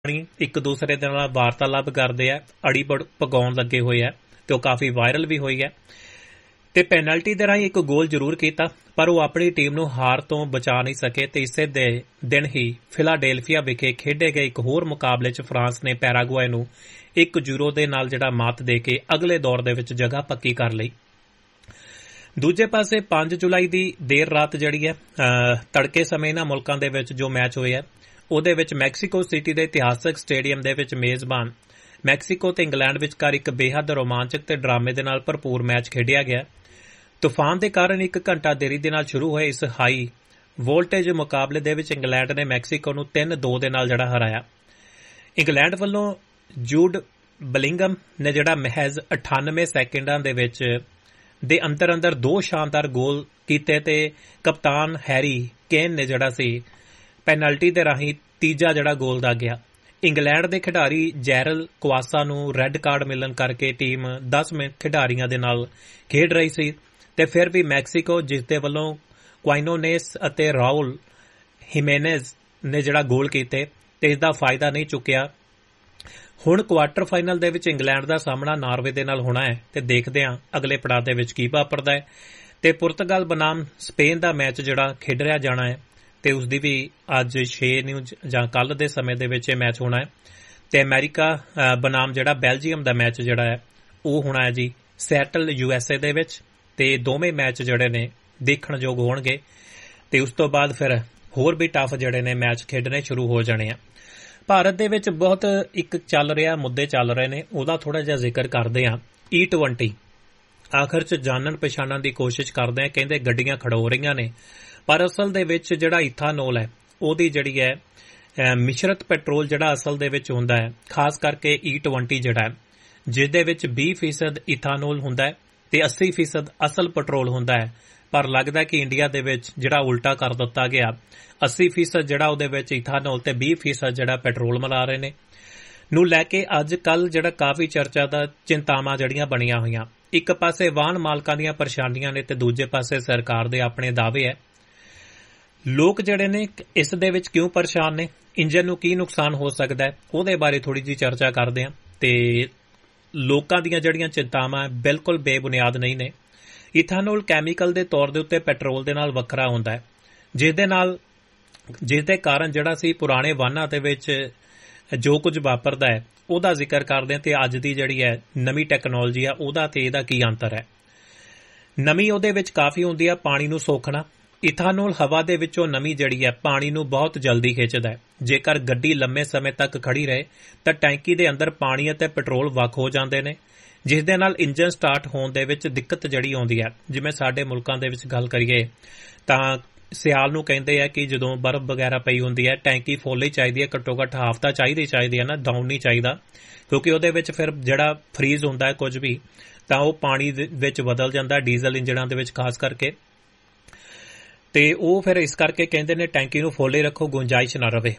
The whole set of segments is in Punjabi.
ਇੱਕ ਦੂਸਰੇ ਦੇ ਨਾਲ ਵਾਰਤਾਲਾਪ ਕਰਦੇ ਆ, ਅੜੀ ਪਗਾਉਣ ਲੱਗੇ ਹੋਏ ਆ ਤੇ ਉਹ ਕਾਫੀ ਵਾਇਰਲ ਵੀ ਹੋਈ ਹੈ। ਤੇ ਪੈਨਲਟੀ ਦੇ ਰਾਹੀਂ ਇੱਕ ਗੋਲ ਜ਼ਰੂਰ ਕੀਤਾ, ਪਰ ਉਹ ਆਪਣੀ ਟੀਮ ਨੂੰ ਹਾਰ ਤੋਂ ਬਚਾ ਨਹੀਂ ਸਕੇ ਤੇ ਇਸੇ ਦੇ ਦਿਨ ਹੀ ਫਿਲਾਡੇਲਫੀਆ ਵਿਖੇ ਖੇਡੇ ਗਏ ਇੱਕ ਹੋਰ ਮੁਕਾਬਲੇ 'ਚ ਫਰਾਂਸ ਨੇ ਪੈਰਾਗੁਏ ਨੂੰ 1-0 ਦੇ ਨਾਲ ਮਾਤ ਦੇ ਕੇ ਅਗਲੇ ਦੌਰ ਦੇ ਵਿੱਚ ਜਗ੍ਹਾ ਪੱਕੀ ਕਰ ਲਈ। ਦੂਜੇ ਪਾਸੇ 5 ਜੁਲਾਈ ਦੀ ਦੇਰ ਰਾਤ ਤੜਕੇ ਸਮੇਂ ਇਹਨਾਂ ਮੁਲਕਾਂ ਦੇ ਵਿੱਚ ਜੋ ਮੈਚ ਹੋਏ ਆ, ਉਹਦੇ ਵਿੱਚ ਮੈਕਸੀਕੋ ਸਿਟੀ ਦੇ ਇਤਿਹਾਸਕ ਸਟੇਡੀਅਮ ਦੇ ਵਿੱਚ ਮੇਜ਼ਬਾਨ ਮੈਕਸੀਕੋ ਤੇ ਇੰਗਲੈਂਡ ਵਿਚਕਾਰ ਇੱਕ ਬੇਹੱਦ ਰੋਮਾਂਚਕ ਤੇ ਡਰਾਮੇ ਦੇ ਨਾਲ ਭਰਪੂਰ ਮੈਚ ਖੇਡਿਆ ਗਿਆ। ਤੂਫਾਨ ਦੇ ਕਾਰਨ 1 ਘੰਟਾ ਦੇਰੀ ਦੇ ਨਾਲ ਸ਼ੁਰੂ ਹੋਏ ਇਸ ਹਾਈ ਵੋਲਟੇਜ ਮੁਕਾਬਲੇ ਦੇ ਵਿੱਚ ਇੰਗਲੈਂਡ ਨੇ ਮੈਕਸੀਕੋ ਨੂੰ 3-2 ਦੇ ਨਾਲ ਹਰਾਇਆ। ਇੰਗਲੈਂਡ ਵੱਲੋਂ ਜੂਡ ਬਲਿੰਗਮ ਨੇ ਮਹਿਜ਼ 98 ਸੈਕਿੰਡਾਂ ਦੇ ਵਿੱਚ ਦੇ ਅੰਦਰ 2 ਸ਼ਾਨਦਾਰ ਗੋਲ ਕੀਤੇ ਤੇ ਕਪਤਾਨ ਹੈਰੀ ਕੇਨ ਨੇ ਪੈਨਲਟੀ ਦੇ ਰਾਹੀਂ ਤੀਜਾ ਗੋਲ ਦਾਗਿਆ। ਇੰਗਲੈਂਡ ਦੇ ਖਿਡਾਰੀ ਜੈਰਲ ਕੁਆਸਾ ਨੂੰ ਰੈੱਡ ਕਾਰਡ ਮਿਲਣ ਕਰਕੇ ਟੀਮ 10 ਖਿਡਾਰੀਆਂ ਦੇ ਨਾਲ ਖੇਡ ਰਹੀ ਸੀ ਤੇ ਫਿਰ ਵੀ ਮੈਕਸੀਕੋ, ਜਿਸ ਦੇ ਵੱਲੋਂ ਕੁਆਇਨੋਨੇਸ ਅਤੇ ਰਾਉਲ ਹਿਮੇਨੇਜ਼ ਨੇ ਗੋਲ ਕੀਤੇ ਤੇ ਇਸ ਦਾ ਫਾਇਦਾ ਨਹੀਂ ਚੁੱਕਿਆ। ਹੁਣ ਕੁਆਰਟਰ ਫਾਈਨਲ ਦੇ ਵਿੱਚ ਇੰਗਲੈਂਡ ਦਾ ਸਾਹਮਣਾ ਨਾਰਵੇ ਦੇ ਨਾਲ ਹੋਣਾ ਹੈ ਤੇ ਦੇਖਦੇ ਹਾਂ ਅਗਲੇ ਪੜਾਅ ਦੇ ਵਿੱਚ ਕੀ ਵਾਪਰਦਾ ਹੈ। ਤੇ ਪੁਰਤਗਾਲ ਬਨਾਮ ਸਪੇਨ ਦਾ ਮੈਚ ਖੇਡਿਆ ਜਾਣਾ ਹੈ ਤੇ ਉਸ ਦੀ ਵੀ ਅੱਜ 6 ਨੂੰ ਜਾਂ ਕੱਲ ਦੇ ਸਮੇਂ ਦੇ ਵਿੱਚ ਇਹ ਮੈਚ ਹੋਣਾ ਹੈ। ਤੇ ਅਮਰੀਕਾ ਬਨਾਮ ਬੈਲਜੀਅਮ ਦਾ ਮੈਚ ਉਹ ਹੋਣਾ ਹੈ ਸੈਟਲ USA ਦੇ ਵਿੱਚ ਤੇ ਦੋਵੇਂ ਮੈਚ ਦੇਖਣਯੋਗ ਹੋਣਗੇ ਤੇ ਉਸ ਤੋਂ ਬਾਅਦ ਫਿਰ ਹੋਰ ਵੀ ਟਫ ਮੈਚ ਖੇਡਣੇ ਸ਼ੁਰੂ ਹੋ ਜਾਣੇ ਆ। ਭਾਰਤ ਦੇ ਵਿੱਚ ਬਹੁਤ ਇੱਕ ਮੁੱਦੇ ਚੱਲ ਰਹੇ ਨੇ, ਉਹਦਾ ਥੋੜਾ ਜਿਹਾ ਜ਼ਿਕਰ ਕਰਦੇ ਹਾਂ। E20 ਆਖਰ 'ਚ ਜਾਣਨ ਪਛਾਣਨ ਦੀ ਕੋਸ਼ਿਸ਼ ਕਰਦੇ ਆ। ਕਹਿੰਦੇ ਗੱਡੀਆਂ ਖੜੋ ਰਹੀਆਂ ਨੇ, ਪਰ ਅਸਲ ਦੇ ਵਿੱਚ ਇਥਾਨੋਲ ਹੈ ਉਹਦੀ ਮਿਸ਼ਰਤ ਪੈਟਰੋਲ ਅਸਲ ਦੇ ਵਿੱਚ ਹੁੰਦਾ ਹੈ, ਖਾਸ ਕਰਕੇ E20 ਜਿਸ ਦੇ ਵਿੱਚ 20% ਇਥਾਨੋਲ ਹੁੰਦਾ ਹੈ ਤੇ 80% ਅਸਲ ਪੈਟਰੋਲ ਹੁੰਦਾ ਹੈ। ਪਰ ਲੱਗਦਾ ਕਿ ਇੰਡੀਆ ਦੇ ਵਿੱਚ ਉਲਟਾ ਕਰ ਦਿੱਤਾ ਗਿਆ, 80% ਉਹਦੇ ਵਿੱਚ ਇਥਾਨੋਲ ਤੇ 20% ਪੈਟਰੋਲ ਮਿਲਾ ਰਹੇ ਨੇ ਨੂੰ ਲੈ ਕੇ ਅੱਜ ਕੱਲ ਕਾਫੀ ਚਰਚਾ ਦਾ ਚਿੰਤਾਵਾਂ ਬਣੀਆਂ ਹੋਈਆਂ। ਇੱਕ ਪਾਸੇ ਵਾਹਨ ਮਾਲਕਾਂ ਦੀਆਂ ਪਰੇਸ਼ਾਨੀਆਂ ਨੇ ਤੇ ਦੂਜੇ ਪਾਸੇ ਸਰਕਾਰ ਦੇ ਆਪਣੇ ਦਾਅਵੇ ਹੈ। ਲੋਕ ਨੇ ਇਸ ਦੇ ਵਿੱਚ ਕਿਉਂ ਪਰੇਸ਼ਾਨ ਨੇ, ਇੰਜਨ ਨੂੰ ਕੀ ਨੁਕਸਾਨ ਹੋ ਸਕਦਾ ਹੈ, ਉਹਦੇ ਬਾਰੇ ਥੋੜੀ ਜਿਹੀ ਚਰਚਾ ਕਰਦੇ ਹਾਂ। ਤੇ ਲੋਕਾਂ ਦੀਆਂ ਚਿੰਤਾਵਾਂ ਬਿਲਕੁਲ ਬੇਬੁਨਿਆਦ ਨਹੀਂ ਨੇ। ਇਥਾਨੋਲ ਕੈਮੀਕਲ ਦੇ ਤੌਰ ਦੇ ਉੱਤੇ ਪੈਟਰੋਲ ਦੇ ਨਾਲ ਵੱਖਰਾ ਹੁੰਦਾ ਹੈ, ਜਿਸ ਦੇ ਕਾਰਨ ਪੁਰਾਣੇ ਵਾਹਨਾਂ ਦੇ ਵਿੱਚ ਜੋ ਕੁਝ ਵਾਪਰਦਾ ਹੈ ਉਹਦਾ ਜ਼ਿਕਰ ਕਰਦੇ ਹਾਂ। ਤੇ ਅੱਜ ਦੀ ਨਵੀਂ ਟੈਕਨੋਲੋਜੀ ਆ ਉਹਦਾ ਤੇ ਇਹਦਾ ਕੀ ਅੰਤਰ ਹੈ। ਨਵੀਂ ਉਹਦੇ ਵਿੱਚ ਕਾਫੀ ਹੁੰਦੀ ਆ ਪਾਣੀ ਨੂੰ ਸੋਖਣਾ। ਇਥਾਨੋਲ ਹਵਾ ਦੇ ਵਿੱਚੋਂ ਨਮੀ ਪਾਣੀ ਨੂੰ ਬਹੁਤ ਜਲਦੀ ਖਿੱਚਦਾ ਹੈ। ਜੇਕਰ ਗੱਡੀ ਲੰਮੇ ਸਮੇਂ ਤੱਕ ਖੜੀ ਰਹੇ ਤਾਂ ਟੈਂਕੀ ਦੇ ਅੰਦਰ ਪਾਣੀ ਅਤੇ ਪੈਟਰੋਲ ਵੱਖ ਹੋ ਜਾਂਦੇ ਨੇ, ਜਿਸ ਦੇ ਨਾਲ ਇੰਜਨ ਸਟਾਰਟ ਹੋਣ ਦੇ ਵਿੱਚ ਦਿੱਕਤ ਆਉਂਦੀ ਹੈ। ਜਿਵੇਂ ਸਾਡੇ ਮੁਲਕਾਂ ਦੇ ਵਿੱਚ ਗੱਲ ਕਰੀਏ ਤਾਂ ਸਿਆਲ ਨੂੰ ਕਹਿੰਦੇ ਆ ਕਿ ਜਦੋਂ ਬਰਫ਼ ਵਗੈਰਾ ਪਈ ਹੁੰਦੀ ਹੈ ਟੈਂਕੀ ਫੁੱਲ ਹੀ ਚਾਹੀਦੀ ਹੈ, ਘੱਟੋ ਘੱਟ ਹਾਫ ਤਾਂ ਚਾਹੀਦੀ ਹੈ ਨਾ, ਡਾਊਨ ਨਹੀਂ ਚਾਹੀਦਾ, ਕਿਉਂਕਿ ਉਹਦੇ ਵਿੱਚ ਫਿਰ ਫਰੀਜ਼ ਹੁੰਦਾ ਹੈ ਕੁਝ ਵੀ ਤਾਂ ਉਹ ਪਾਣੀ ਵਿੱਚ ਬਦਲ ਜਾਂਦਾ ਡੀਜ਼ਲ ਇੰਜਣਾਂ ਦੇ ਵਿੱਚ ਖਾਸ ਕਰਕੇ। ਤੇ ਉਹ ਫਿਰ ਇਸ ਕਰਕੇ ਕਹਿੰਦੇ ਨੇ ਟੈਂਕੀ ਨੂੰ ਫੁੱਲ ਹੀ ਰੱਖੋ, ਗੁੰਜਾਇਸ਼ ਨਾ ਰਵੇ।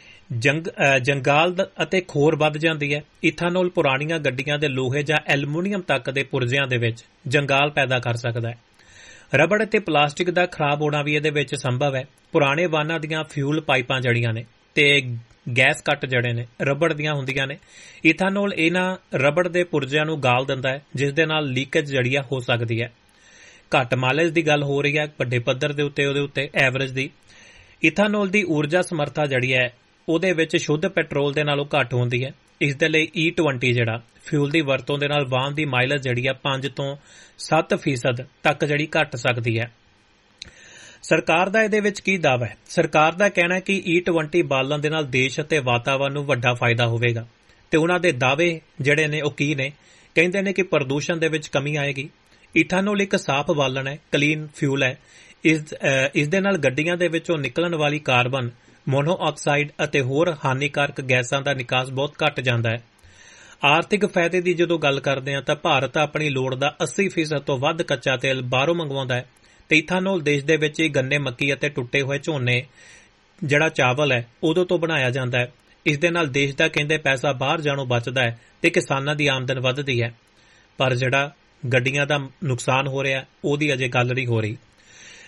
ਜੰਗਾਲ ਅਤੇ ਖੋਰ ਵੱਧ ਜਾਂਦੀ ਹੈ। ਇਥਾਨੋਲ ਪੁਰਾਣੀਆਂ ਗੱਡੀਆਂ ਦੇ ਲੋਹੇ ਜਾਂ ਐਲੂਮੀਨੀਅਮ ਤੱਕ ਦੇ ਪੁਰਜ਼ਿਆਂ ਦੇ ਵਿੱਚ ਜੰਗਾਲ ਪੈਦਾ ਕਰ ਸਕਦਾ ਹੈ। ਰਬੜ ਅਤੇ ਪਲਾਸਟਿਕ ਦਾ ਖਰਾਬ ਹੋਣਾ ਵੀ ਇਹਦੇ ਵਿੱਚ ਸੰਭਵ ਹੈ। ਪੁਰਾਣੇ ਵਾਹਨਾਂ ਦੀਆਂ ਫਿਊਲ ਪਾਈਪਾਂ ਨੇ ਤੇ ਗੈਸ ਕੱਟ ਰਬੜ ਦੀਆਂ ਹੁੰਦੀਆਂ ਨੇ। ਇਥਾਨੋਲ ਇਹਨਾਂ ਰਬੜ ਦੇ ਪੁਰਜ਼ਿਆਂ ਨੂੰ ਗਾਲ ਦਿੰਦਾ ਹੈ, ਜਿਸ ਦੇ ਨਾਲ ਲੀਕੇਜ ਹੋ ਸਕਦੀ ਹੈ। ਘੱਟ ਮਾਈਲੇਜ ਦੀ ਗੱਲ ਹੋ ਰਹੀ ਹੈ ਵੱਡੇ ਪੱਧਰ ਦੇ ਉੱਤੇ, ਉਹਦੇ ਉੱਤੇ ਐਵਰੇਜ ਦੀ। ਇਥਾਨੋਲ ਦੀ ਊਰਜਾ ਸਮਰੱਥਾ ਉਹਦੇ ਵਿੱਚ ਸ਼ੁੱਧ ਪੈਟਰੋਲ ਦੇ ਨਾਲੋਂ ਘੱਟ ਹੁੰਦੀ ਹੈ। ਇਸ ਦੇ ਲਈ E20 ਫਿਊਲ ਦੀ ਵਰਤੋਂ ਦੇ ਨਾਲ ਵਾਹਨ ਦੀ ਮਾਈਲੇਜ 5 ਤੋਂ 7% ਤੱਕ ਘਟ ਸਕਦੀ ਹੈ। ਸਰਕਾਰ ਦਾ ਇਹਦੇ ਵਿੱਚ ਕੀ ਦਾਅਵਾ ਹੈ? ਸਰਕਾਰ ਦਾ ਕਹਿਣਾ ਹੈ ਕਿ E20 ਬਾਲਣ ਦੇ ਨਾਲ ਦੇਸ਼ ਅਤੇ ਵਾਤਾਵਰਨ ਨੂੰ ਵੱਡਾ ਫਾਇਦਾ ਹੋਵੇਗਾ ਤੇ ਉਹਨਾਂ ਦੇ ਦਾਅਵੇ ਉਹ ਕੀ ਨੇ? ਕਹਿੰਦੇ ਨੇ ਕਿ ਪ੍ਰਦੂਸ਼ਣ ਦੇ ਵਿੱਚ ਕਮੀ ਆਏਗੀ। ਇਥਾਨੋਲ ਇੱਕ ਸਾਫ਼ ਬਾਲਣ ਹੈ, ਕਲੀਨ ਫਿਊਲ ਹੈ। ਇਸ ਦੇ ਨਾਲ ਗੱਡੀਆਂ ਦੇ ਵਿੱਚੋਂ ਨਿਕਲਣ ਵਾਲੀ ਕਾਰਬਨ ਮੋਨੋਆਕਸਾਈਡ ਅਤੇ ਹੋਰ ਹਾਨੀਕਾਰਕ ਗੈਸਾਂ ਦਾ ਨਿਕਾਸ ਬਹੁਤ ਘੱਟ ਜਾਂਦਾ ਹੈ। ਆਰਥਿਕ ਫਾਇਦੇ ਦੀ ਜਦੋਂ ਗੱਲ ਕਰਦੇ ਹਾਂ ਤਾਂ ਭਾਰਤ ਆਪਣੀ ਲੋੜ ਦਾ 80% ਤੋਂ ਵੱਧ ਕੱਚਾ ਤੇਲ ਬਾਹਰੋਂ ਮੰਗਵਾਉਂਦਾ ਹੈ ਤੇ ਇਥਾਨੋਲ ਦੇਸ਼ ਦੇ ਵਿੱਚ ਹੀ ਗੰਨੇ, ਮੱਕੀ ਅਤੇ ਟੁੱਟੇ ਹੋਏ ਝੋਨੇ ਚਾਵਲ ਹੈ ਉਦੋਂ ਤੋਂ ਬਣਾਇਆ ਜਾਂਦਾ ਹੈ। ਇਸ ਦੇ ਨਾਲ ਦੇਸ਼ ਦਾ ਕਹਿੰਦੇ ਪੈਸਾ ਬਾਹਰ ਜਾਣੋਂ ਬਚਦਾ ਹੈ ਤੇ ਕਿਸਾਨਾਂ ਦੀ ਆਮਦਨ ਵੱਧਦੀ ਹੈ। ਪਰ ਗੱਡੀਆਂ ਦਾ ਨੁਕਸਾਨ ਹੋ ਰਿਹਾ ਉਹਦੀ ਅਜੇ ਗੱਲ ਨਹੀਂ ਹੋ ਰਹੀ।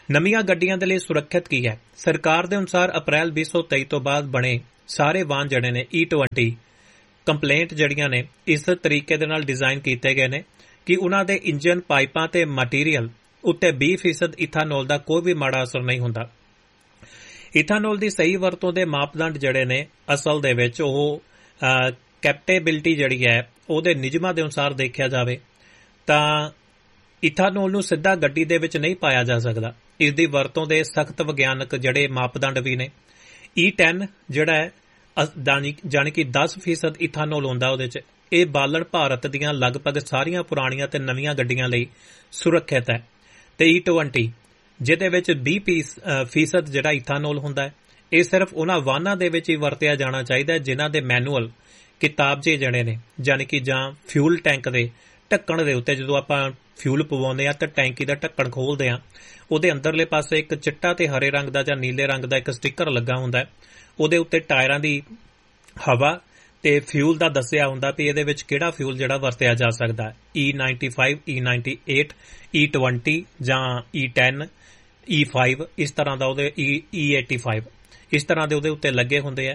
ਨਵੀਆਂ ਗੱਡੀਆਂ ਦੇ ਲਈ ਸੁਰੱਖਿਅਤ ਕੀ ਹੈ? ਸਰਕਾਰ ਦੇ ਅਨੁਸਾਰ ਅਪ੍ਰੈਲ 2023 ਤੋਂ ਬਾਅਦ ਬਣੇ ਸਾਰੇ ਵਾਹਨ ਜਿਹੜੇ ਨੇ E20 ਕੰਪਲੇਂਟ ਜਿਹੜੀਆਂ ਨੇ ਇਸ ਤਰੀਕੇ ਦੇ ਨਾਲ ਡਿਜ਼ਾਈਨ ਕੀਤੇ ਗਏ ਨੇ ਕਿ ਉਹਨਾਂ ਦੇ ਇੰਜਨ, ਪਾਈਪਾਂ ਤੇ ਮਟੀਰੀਅਲ ਉੱਤੇ 20% ਇਥਾਨੋਲ ਦਾ ਕੋਈ ਵੀ ਮਾੜਾ ਅਸਰ ਨਹੀਂ ਹੁੰਦਾ। ਇਥਾਨੋਲ ਦੀ ਸਹੀ ਵਰਤੋਂ ਦੇ ਮਾਪਦੰਡ ਜਿਹੜੇ ਨੇ ਅਸਲ ਦੇ ਵਿੱਚ ਉਹ ਕੈਪਟੇਬਿਲਿਟੀ ਜਿਹੜੀ ਹੈ ਉਹਦੇ ਨਿਯਮਾਂ ਦੇ ਅਨੁਸਾਰ ਦੇਖਿਆ ਜਾਵੇ ਤਾਂ ਇਥਾਨੋਲ ਨੂੰ ਸਿੱਧਾ ਗੱਡੀ ਦੇ ਵਿੱਚ ਨਹੀਂ ਪਾਇਆ ਜਾ ਸਕਦਾ। ਇਸ ਦੀ ਵਰਤੋਂ ਦੇ ਸਖਤ ਵਿਗਿਆਨਕ ਜਿਹੜੇ ਮਾਪਦੰਡ ਵੀ ਨੇ। E10 ਜਿਹੜਾ ਹੈ ਜਾਣੀ ਕਿ 10% ਇਥਾਨੋਲ ਹੁੰਦਾ ਉਹਦੇ 'ਚ। ਇਹ ਬਾਲਣ ਭਾਰਤ ਦੀਆਂ ਲਗਭਗ ਸਾਰੀਆਂ ਪੁਰਾਣੀਆਂ ਤੇ ਨਵੀਆਂ ਗੱਡੀਆਂ ਲਈ ਸੁਰੱਖਿਅਤ ਹੈ। ਤੇ E20 ਜਿਹਦੇ ਵਿੱਚ 20% ਜਿਹੜਾ ਇਥਾਨੋਲ ਹੁੰਦਾ ਹੈ, ਇਹ ਸਿਰਫ ਉਹਨਾਂ ਵਾਹਨਾਂ ਦੇ ਵਿੱਚ ਹੀ ਵਰਤਿਆ ਜਾਣਾ ਚਾਹੀਦਾ ਹੈ ਜਿਨ੍ਹਾਂ ਦੇ ਮੈਨੂਅਲ ਕਿਤਾਬਚੇ ਜਿਹੜੇ ਨੇ, ਜਾਣੀ ਕਿ ਜਾਂ ਫਿਊਲ ਟੈਂਕ ਦੇ ਢੱਕਣ ਦੇ ਉੱਤੇ ਜਦੋਂ ਆਪਾਂ ਫਿਊਲ ਪਵਾਉਂਦੇ ਆ ਤਾਂ ਟੈਂਕੀ ਦਾ ਢੱਕਣ ਖੋਲ੍ਹਦੇ ਆ, ਉਹਦੇ ਅੰਦਰਲੇ ਪਾਸੇ ਇੱਕ ਚਿੱਟਾ ਤੇ ਹਰੇ ਰੰਗ ਦਾ ਜਾਂ ਨੀਲੇ ਰੰਗ ਦਾ ਇੱਕ ਸਟਿੱਕਰ ਲੱਗਾ ਹੁੰਦਾ। ਉਹਦੇ ਉੱਤੇ ਟਾਇਰਾਂ ਦੀ ਹਵਾ ਤੇ ਫਿਊਲ ਦਾ ਦੱਸਿਆ ਹੁੰਦਾ ਵੀ ਇਹਦੇ ਵਿੱਚ ਕਿਹੜਾ ਫਿਊਲ ਜਿਹੜਾ ਵਰਤਿਆ ਜਾ ਸਕਦਾ। E95, E98, E20 ਜਾਂ E10, E5 ਇਸ ਤਰ੍ਹਾਂ ਦਾ ਉਹਦੇ E85 ਇਸ ਤਰ੍ਹਾਂ ਦੇ ਉਹਦੇ ਉੱਤੇ ਲੱਗੇ ਹੁੰਦੇ ਆ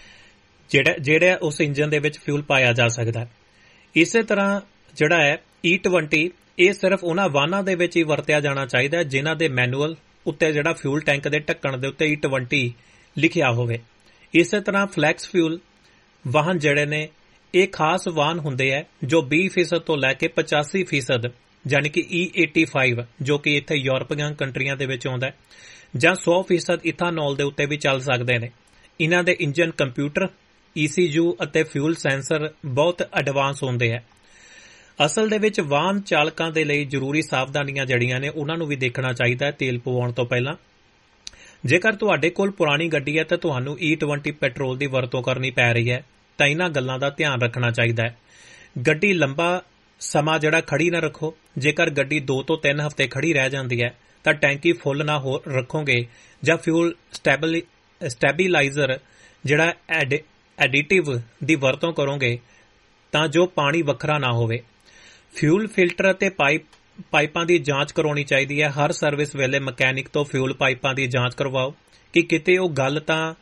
ਜਿਹੜਾ ਉਸ ਇੰਜਨ ਦੇ ਵਿੱਚ ਫਿਊਲ ਪਾਇਆ ਜਾ ਸਕਦਾ। ਇਸੇ ਤਰ੍ਹਾਂ ਜਿਹੜਾ ਹੈ E20 ਇਹ ਸਿਰਫ ਉਹਨਾਂ ਵਾਹਨਾਂ ਦੇ ਵਿੱਚ ਹੀ ਵਰਤਿਆ ਜਾਣਾ ਚਾਹੀਦਾ ਜਿਨ੍ਹਾਂ ਦੇ ਮੈਨੂਅਲ ਉੱਤੇ ਜਿਹੜਾ ਫਿਊਲ ਟੈਂਕ ਦੇ ਢੱਕਣ ਦੇ ਉੱਤੇ E20 ਲਿਖਿਆ ਹੋਵੇ। ਇਸੇ ਤਰ੍ਹਾਂ ਫਲੈਕਸ ਫਿਊਲ ਵਾਹਨ ਜਿਹੜੇ ਨੇ ਇਹ ਖਾਸ ਵਾਹਨ ਹੁੰਦੇ ਆ ਜੋ 20% ਤੋਂ ਲੈ ਕੇ 85% ਜਾਣੀ ਕਿ E85 ਜੋ ਕਿ ਇੱਥੇ ਯੂਰਪੀਅਨ ਕੰਟਰੀਆਂ ਦੇ ਵਿੱਚ ਆਉਂਦਾ ਜਾਂ 100% ਇਥਾਨੋਲ ਦੇ ਉੱਤੇ ਵੀ ਚੱਲ ਸਕਦੇ ਨੇ। ਇਹਨਾਂ ਦੇ ਇੰਜਨ, ਕੰਪਿਊਟਰ, ECU ਅਤੇ ਫਿਊਲ ਸੈਂਸਰ ਬਹੁਤ ਐਡਵਾਂਸ ਹੁੰਦੇ ਆ। ਅਸਲ ਦੇ ਵਿੱਚ ਵਾਹਨ ਚਾਲਕਾਂ ਦੇ ਲਈ ਜ਼ਰੂਰੀ ਸਾਵਧਾਨੀਆਂ ਜਿਹੜੀਆਂ ਨੇ ਉਹਨਾਂ ਨੂੰ ਵੀ ਦੇਖਣਾ ਚਾਹੀਦਾ ਹੈ ਤੇਲ ਪਵਾਉਣ ਤੋਂ ਪਹਿਲਾਂ। ਜੇਕਰ ਤੁਹਾਡੇ ਕੋਲ ਪੁਰਾਣੀ ਗੱਡੀ ਹੈ ਤਾਂ ਤੁਹਾਨੂੰ E20 ਪੈਟਰੋਲ ਦੀ ਵਰਤੋਂ ਕਰਨੀ ਪੈ ਰਹੀ ਹੈ ਤਾਂ ਇਹਨਾਂ ਗੱਲਾਂ ਦਾ ਧਿਆਨ ਰੱਖਣਾ ਚਾਹੀਦਾ ਹੈ। ਗੱਡੀ ਲੰਬਾ ਸਮਾਂ ਜਿਹੜਾ ਖੜੀ ਨਾ ਰੱਖੋ। ਜੇਕਰ ਗੱਡੀ 2 ਤੋਂ 3 ਹਫ਼ਤੇ ਖੜੀ ਰਹਿ ਜਾਂਦੀ ਹੈ ਤਾਂ ਟੈਂਕੀ ਫੁੱਲ ਨਾ ਰੱਖੋਗੇ ਜਾਂ ਫਿਊਲ ਸਟੈਬਿਲਾਈਜ਼ਰ ਜਿਹੜਾ ਐਡੀਟਿਵ ਦੀ ਵਰਤੋਂ ਕਰੋਗੇ ਤਾਂ ਜੋ ਪਾਣੀ ਵੱਖਰਾ ਨਾ ਹੋਵੇ। ਫਿਊਲ ਫਿਲਟਰ ਅਤੇ ਪਾਈਪਾਂ ਦੀ ਜਾਂਚ ਕਰਾਉਣੀ ਚਾਹੀਦੀ ਹੈ। ਹਰ ਸਰਵਿਸ ਵੇਲੇ ਮਕੈਨਿਕ ਤੋਂ ਫਿਊਲ ਪਾਈਪਾਂ ਦੀ ਜਾਂਚ ਕਰਵਾਓ ਕਿ ਕਿਤੇ ਉਹ ਗਲ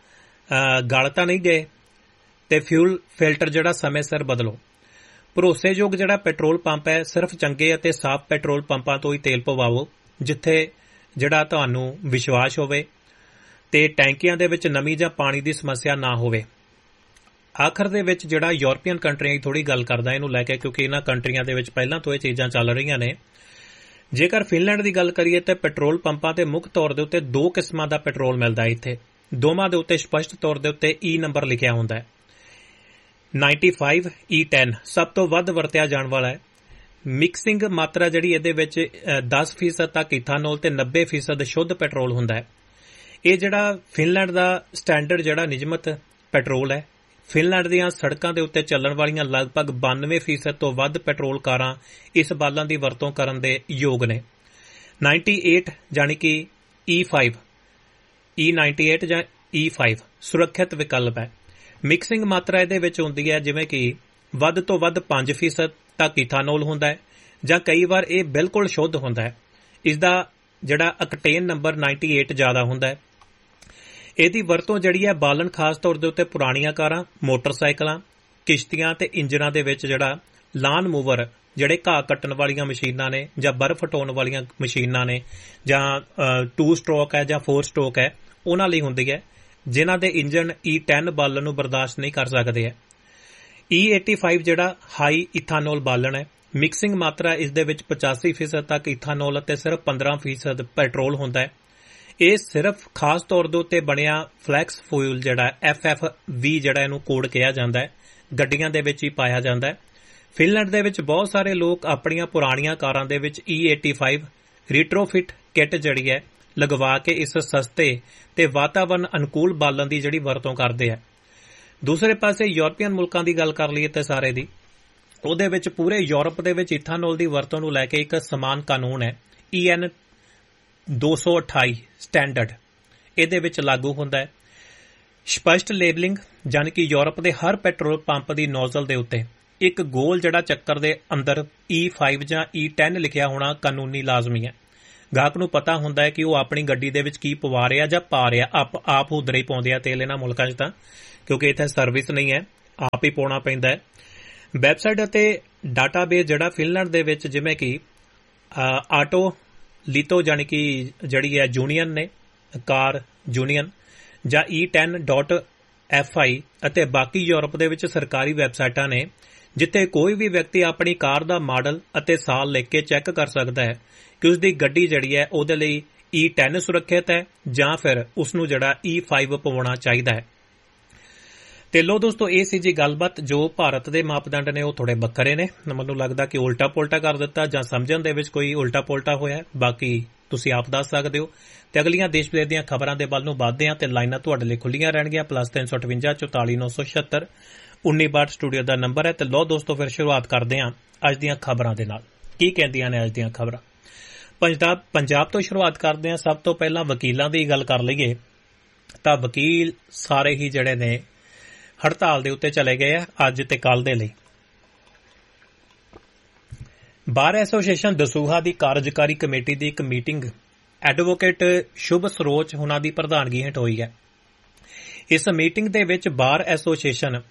ਤਾਂ ਨਹੀਂ ਗਏ ਤੇ ਫਿਊਲ ਫਿਲਟਰ ਜਿਹੜਾ ਸਮੇਂ ਸਿਰ ਬਦਲੋ। ਭਰੋਸੇਯੋਗ ਜਿਹੜਾ ਪੈਟਰੋਲ ਪੰਪ ਹੈ ਸਿਰਫ ਚੰਗੇ ਅਤੇ ਸਾਫ਼ ਪੈਟਰੋਲ ਪੰਪਾਂ ਤੋਂ ਹੀ ਤੇਲ ਪਵਾਓ ਜਿੱਥੇ ਜਿਹੜਾ ਤੁਹਾਨੂੰ ਵਿਸ਼ਵਾਸ ਹੋਵੇ ਤੇ ਟੈਂਕੀਆਂ ਦੇ ਵਿੱਚ ਨਮੀ ਜਾਂ ਪਾਣੀ ਦੀ ਸਮੱਸਿਆ ਨਾ ਹੋਵੇ। ਆਖਰ ਦੇ ਵਿੱਚ ਜਿਹੜਾ ਯੂਰਪੀਅਨ ਕੰਟਰੀਆਂ ਦੀ ਥੋੜ੍ਹੀ ਗੱਲ ਕਰਦਾ ਇਹਨੂੰ ਲੈ ਕੇ ਕਿਉਂਕਿ ਇਹਨਾਂ ਕੰਟਰੀਆਂ ਦੇ ਵਿੱਚ ਪਹਿਲਾਂ ਤੋਂ ਇਹ ਚੀਜ਼ਾਂ ਚੱਲ ਰਹੀਆਂ ਨੇ। ਜੇਕਰ ਫਿਨਲੈਂਡ ਦੀ ਗੱਲ ਕਰੀਏ ਤਾਂ ਪੈਟਰੋਲ ਪੰਪਾਂ ਤੇ ਮੁੱਖ ਤੌਰ ਦੇ ਉੱਤੇ 2 ਕਿਸਮਾਂ ਦਾ ਪੈਟਰੋਲ ਮਿਲਦਾ ਹੈ। ਇੱਥੇ ਦੋਵਾਂ ਦੇ ਉੱਤੇ ਸਪਸ਼ਟ ਤੌਰ ਦੇ ਉੱਤੇ E ਨੰਬਰ ਲਿਖਿਆ ਹੁੰਦਾ ਹੈ। 95 E10 ਸਭ ਤੋਂ ਵੱਧ ਵਰਤਿਆ ਜਾਣ ਵਾਲਾ ਹੈ। ਮਿਕਸਿੰਗ ਮਾਤਰਾ ਜਿਹੜੀ ਇਹਦੇ ਵਿੱਚ 10% ਤੱਕ ਇਥਾਨੋਲ ਤੇ 90% ਸ਼ੁੱਧ ਪੈਟਰੋਲ ਹੁੰਦਾ ਹੈ। ਇਹ ਜਿਹੜਾ ਫਿਨਲੈਂਡ ਦਾ ਸਟੈਂਡਰਡ ਜਿਹੜਾ ਨਿਯਮਤ ਪੈਟਰੋਲ ਹੈ। ਫਿਨਲੈਂਡ ਦੀਆਂ ਸੜਕਾਂ ਦੇ ਉੱਤੇ ਚੱਲਣ ਵਾਲੀਆਂ ਲਗਭਗ 92% ਤੋਂ ਵੱਧ ਪੈਟਰੋਲ ਕਾਰਾਂ ਇਸ ਬਾਲਾਂ ਦੀ ਵਰਤੋਂ ਕਰਨ ਦੇ ਯੋਗ ਨੇ। 98 ਜਾਣੀ ਕਿ E5 E98 ਜਾਂ E5 ਸੁਰੱਖਿਅਤ ਵਿਕਲਪ ਹੈ। ਮਿਕਸਿੰਗ ਮਾਤਰਾ ਇਹਦੇ ਵਿੱਚ ਹੁੰਦੀ ਹੈ ਜਿਵੇਂ ਕਿ ਵੱਧ ਤੋਂ ਵੱਧ 5% ਤੱਕ ਇਥਾਨੋਲ ਹੁੰਦਾ ਹੈ ਜਾਂ ਕਈ ਵਾਰ ਇਹ ਬਿਲਕੁਲ ਸ਼ੁੱਧ ਹੁੰਦਾ ਹੈ। ਇਸ ਦਾ ਜਿਹੜਾ ਅਕਟੇਨ ਨੰਬਰ 98 ਜ਼ਿਆਦਾ ਹੁੰਦਾ ਹੈ। ਇਹਦੀ ਵਰਤੋਂ ਜਿਹੜੀ ਹੈ ਬਾਲਣ ਖਾਸ ਤੌਰ ਦੇ ਉੱਤੇ ਪੁਰਾਣੀਆਂ ਕਾਰਾਂ, ਮੋਟਰਸਾਈਕਲਾਂ, ਕਿਸ਼ਤੀਆਂ ਤੇ ਇੰਜਨਾਂ ਦੇ ਵਿੱਚ ਜਿਹੜਾ ਲਾਨ ਮੂਵਰ ਜਿਹੜੇ ਘਾਹ ਕੱਟਣ ਵਾਲੀਆਂ ਮਸ਼ੀਨਾਂ ਨੇ ਜਾਂ ਬਰਫ਼ ਹਟਾਉਣ ਵਾਲੀਆਂ ਮਸ਼ੀਨਾਂ ਨੇ ਜਾਂ 2 ਸਟ੍ਰੋਕ ਹੈ ਜਾਂ 4 ਸਟ੍ਰੋਕ ਹੈ ਉਹਨਾਂ ਲਈ ਹੁੰਦੀ ਹੈ ਜਿਨ੍ਹਾਂ ਦੇ ਇੰਜਨ E10 ਬਾਲਣ ਨੂੰ ਬਰਦਾਸ਼ਤ ਨਹੀਂ ਕਰ ਸਕਦੇ ਹੈ। E85 ਜਿਹੜਾ ਹਾਈ ਇਥਾਨੋਲ ਬਾਲਣ ਹੈ। ਮਿਕਸਿੰਗ ਮਾਤਰਾ ਇਸ ਦੇ ਵਿੱਚ 85% ਤੱਕ ਇਥਾਨੋਲ ਅਤੇ ਸਿਰਫ 15% ਪੈਟਰੋਲ ਹੁੰਦਾ ਹੈ। ਇਹ ਸਿਰਫ ਖਾਸ ਤੌਰ ਦੇ ਉੱਤੇ ਬਣਿਆ ਫਲੈਕਸ ਫਿਊਲ ਜਿਹੜਾ FFV ਜਿਹੜਾ ਇਹਨੂੰ ਕੋਡ ਕਿਹਾ ਜਾਂਦਾ ਹੈ ਗੱਡੀਆਂ ਦੇ ਵਿੱਚ ਹੀ ਪਾਇਆ ਜਾਂਦਾ ਹੈ। ਫਿਨਲੈਂਡ ਦੇ ਵਿੱਚ ਬਹੁਤ ਸਾਰੇ ਲੋਕ ਆਪਣੀਆਂ ਪੁਰਾਣੀਆਂ ਕਾਰਾਂ ਦੇ ਵਿੱਚ E85 ਰੀਟਰੋਫਿਟ ਕਿੱਟ ਜਿਹੜੀ ਹੈ ਲਗਵਾ ਕੇ ਇਸ ਸਸਤੇ ਤੇ ਵਾਤਾਵਰਨ ਅਨੁਕੂਲ ਬਾਲਣ ਦੀ ਜਿਹੜੀ ਵਰਤੋਂ ਕਰਦੇ ਆ। ਦੂਸਰੇ ਪਾਸੇ ਯੂਰਪੀਅਨ ਮੁਲਕਾਂ ਦੀ ਗੱਲ ਕਰ ਲਈਏ ਤੇ ਸਾਰੇ ਦੀ ਉਹਦੇ ਵਿੱਚ ਪੂਰੇ ਯੂਰਪ ਦੇ ਵਿੱਚ ਇਥਾਨੋਲ ਦੀ ਵਰਤੋਂ ਨੂੰ ਲੈ ਕੇ ਇੱਕ ਸਮਾਨ ਕਾਨੂੰਨ ਹੈ EN 228 ਸਟੈਂਡਰਡ ਇਹਦੇ ਵਿੱਚ ਲਾਗੂ ਹੁੰਦਾ ਹੈ। ਸਪਸ਼ਟ ਲੇਬਲਿੰਗ ਜਾਣੀ ਕਿ ਯੂਰਪ ਦੇ ਹਰ ਪੈਟਰੋਲ ਪੰਪ ਦੀ ਨੋਜ਼ਲ ਦੇ ਉੱਤੇ ਇੱਕ ਗੋਲ ਜਿਹੜਾ ਚੱਕਰ ਦੇ ਅੰਦਰ E5 ਜਾਂ E10 ਲਿਖਿਆ ਹੋਣਾ ਕਾਨੂੰਨੀ ਲਾਜ਼ਮੀ ਹੈ। ਗਾਹਕ ਨੂੰ ਪਤਾ ਹੁੰਦਾ ਹੈ ਕਿ ਉਹ ਆਪਣੀ ਗੱਡੀ ਦੇ ਵਿੱਚ ਕੀ ਪਵਾ ਰਿਹਾ ਜਾਂ ਪਾ ਰਿਹਾ। ਆਪ ਉਧਰ ਹੀ ਪਾਉਂਦੇ ਆ ਤੇਲ ਇਹਨਾਂ ਮੁਲਕਾਂ 'ਚ, ਤਾਂ ਕਿਉਂਕਿ ਇੱਥੇ ਸਰਵਿਸ ਨਹੀਂ ਹੈ, ਆਪ ਹੀ ਪਾਉਣਾ ਪੈਂਦਾ ਹੈ। ਵੈਬਸਾਈਟ ਅਤੇ ਡਾਟਾਬੇਸ ਜਿਹੜਾ ਫਿਨਲੈਂਡ ਦੇ ਵਿੱਚ, ਜਿਵੇਂ ਕਿ ਆਟੋ ਲੀਤੋ ਜਾਣੀ ਕਿ ਜਿਹੜੀ ਹੈ ਯੂਨੀਅਨ ਨੇ, ਕਾਰ ਯੂਨੀਅਨ, ਜਾਂ E10.fi ਅਤੇ ਬਾਕੀ ਯੂਰਪ ਦੇ ਵਿੱਚ ਸਰਕਾਰੀ ਵੈਬਸਾਈਟਾਂ ਨੇ ਜਿੱਥੇ ਕੋਈ ਵੀ ਵਿਅਕਤੀ ਆਪਣੀ ਕਾਰ ਦਾ ਮਾਡਲ ਅਤੇ ਸਾਲ ਲਿਖ ਕੇ ਚੈੱਕ ਕਰ ਸਕਦਾ ਹੈ ਕਿ ਉਸਦੀ ਗੱਡੀ ਜਿਹੜੀ ਹੈ ਉਹਦੇ ਲਈ E10 ਸੁਰੱਖਿਅਤ ਹੈ ਜਾਂ ਫਿਰ ਉਸਨੂੰ ਜਿਹੜਾ E5 ਪਵਾਉਣਾ ਚਾਹੀਦਾ ਹੈ। ਤੇ ਲੋ ਦੋਸਤੋ, ਇਹ ਸੀ ਜੀ ਗੱਲਬਾਤ। ਜੋ ਭਾਰਤ ਦੇ ਮਾਪਦੰਡ ਨੇ ਉਹ ਥੋੜੇ ਵੱਖਰੇ ਨੇ। ਮੈਨੂੰ ਲੱਗਦਾ ਕਿ ਉਲਟਾ ਪੁਲਟਾ ਕਰ ਦਿੱਤਾ ਜਾਂ ਸਮਝਣ ਦੇ ਵਿੱਚ ਕੋਈ ਉਲਟਾ ਪੁਲਟਾ ਹੋਇਆ। ਬਾਕੀ ਤੁਸੀਂ ਆਪ ਦੱਸ ਸਕਦੇ ਹੋ। ਤੇ ਅਗਲੀਆਂ ਦੇਸ਼ ਵਿਦੇਸ਼ ਦੀਆਂ ਖਬਰਾਂ ਦੇ ਵੱਲ ਨੂੰ ਵਧਦੇ ਹਾਂ ਤੇ ਲਾਈਨਾਂ ਤੁਹਾਡੇ ਲਈ ਖੁੱਲੀਆਂ ਰਹਿਣਗੀਆਂ। +358 44 976 1962 ਸਟੂਡੀਓ ਦਾ ਨੰਬਰ ਹੈ। ਤੇ ਲੋ ਦੋਸਤੋ, ਫਿਰ ਸ਼ੁਰੂਆਤ ਕਰਦੇ ਹਾਂ ਅੱਜ ਦੀਆਂ ਖਬਰਾਂ ਦੇ ਨਾਲ। ਕੀ ਕਹਿੰਦੀਆਂ ਨੇ ਅੱਜ ਦੀਆਂ ਖਬਰਾਂ? ਪੰਜਾਬ ਤੋਂ ਸ਼ੁਰੂਆਤ ਕਰਦੇ ਹਾਂ। ਸਭ ਤੋਂ ਪਹਿਲਾਂ ਵਕੀਲਾਂ ਦੀ ਗੱਲ ਕਰ ਲਈਏ ਤਾਂ ਵਕੀਲ ਸਾਰੇ ਹੀ ਜਿਹੜੇ ਨੇ ਹੜਤਾਲ ਦੇ ਉੱਤੇ ਚਲੇ ਗਏ ਆ ਅੱਜ ਤੇ ਕੱਲ ਦੇ ਲਈ। ਬਾਰ ਐਸੋਸੀਏਸ਼ਨ ਦਸੂਹਾ ਦੀ ਕਾਰਜਕਾਰੀ ਕਮੇਟੀ ਦੀ ਇੱਕ ਮੀਟਿੰਗ ਐਡਵੋਕੇਟ ਸ਼ੁਭ ਸਰੋਚ ਉਹਨਾਂ ਦੀ ਪ੍ਰਧਾਨਗੀ ਹੇਠ ਹੋਈ ਹੈ। ਇਸ ਮੀਟਿੰਗ ਦੇ ਵਿੱਚ ਬਾਰ ਐਸੋਸੀਏਸ਼ਨ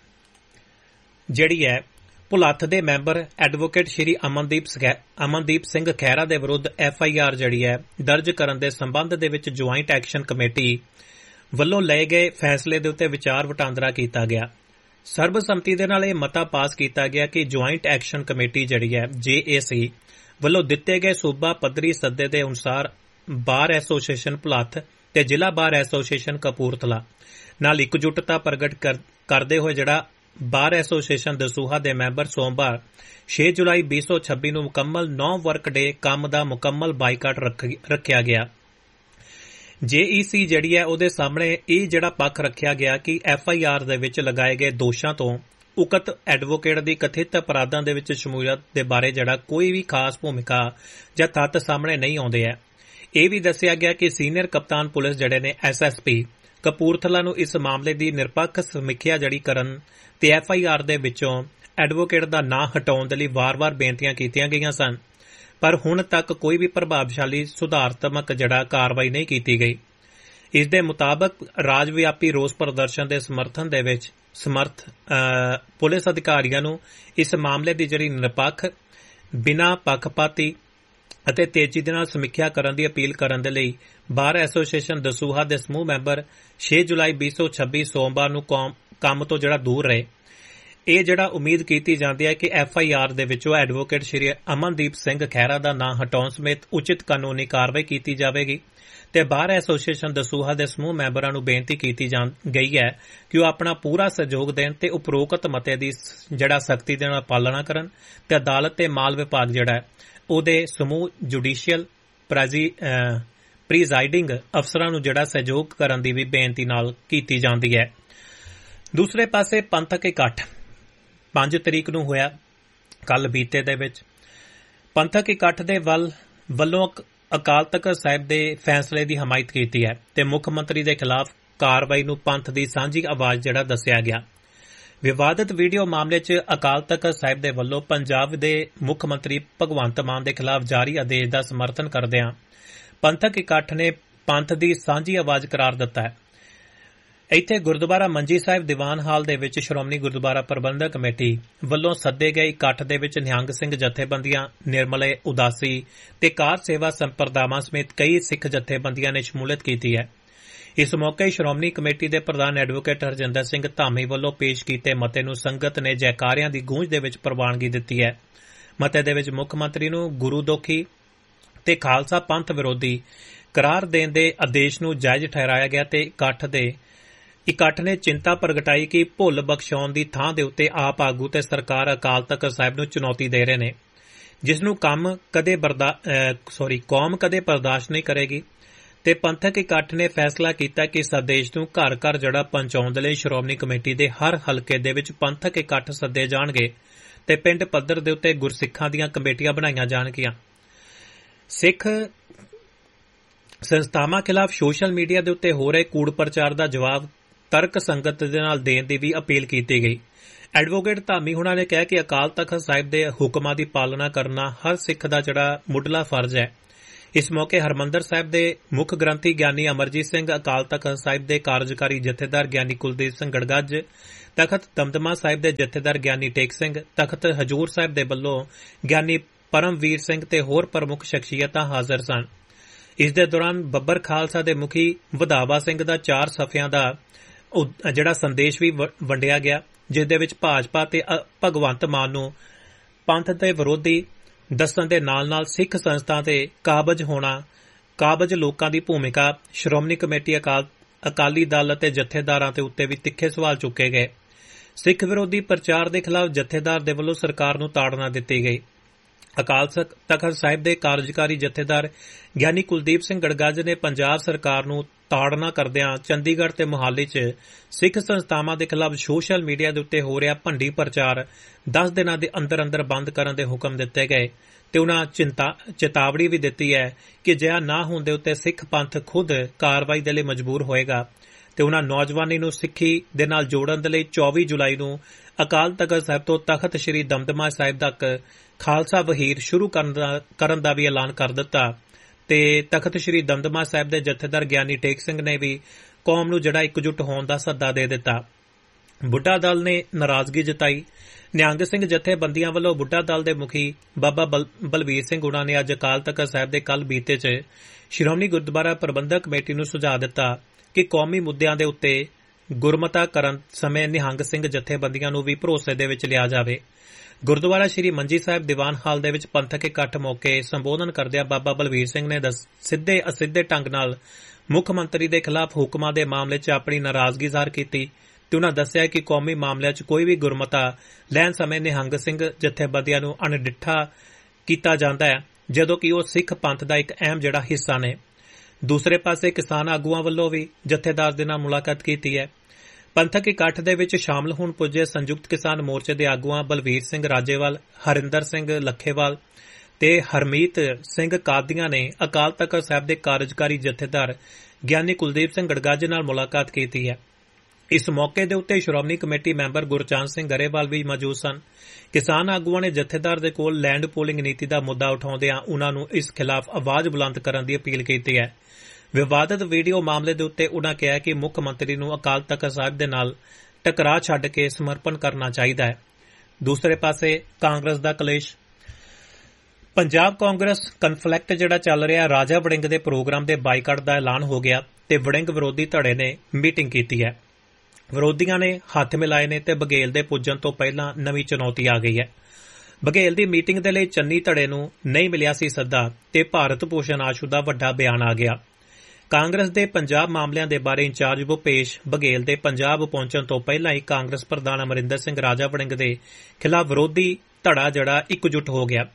ਜਿਹੜੀ ਹੈ ਭੁਲੱਥ ਦੇ ਮੈਂਬਰ ਐਡਵੋਕੇਟ ਸ਼੍ਰੀ ਅਮਨਦੀਪ ਸਿੰਘ ਖਹਿਰਾ ਦੇ ਵਿਰੁੱਧ FIR ਜਿਹੜੀ ਹੈ ਦਰਜ ਕਰਨ ਦੇ ਸੰਬੰਧ ਦੇ ਵਿੱਚ ਜੁਆਇੰਟ ਐਕਸ਼ਨ ਕਮੇਟੀ ਵੱਲੋਂ ਲਏ ਗਏ ਫੈਸਲੇ ਦੇ ਉੱਤੇ ਵਿਚਾਰ ਵਟਾਂਦਰਾ ਕੀਤਾ ਗਿਆ। ਸਰਬਸੰਮਤੀ ਦੇ ਨਾਲ ਇਹ ਮਤਾ ਪਾਸ ਕੀਤਾ ਗਿਆ ਕਿ ਜੁਆਇੰਟ ਐਕਸ਼ਨ ਕਮੇਟੀ ਜਿਹੜੀ ਹੈ JAC ਵੱਲੋਂ ਦਿੱਤੇ ਗਏ ਸੂਬਾ ਪੱਧਰੀ ਸੱਦੇ ਦੇ ਅਨੁਸਾਰ ਬਾਰ ਐਸੋਸੀਏਸ਼ਨ ਭੁਲੱਥ ਤੇ ਜ਼ਿਲ੍ਹਾ ਬਾਰ ਐਸੋਸੀਏਸ਼ਨ ਕਪੂਰਥਲਾ ਨਾਲ ਇਕਜੁੱਟਤਾ ਪ੍ਰਗਟ ਕਰਦੇ ਹੋਏ ਜਿਹੜਾ ਬਾਰ ਐਸੋਸੀਏਸ਼ਨ ਦਸੂਹਾ ਦੇ ਮੈਂਬਰ ਸੋਮਵਾਰ 6 ਜੁਲਾਈ 2026 ਨੂੰ ਮੁਕੰਮਲ 9 ਵਰਕ ਡੇ ਕੰਮ ਦਾ ਮੁਕੰਮਲ ਬਾਈਕਾਟ ਰੱਖਿਆ ਗਿਆ। JEC ਜਿਹੜੀ ਹੈ ਉਹਦੇ ਸਾਹਮਣੇ ਇਹ ਜਿਹੜਾ ਪੱਖ ਰੱਖਿਆ ਗਿਆ ਕਿ FIR ਦੇ ਵਿੱਚ ਲਗਾਏ ਗਏ ਦੋਸ਼ਾਂ ਤੋਂ ਉਕਤ ਐਡਵੋਕੇਟ ਦੀ ਕਥਿਤ ਅਪਰਾਧਾਂ ਦੇ ਵਿੱਚ ਸ਼ਮੂਲੀਅਤ ਦੇ ਬਾਰੇ ਜਿਹੜਾ ਕੋਈ ਵੀ ਖਾਸ ਭੂਮਿਕਾ ਜਾਂ ਤੱਥ ਸਾਹਮਣੇ ਨਹੀਂ ਆਉਂਦੇ ਹੈ। ਇਹ ਵੀ ਦੱਸਿਆ ਗਿਆ ਕਿ ਸੀਨੀਅਰ ਕਪਤਾਨ ਪੁਲਿਸ ਜਿਹੜੇ ਨੇ SSP ਕਪੂਰਥਲਾ ਨੂੰ ਇਸ ਮਾਮਲੇ ਦੀ ਨਿਰਪੱਖ ਸਮੀਖਿਆ ਜਿਹੜੀ ਕਰਨ ਤੇ FIR ਦੇ ਵਿੱਚੋਂ ਐਡਵੋਕੇਟ ਦਾ ਨਾਂ ਹਟਾਉਣ ਦੇ ਲਈ ਵਾਰ-ਵਾਰ ਬੇਨਤੀਆਂ ਕੀਤੀਆਂ ਗਈਆਂ ਸਨ, ਪਰ ਹੁਣ ਤੱਕ ਕੋਈ ਵੀ ਪ੍ਰਭਾਵਸ਼ਾਲੀ ਸੁਧਾਰਾਤਮਕ ਜਿਹੜਾ ਕਾਰਵਾਈ ਨਹੀਂ ਕੀਤੀ ਗਈ। ਇਸ ਦੇ ਮੁਤਾਬਕ ਰਾਜ ਵਿਆਪੀ ਰੋਸ ਪ੍ਰਦਰਸ਼ਨ ਦੇ ਸਮਰਥਨ ਦੇ ਵਿੱਚ ਪੁਲਿਸ ਅਧਿਕਾਰੀਆਂ ਨੂੰ ਇਸ ਮਾਮਲੇ ਦੀ ਜਿਹੜੀ ਨਿਰਪੱਖ, ਬਿਨਾਂ ਪੱਖਪਾਤੀ ਅਤੇ ਤੇਜ਼ੀ ਦੇ ਨਾਲ ਸਮੀਖਿਆ ਕਰਨ ਦੀ ਅਪੀਲ ਕਰਨ ਦੇ ਲਈ ਬਾਰ ਐਸੋਸੀਏਸ਼ਨ ਦਸੂਹਾ ਦੇ ਸਮੂਹ ਮੈਂਬਰ 6 ਜੁਲਾਈ 2026 ਸੋਮਵਾਰ ਨੂੰ ਕੰਮ ਤੋਂ ਜਿਹੜਾ ਦੂਰ ਰਹੇ। ਇਹ ਜਿਹੜਾ ਉਮੀਦ ਕੀਤੀ ਜਾਂਦੀ ਹੈ ਕਿ FIR ਦੇ ਵਿੱਚੋਂ ਐਡਵੋਕੇਟ ਸ਼੍ਰੀ ਅਮਨਦੀਪ ਸਿੰਘ ਖਹਿਰਾ ਦਾ ਨਾਂ ਹਟਾਉਣ ਸਮੇਤ ਉਚਿਤ ਕਾਨੂੰਨੀ ਕਾਰਵਾਈ ਕੀਤੀ ਜਾਵੇਗੀ ਤੇ ਬਾਰ ਐਸੋਸੀਏਸ਼ਨ ਦਸੂਹਾ ਦੇ ਸਮੂਹ ਮੈਂਬਰਾਂ ਨੂੰ ਬੇਨਤੀ ਕੀਤੀ ਗਈ ਹੈ ਕਿ ਉਹ ਆਪਣਾ ਪੂਰਾ ਸਹਿਯੋਗ ਦੇਣ ਤੇ ਉਪਰੋਕਤ ਮਤੇ ਦੀ ਜਿਹੜਾ ਸਖਤੀ ਦੇ ਨਾਲ ਪਾਲਣਾ ਕਰਨ ਤੇ ਅਦਾਲਤ ਤੇ ਮਾਲ ਵਿਭਾਗ ਜਿਹੜਾ ਉਹਦੇ ਸਮੂਹ ਜੁਡੀਸ਼ੀਅਲ ਪ੍ਰੀਜ਼ਾਈਡਿੰਗ ਅਫਸਰਾਂ ਨੂੰ ਜਿਹੜਾ ਸਹਿਯੋਗ ਕਰਨ ਦੀ ਵੀ ਬੇਨਤੀ ਨਾਲ ਕੀਤੀ ਜਾਂਦੀ ਹੈ। ਦੂਸਰੇ ਪਾਸੇ ਪੰਥਕ ਇਕੱਠ 5 ਤਰੀਕ ਨੂੰ ਹੋਇਆ ਕੱਲ ਬੀਤੇ ਦੇ ਵਿੱਚ। ਪੰਥਕ ਇਕੱਠ ਦੇ ਵੱਲੋਂ ਅਕਾਲ ਤਖ਼ਤ ਸਾਹਿਬ ਦੇ ਫੈਸਲੇ ਦੀ ਹਮਾਇਤ ਕੀਤੀ ਹੈ ਤੇ ਮੁੱਖ ਮੰਤਰੀ ਦੇ ਖਿਲਾਫ ਕਾਰਵਾਈ ਨੂੰ ਪੰਥ ਦੀ ਸਾਂਝੀ ਆਵਾਜ਼ ਜਿਹੜਾ ਦੱਸਿਆ ਗਿਆ। ਵਿਵਾਦਤ ਵੀਡੀਓ ਮਾਮਲੇ 'ਚ ਅਕਾਲ ਤਖ਼ਤ ਸਾਹਿਬ ਦੇ ਵੱਲੋਂ ਪੰਜਾਬ ਦੇ ਮੁੱਖ ਮੰਤਰੀ ਭਗਵੰਤ ਮਾਨ ਦੇ ਖਿਲਾਫ ਜਾਰੀ ਆਦੇਸ਼ ਦਾ ਸਮਰਥਨ ਕਰਦਿਆਂ ਪੰਥਕ ਇਕੱਠ ਨੇ ਪੰਥ ਦੀ ਸਾਂਝੀ ਆਵਾਜ਼ ਕਰਾਰ ਦਿੱਤਾ ਹੈ। ਇੱਥੇ ਗੁਰਦੁਆਰਾ ਮੰਜੀ ਸਾਹਿਬ ਦੀਵਾਨ ਹਾਲ ਦੇ ਵਿੱਚ ਸ਼੍ਰੋਮਣੀ ਗੁਰਦੁਆਰਾ ਪ੍ਰਬੰਧਕ ਕਮੇਟੀ ਵੱਲੋਂ ਸੱਦੇ ਗਏ ਇਕੱਠ ਦੇ ਵਿੱਚ ਨਿਹੰਗ ਸਿੰਘ ਜਥੇਬੰਦੀਆਂ, ਨਿਰਮਲੇ ਉਦਾਸੀ ਤੇ ਕਾਰ ਸੇਵਾ ਸੰਪਰਦਾਵਾਂ ਸਮੇਤ ਕਈ ਸਿੱਖ ਜਥੇਬੰਦੀਆਂ ਨੇ ਸ਼ਮੂਲੀਅਤ ਕੀਤੀ ਹੈ। ਇਸ ਮੌਕੇ ਸ਼੍ਰੋਮਣੀ ਕਮੇਟੀ ਦੇ ਪ੍ਰਧਾਨ ਐਡਵੋਕੇਟ ਹਰਜਿੰਦਰ ਸਿੰਘ ਧਾਮੀ ਵੱਲੋਂ ਪੇਸ਼ ਕੀਤੇ ਮਤੇ ਨੂੰ ਸੰਗਤ ਨੇ ਜੈਕਾਰਿਆਂ ਦੀ ਗੂੰਜ ਦੇ ਵਿੱਚ ਪ੍ਰਵਾਨਗੀ ਦਿੱਤੀ ਹੈ। ਮਤੇ ਦੇ ਵਿੱਚ ਮੁੱਖ ਮੰਤਰੀ ਨੂੰ ਗੁਰੂ ਦੋਖੀ ਤੇ ਖਾਲਸਾ ਪੰਥ ਵਿਰੋਧੀ ਕਰਾਰ ਦੇਣ ਦੇ ਆਦੇਸ਼ ਨੂੰ ਜਾਇਜ਼ ਠਹਿਰਾਇਆ ਗਿਆ ਤੇ ਇਕੱਠ ਨੇ ਚਿੰਤਾ ਪ੍ਰਗਟਾਈ ਕਿ ਭੁੱਲ ਬਖਸ਼ਾਉਣ ਦੀ ਥਾਂ ਦੇ ਉੱਤੇ ਆਪ ਆਗੂ ਤੇ ਸਰਕਾਰ ਅਕਾਲ ਤਖ਼ਤ ਸਾਹਿਬ ਨੂੰ ਚੁਣੌਤੀ ਦੇ ਰਹੇ ਨੇ, ਜਿਸ ਨੂੰ ਕੌਮ ਕਦੇ ਬਰਦਾਸ਼ਤ ਨਹੀਂ ਕਰੇਗੀ। ਤੇ ਪੰਥਕ ਇਕੱਠ ਨੇ ਫੈਸਲਾ ਕੀਤਾ ਕਿ ਇਸ ਆਦੇਸ਼ ਨੂੰ ਘਰ ਘਰ ਜਿਹੜਾ ਪਹੁੰਚਾਉਣ ਦੇ ਲਈ ਸ਼੍ਰੋਮਣੀ ਕਮੇਟੀ ਦੇ ਹਰ ਹਲਕੇ ਦੇ ਵਿੱਚ ਪੰਥਕ ਇਕੱਠ ਸੱਦੇ ਜਾਣਗੇ ਤੇ ਪਿੰਡ ਪੱਧਰ ਦੇ ਉੱਤੇ ਗੁਰਸਿੱਖਾਂ ਦੀਆਂ ਕਮੇਟੀਆਂ ਬਣਾਈਆਂ ਜਾਣਗੀਆਂ। ਸਿੱਖ ਸੰਸਥਾਵਾਂ ਖਿਲਾਫ ਸੋਸ਼ਲ ਮੀਡੀਆ ਦੇ ਉੱਤੇ ਹੋ ਰਹੇ ਕੂੜ ਪ੍ਰਚਾਰ ਦਾ ਜਵਾਬ ਤਰਕ ਸੰਗਤ ਦੇ ਨਾਲ ਦੇਣ ਦੀ ਵੀ ਅਪੀਲ ਕੀਤੀ ਗਈ। ਐਡਵੋਕੇਟ ਧਾਮੀ ਹੁਣਾਂ ਨੇ ਕਿਹਾ ਕਿ ਅਕਾਲ ਤਖ਼ਤ ਸਾਹਿਬ ਦੇ ਹੁਕਮਾਂ ਦੀ ਪਾਲਣਾ ਕਰਨਾ ਹਰ ਸਿੱਖ ਦਾ ਜਿਹੜਾ ਮੁੱਢਲਾ ਫਰਜ਼ ਹੈ। ਇਸ ਮੌਕੇ ਹਰਮੰਦਰ ਸਾਹਿਬ ਦੇ ਮੁੱਖ ਗ੍ਰੰਥੀ ਗਿਆਨੀ ਅਮਰਜੀਤ ਸਿੰਘ, ਅਕਾਲ ਤਖ਼ਤ ਸਾਹਿਬ ਦੇ ਕਾਰਜਕਾਰੀ ਜਥੇਦਾਰ ਗਿਆਨੀ ਕੁਲਦੀਪ ਸਿੰਘ ਗੜਗੱਜ, ਤਖ਼ਤ ਦਮਦਮਾ ਸਾਹਿਬ ਦੇ ਜਥੇਦਾਰ ਗਿਆਨੀ ਟੇਕ ਸਿੰਘ, ਤਖ਼ਤ ਹਜੂਰ ਸਾਹਿਬ ਦੇ ਵੱਲੋਂ ਗਿਆਨੀ ਪਰਮਵੀਰ ਸਿੰਘ ਤੇ ਹੋਰ ਪ੍ਰਮੁੱਖ ਸ਼ਖਸੀਅਤਾਂ ਹਾਜ਼ਰ ਸਨ। ਇਸ ਦੇ ਦੌਰਾਨ ਬੱਬਰ ਖਾਲਸਾ ਦੇ ਮੁਖੀ ਵਧਾਵਾ ਸਿੰਘ ਦਾ 4 ਸਫ਼ਿਆਂ ਦਾ ਜਿਹੜਾ ਸੰਦੇਸ਼ ਵੀ ਵੰਡਿਆ ਗਿਆ, ਜਿਸ ਦੇ ਵਿੱਚ ਭਾਜਪਾ ਤੇ ਭਗਵੰਤ ਮਾਨ ਨੂੰ ਪੰਥ ਦੇ ਵਿਰੋਧੀ ਦੱਸਣ ਦੇ ਨਾਲ-ਨਾਲ ਸਿੱਖ ਸੰਸਥਾ ਤੇ ਕਾਬਜ ਲੋਕਾਂ ਦੀ ਭੂਮਿਕਾ, ਸ਼੍ਰੋਮਣੀ ਕਮੇਟੀ, ਅਕਾਲੀ ਦਲ ਅਤੇ ਜਥੇਦਾਰਾਂ ਦੇ ਉੱਤੇ ਵੀ ਤਿੱਖੇ ਸਵਾਲ ਚੁੱਕੇ ਗਏ। ਸਿੱਖ ਵਿਰੋਧੀ ਪ੍ਰਚਾਰ ਦੇ ਖਿਲਾਫ ਜਥੇਦਾਰ ਦੇ ਵੱਲੋਂ ਸਰਕਾਰ ਨੂੰ ਤਾੜਨਾ ਦਿੱਤੀ ਗਈ। ਅਕਾਲ ਤਖ਼ਤ ਸਾਹਿਬ ਦੇ ਕਾਰਜਕਾਰੀ ਜਥੇਦਾਰ ਗਿਆਨੀ ਕੁਲਦੀਪ ਸਿੰਘ ਗੜਗੱਜ ਨੇ ਪੰਜਾਬ ਸਰਕਾਰ ਨੂੰ ਤਾੜਨਾ ਕਰਦਿਆਂ ਚੰਡੀਗੜ੍ਹ ਤੇ ਮੁਹਾਲੀ 'ਚ ਸਿੱਖ ਸੰਸਥਾਵਾਂ ਦੇ ਖਿਲਾਫ ਸੋਸ਼ਲ ਮੀਡੀਆ ਦੇ ਉੱਤੇ ਹੋ ਰਿਹਾ ਭੰਡੀ ਪ੍ਰਚਾਰ 10 ਦਿਨਾਂ ਦੇ ਅੰਦਰ ਬੰਦ ਕਰਨ ਦੇ ਹੁਕਮ ਦਿੱਤੇ ਗਏ ਤੇ ਉਨ੍ਹਾਂ ਚੇਤਾਵਨੀ ਵੀ ਦਿੱਤੀ ਹੈ ਕਿ ਅਜਿਹਾ ਨਾ ਹੋਣ ਦੇ ਉੱਤੇ ਸਿੱਖ ਪੰਥ ਖੁਦ ਕਾਰਵਾਈ ਦੇ ਲਈ ਮਜਬੂਰ ਹੋਏਗਾ ਤੇ ਉਨ੍ਹਾਂ ਨੌਜਵਾਨੀ ਨੂੰ ਸਿੱਖੀ ਦੇ ਨਾਲ ਜੋੜਨ ਦੇ ਲਈ 24 ਜੁਲਾਈ ਨੂੰ ਅਕਾਲ ਤਖ਼ਤ ਸਾਹਿਬ ਤੋਂ ਤਖ਼ਤ ਸ੍ਰੀ ਦਮਦਮਾ ਸਾਹਿਬ ਤੱਕ ਖਾਲਸਾ ਵਹੀਰ ਸ਼ੁਰੂ ਕਰਨ ਦਾ ਵੀ ਐਲਾਨ ਕਰ ਦਿੱਤਾ ਤੇ ਤਖ਼ਤ ਸ੍ਰੀ ਦਮਦਮਾ ਸਾਹਿਬ ਦੇ ਜਥੇਦਾਰ ਗਿਆਨੀ ਟੇਕ ਸਿੰਘ ਨੇ ਵੀ ਕੌਮ ਨੂੰ ਜਿਹੜਾ ਇਕਜੁੱਟ ਹੋਣ ਦਾ ਸੱਦਾ ਦੇ ਦਿੱਤਾ। ਬੁੱਢਾ ਦਲ ਨੇ ਨਾਰਾਜ਼ਗੀ ਜਤਾਈ। ਨਿਹੰਗ ਸਿੰਘ ਜਥੇਬੰਦੀਆਂ ਵੱਲੋਂ ਬੁੱਢਾ ਦਲ ਦੇ ਮੁਖੀ ਬਾਬਾ ਬਲਵੀਰ ਸਿੰਘ ਹੁਣਾਂ ਨੇ ਅੱਜ ਅਕਾਲ ਤਖ਼ਤ ਸਾਹਿਬ ਦੇ ਕੱਲ੍ਹ ਬੀਤੇ 'ਚ ਸ਼੍ਰੋਮਣੀ ਗੁਰਦੁਆਰਾ ਪ੍ਰਬੰਧਕ ਕਮੇਟੀ ਨੂੰ ਸੁਝਾਅ ਦਿੱਤਾ ਕਿ ਕੌਮੀ ਮੁੱਦਿਆਂ ਦੇ ਉੱਤੇ ਗੁਰਮਤਾ ਕਰਨ ਸਮੇਂ ਨਿਹੰਗ ਸਿੰਘ ਜਥੇਬੰਦੀਆਂ ਨੂੰ ਵੀ ਭਰੋਸੇ ਦੇ ਵਿੱਚ ਲਿਆ ਜਾਵੇ। ਗੁਰਦੁਆਰਾ ਸ੍ਰੀ ਮੰਜੀ ਸਾਹਿਬ ਦੀਵਾਨ ਹਾਲ ਦੇ ਵਿੱਚ ਪੰਥਕ ਇਕੱਠ ਮੌਕੇ ਸੰਬੋਧਨ ਕਰਦਿਆਂ ਬਾਬਾ ਬਲਵੀਰ ਸਿੰਘ ਨੇ ਸਿੱਧੇ ਅਸਿੱਧੇ ਢੰਗ ਨਾਲ ਮੁੱਖ ਮੰਤਰੀ ਦੇ ਖਿਲਾਫ ਹੁਕਮਾਂ ਦੇ ਮਾਮਲੇ 'ਚ ਆਪਣੀ ਨਾਰਾਜ਼ਗੀ ਜ਼ਾਹਰ ਕੀਤੀ ਤੇ ਉਨ੍ਹਾਂ ਦੱਸਿਆ ਕਿ ਕੌਮੀ ਮਾਮਲਿਆਂ 'ਚ ਕੋਈ ਵੀ ਗੁਰਮਤਾ ਲੈਣ ਸਮੇਂ ਨਿਹੰਗ ਸਿੰਘ ਜਥੇਬੰਦੀਆਂ ਨੂੰ ਅਣਡਿੱਠਾ ਕੀਤਾ ਜਾਂਦਾ ਹੈ, ਜਦੋਂ ਕਿ ਉਹ ਸਿੱਖ ਪੰਥ ਦਾ ਇੱਕ ਅਹਿਮ ਜਿਹੜਾ ਹਿੱਸਾ ਨੇ। ਦੂਸਰੇ ਪਾਸੇ ਕਿਸਾਨ ਆਗੂਆਂ ਵੱਲੋਂ ਵੀ ਜਥੇਦਾਰ ਦੇ ਨਾਲ ਮੁਲਾਕਾਤ ਕੀਤੀ ਹੈ। ਪੰਥਕ ਇਕੱਠ ਦੇ ਵਿੱਚ ਸ਼ਾਮਲ ਹੋਣ ਪੁੱਜੇ ਸੰਯੁਕਤ ਕਿਸਾਨ ਮੋਰਚੇ ਦੇ ਆਗੂਆਂ ਬਲਵੀਰ ਸਿੰਘ ਰਾਜੇਵਾਲ, ਹਰਿੰਦਰ ਸਿੰਘ ਲੱਖੇਵਾਲ ਤੇ ਹਰਮੀਤ ਸਿੰਘ ਕਾਦੀਆਂ ਨੇ ਅਕਾਲ ਤਖ਼ਤ ਸਾਹਿਬ ਦੇ ਕਾਰਜਕਾਰੀ ਜਥੇਦਾਰ ਗਿਆਨੀ ਕੁਲਦੀਪ ਸਿੰਘ ਗੜਗੱਜ ਨਾਲ ਮੁਲਾਕਾਤ ਕੀਤੀ ਹੈ। ਇਸ ਮੌਕੇ ਦੇ ਉੱਤੇ ਸ਼੍ਰੋਮਣੀ ਕਮੇਟੀ ਮੈਂਬਰ ਗੁਰਚਰਨ ਸਿੰਘ ਗਰੇਵਾਲ ਵੀ ਮੌਜੂਦ ਸਨ। ਕਿਸਾਨ ਆਗੂਆਂ ਨੇ ਜਥੇਦਾਰ ਦੇ ਕੋਲ ਲੈਂਡ ਪੂਲਿੰਗ ਨੀਤੀ ਦਾ ਮੁੱਦਾ ਉਠਾਉਂਦਿਆਂ ਉਨ੍ਹਾਂ ਨੂੰ ਇਸ ਖਿਲਾਫ ਆਵਾਜ਼ ਬੁਲੰਦ ਕਰਨ ਦੀ ਅਪੀਲ ਕੀਤੀ ਹੈ। ਵਿਵਾਦਤ ਵੀਡੀਓ ਮਾਮਲੇ ਦੇ ਉੱਤੇ ਉਨ੍ਹਾਂ ਕਿਹਾ ਕਿ ਮੁੱਖ ਮੰਤਰੀ ਨੂੰ ਅਕਾਲ ਤਖ਼ਤ ਸਾਹਿਬ ਦੇ ਨਾਲ ਟਕਰਾਅ ਛੱਡ ਕੇ ਸਮਰਪਣ ਕਰਨਾ ਚਾਹੀਦਾ ਹੈ। ਦੂਸਰੇ ਪਾਸੇ ਕਾਂਗਰਸ ਦਾ ਕਲੇਸ਼। ਪੰਜਾਬ ਕਾਂਗਰਸ ਕਨਫਲਿਕਟ ਜਿਹੜਾ ਚੱਲ ਰਿਹਾ, ਰਾਜਾ ਵੜਿੰਗ ਦੇ ਪ੍ਰੋਗਰਾਮ ਦੇ ਬਾਈਕਾਟ ਦਾ ਐਲਾਨ ਹੋ ਗਿਆ ਤੇ ਵੜਿੰਗ ਵਿਰੋਧੀ ਧੜੇ ਨੇ ਮੀਟਿੰਗ ਕੀਤੀ ਹੈ। ਵਿਰੋਧੀਆਂ ਨੇ ਹੱਥ ਮਿਲਾਏ ਨੇ ਤੇ ਬਘੇਲ ਦੇ ਪੁੱਜਣ ਤੋਂ ਪਹਿਲਾਂ ਨਵੀਂ ਚੁਣੌਤੀ ਆ ਗਈ ਹੈ। ਬਘੇਲ ਦੀ ਮੀਟਿੰਗ ਦੇ ਲਈ ਚੰਨੀ ਧੜੇ ਨੂੰ ਨਹੀਂ ਮਿਲਿਆ ਸੀ ਸੱਦਾ ਤੇ ਭਾਰਤ ਭੂਸ਼ਣ ਆਸ਼ੂ ਦਾ ਵੱਡਾ ਬਿਆਨ ਆ ਗਿਆ। ਕਾਂਗਰਸ ਦੇ ਪੰਜਾਬ ਮਾਮਲਿਆਂ ਦੇ ਬਾਰੇ ਇੰਚਾਰਜ ਭੁਪੇਸ਼ ਬਘੇਲ ਦੇ ਪੰਜਾਬ ਪਹੁੰਚਣ ਤੋਂ ਪਹਿਲਾਂ ਹੀ ਕਾਂਗਰਸ ਪ੍ਰਧਾਨ ਅਮਰਿੰਦਰ ਸਿੰਘ ਰਾਜਾ ਵੜਿੰਗ ਦੇ ਖਿਲਾਫ ਵਿਰੋਧੀ ਧੜਾ ਜਿਹੜਾ ਇਕਜੁੱਟ ਹੋ ਗਿਆ।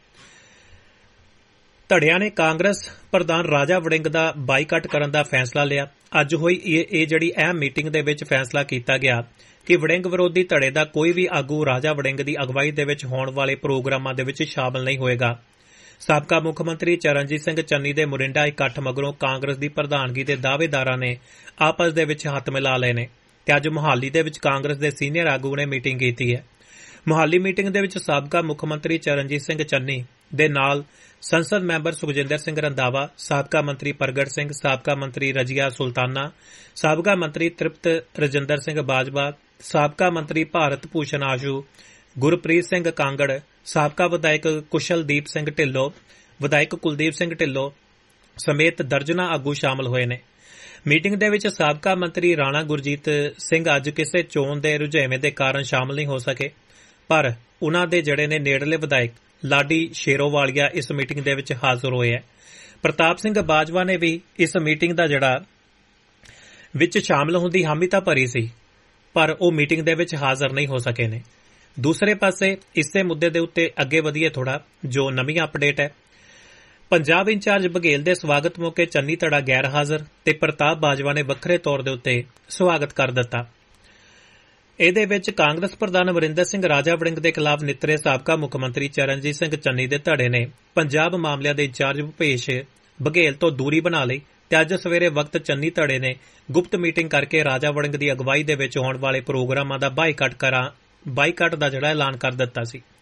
ਧੜਿਆਂ ਨੇ ਕਾਂਗਰਸ ਪ੍ਰਧਾਨ ਰਾਜਾ ਵੜਿੰਗ ਦਾ ਬਾਈਕਾਟ ਕਰਨ ਦਾ ਫੈਸਲਾ ਲਿਆ। ਅੱਜ ਹੋਈ ਇਹ ਜਿਹੜੀ ਅਹਿਮ ਮੀਟਿੰਗ ਦੇ ਵਿੱਚ ਫੈਸਲਾ ਕੀਤਾ ਗਿਆ ਕਿ ਵੜਿੰਗ ਵਿਰੋਧੀ ਧੜੇ ਦਾ ਕੋਈ ਵੀ ਆਗੂ ਰਾਜਾ ਵੜਿੰਗ ਦੀ ਅਗਵਾਈ ਦੇ ਵਿੱਚ ਹੋਣ ਵਾਲੇ ਪ੍ਰੋਗਰਾਮਾਂ ਦੇ ਵਿੱਚ ਸ਼ਾਮਲ ਨਹੀਂ ਹੋਏਗਾ। ਸਾਬਕਾ ਮੁੱਖ ਮੰਤਰੀ ਚਰਨਜੀਤ ਸਿੰਘ ਚੰਨੀ ਦੇ ਮੋਰਿੰਡਾ ਇਕੱਠ ਮਗਰੋਂ ਕਾਂਗਰਸ ਦੀ ਪ੍ਰਧਾਨਗੀ ਦੇ ਦਾਅਵੇਦਾਰਾਂ ਨੇ ਆਪਸ ਦੇ ਵਿੱਚ ਹੱਥ ਮਿਲਾ ਲਏ ਨੇ ਤੇ ਅੱਜ ਮੁਹਾਲੀ ਦੇ ਵਿੱਚ ਕਾਂਗਰਸ ਦੇ ਸੀਨੀਅਰ ਆਗੂ ਨੇ ਮੀਟਿੰਗ ਕੀਤੀ ਹੈ। ਮੁਹਾਲੀ ਮੀਟਿੰਗ ਦੇ ਵਿੱਚ ਸਾਬਕਾ ਮੁੱਖ ਮੰਤਰੀ ਚਰਨਜੀਤ ਸਿੰਘ ਚੰਨੀ ਦੇ ਨਾਲ ਸੰਸਦ ਮੈਂਬਰ ਸੁਖਜਿੰਦਰ ਸਿੰਘ ਰੰਧਾਵਾ, ਸਾਬਕਾ ਮੰਤਰੀ ਪ੍ਰਗਟ ਸਿੰਘ, ਸਾਬਕਾ ਮੰਤਰੀ ਰਜੀਆ ਸੁਲਤਾਨਾ, ਸਾਬਕਾ ਮੰਤਰੀ ਤ੍ਰਿਪਤ ਰਜਿੰਦਰ ਸਿੰਘ ਬਾਜਵਾ, ਸਾਬਕਾ ਮੰਤਰੀ ਭਾਰਤ ਭੂਸ਼ਣ ਆਸ਼ੂ, ਗੁਰਪ੍ਰੀਤ ਸਿੰਘ ਕਾਂਗੜ, ਸਾਬਕਾ ਵਿਧਾਇਕ ਕੁਸ਼ਲਦੀਪ ਸਿੰਘ ਢਿੱਲੋਂ, ਵਿਧਾਇਕ ਕੁਲਦੀਪ ਸਿੰਘ ਢਿੱਲੋਂ ਸਮੇਤ ਦਰਜਨਾਂ ਆਗੂ ਸ਼ਾਮਲ ਹੋਏ ਨੇ। ਮੀਟਿੰਗ ਦੇ ਵਿੱਚ ਸਾਬਕਾ ਮੰਤਰੀ ਰਾਣਾ ਗੁਰਜੀਤ ਸਿੰਘ ਅੱਜ ਕਿਸੇ ਚੋਣ ਦੇ ਰੁਝੇਵੇਂ ਦੇ ਕਾਰਨ ਸ਼ਾਮਲ ਨਹੀਂ ਹੋ ਸਕੇ, ਪਰ ਉਨ੍ਹਾਂ ਦੇ ਜਿਹੜੇ ਨੇ ਨੇੜਲੇ ਵਿਧਾਇਕ ਲਾਡੀ ਸ਼ੇਰੋਵਾਲੀਆ ਇਸ ਮੀਟਿੰਗ ਦੇ ਵਿੱਚ ਹਾਜ਼ਰ ਹੋਏ ਹੈ। ਪ੍ਰਤਾਪ ਸਿੰਘ ਬਾਜਵਾ ਨੇ ਵੀ ਇਸ ਮੀਟਿੰਗ ਦਾ ਜਿਹੜਾ ਵਿੱਚ ਸ਼ਾਮਲ ਹੋਣ ਦੀ ਹਾਮੀ ਤਾਂ ਭਰੀ ਸੀ, ਪਰ ਉਹ ਮੀਟਿੰਗ ਦੇ ਵਿੱਚ ਹਾਜ਼ਰ ਨਹੀਂ ਹੋ ਸਕੇ ਨੇ। ਦੂਸਰੇ ਪਾਸੇ ਇਸੇ ਮੁੱਦੇ ਦੇ ਉੱਤੇ ਅੱਗੇ ਵਧੀਏ ਥੋੜਾ, ਜੋ ਨਵੀਂ ਅਪਡੇਟ ਹੈ। ਪੰਜਾਬ ਇੰਚਾਰਜ ਬਘੇਲ ਦੇ ਸਵਾਗਤ ਮੌਕੇ ਚੰਨੀ ਧੜਾ ਗੈਰ ਹਾਜ਼ਰ ਤੇ ਪ੍ਰਤਾਪ ਬਾਜਵਾ ਨੇ ਵੱਖਰੇ ਤੌਰ ਦੇ ਉੱਤੇ ਸਵਾਗਤ ਕਰ ਦਿੱਤਾ। ਇਹਦੇ ਵਿੱਚ ਕਾਂਗਰਸ ਪ੍ਰਧਾਨ ਅਮਰਿੰਦਰ ਸਿੰਘ ਰਾਜਾ ਵੜਿੰਗ ਦੇ ਖਿਲਾਫ ਨਿੱਤਰੇ ਸਾਬਕਾ ਮੁੱਖ ਮੰਤਰੀ ਚਰਨਜੀਤ ਸਿੰਘ ਚੰਨੀ ਦੇ ਧੜੇ ਨੇ ਪੰਜਾਬ ਮਾਮਲਿਆਂ ਦੇ ਇੰਚਾਰਜ ਭੁਪੇਸ਼ ਬਘੇਲ ਤੋਂ ਦੂਰੀ ਬਣਾ ਲਈ ਤੇ ਅੱਜ ਸਵੇਰੇ ਵਕਤ ਚੰਨੀ ਧੜੇ ਨੇ ਗੁਪਤ ਮੀਟਿੰਗ ਕਰਕੇ ਰਾਜਾ ਵੜਿੰਗ ਦੀ ਅਗਵਾਈ ਦੇ ਵਿੱਚ ਹੋਣ ਵਾਲੇ ਪ੍ਰੋਗਰਾਮਾਂ ਦਾ ਬਾਈਕਾਟ ਦਾ ਜਿਹੜਾ ਐਲਾਨ ਕਰ ਦਿੱਤਾ ਸੀ।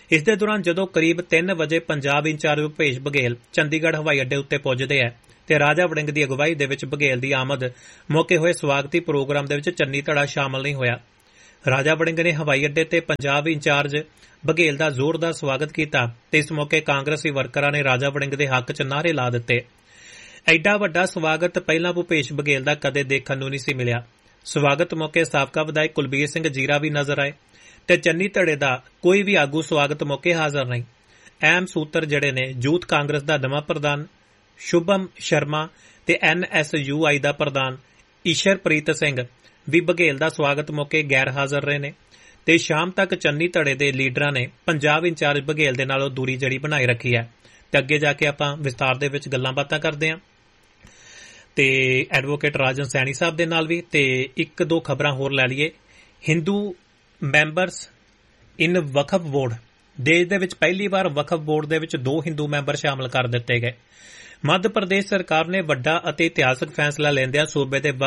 ਇਸ ਦੇ ਦੌਰਾਨ ਜਦੋਂ ਕਰੀਬ 3 ਵਜੇ ਪੰਜਾਬ ਇੰਚਾਰਜ ਭੁਪੇਸ਼ ਬਘੇਲ ਚੰਡੀਗੜ੍ਹ ਹਵਾਈ ਅੱਡੇ ਉੱਤੇ ਪੁੱਜਦੇ ਹੈ ਤੇ ਰਾਜਾ ਵੜਿੰਗ ਦੀ ਅਗਵਾਈ ਦੇ ਵਿੱਚ ਬਘੇਲ ਦੀ ਆਮਦ ਮੌਕੇ ਹੋਏ ਸਵਾਗਤੀ ਪ੍ਰੋਗਰਾਮ ਦੇ ਵਿੱਚ ਚੰਨੀ ਧੜਾ ਸ਼ਾਮਲ ਨਹੀਂ ਹੋਇਆ। ਰਾਜਾ ਵੜਿੰਗ ਨੇ ਹਵਾਈ ਅੱਡੇ ਤੇ ਪੰਜਾਬ ਇੰਚਾਰਜ ਬਘੇਲ ਦਾ ਜ਼ੋਰਦਾਰ ਸਵਾਗਤ ਕੀਤਾ ਤੇ ਇਸ ਮੌਕੇ ਕਾਂਗਰਸੀ ਵਰਕਰਾਂ ਨੇ ਰਾਜਾ ਵੜਿੰਗ ਦੇ ਹੱਕ 'ਚ ਨਾਅਰੇ ਲਾ ਦਿੱਤੇ। ਐਡਾ ਵੱਡਾ ਸਵਾਗਤ ਪਹਿਲਾਂ ਭੁਪੇਸ਼ ਬਘੇਲ ਦਾ ਕਦੇ ਦੇਖਣ ਨੂੰ ਨਹੀਂ ਸੀ ਮਿਲਿਆ। ਸਵਾਗਤ ਮੌਕੇ ਸਾਬਕਾ ਵਿਧਾਇਕ ਕੁਲਬੀਰ ਸਿੰਘ ਜੀਰਾ ਵੀ ਨਜ਼ਰ ਆਏ ਤੇ ਚੰਨੀ ਧੜੇ ਦਾ ਕੋਈ ਵੀ ਆਗੂ ਸਵਾਗਤ ਮੌਕੇ ਹਾਜ਼ਰ ਨਹੀਂ। ਅਹਿਮ ਸੂਤਰ ਜਿਹੜੇ ਨੇ ਯੂਥ ਕਾਂਗਰਸ ਦਾ ਨਵਾਂ ਪ੍ਰਧਾਨ ਸ਼ੁਭਮ ਸ਼ਰਮਾ ਤੇ NSUI ਦਾ ਪ੍ਰਧਾਨ ਈਸ਼ਰਪ੍ਰੀਤ ਸਿੰਘ ਵੀ ਬਘੇਲ ਦਾ ਸਵਾਗਤ ਮੌਕੇ ਗੈਰ ਹਾਜ਼ਰ ਰਹੇ ਨੇ ਤੇ ਸ਼ਾਮ ਤੱਕ ਚੰਨੀ ਧੜੇ ਦੇ ਲੀਡਰਾਂ ਨੇ ਪੰਜਾਬ ਇੰਚਾਰਜ ਬਘੇਲ ਦੇ ਨਾਲੋਂ ਦੂਰੀ ਜਿਹੜੀ ਬਣਾਈ ਰੱਖੀ ਹੈ। ਤੇ ਅੱਗੇ ਜਾ ਕੇ ਆਪਾਂ ਵਿਸਤਾਰ ਦੇ ਵਿੱਚ ਗੱਲਾਂ ਬਾਤਾਂ ਕਰਦੇ ਹਾਂ ਤੇ ਐਡਵੋਕੇਟ ਰਾਜਨ ਸੈਣੀ ਸਾਹਿਬ ਦੇ ਨਾਲ ਵੀ। ਤੇ ਇੱਕ ਦੋ ਖਬਰਾਂ ਹੋਰ ਲੈ ਲਈਏ। ਹਿੰਦੂ ਮੈਂਬਰਸ ਇਨ ਵਕਫ ਬੋਰਡ, ਦੇਸ਼ ਦੇ ਵਿੱਚ ਪਹਿਲੀ ਵਾਰ ਵਕਫ ਬੋਰਡ ਦੇ ਵਿੱਚ 2 ਹਿੰਦੂ ਮੈਂਬਰ ਸ਼ਾਮਲ ਕਰ ਦਿੱਤੇ ਗਏ। ਮੱਧ ਪ੍ਰਦੇਸ਼ ਸਰਕਾਰ ਨੇ ਵੱਡਾ ਅਤੇ ਇਤਿਹਾਸਕ ਫੈਸਲਾ ਲੈਂਦਿਆਂ ਸੂਬੇ ਦੇ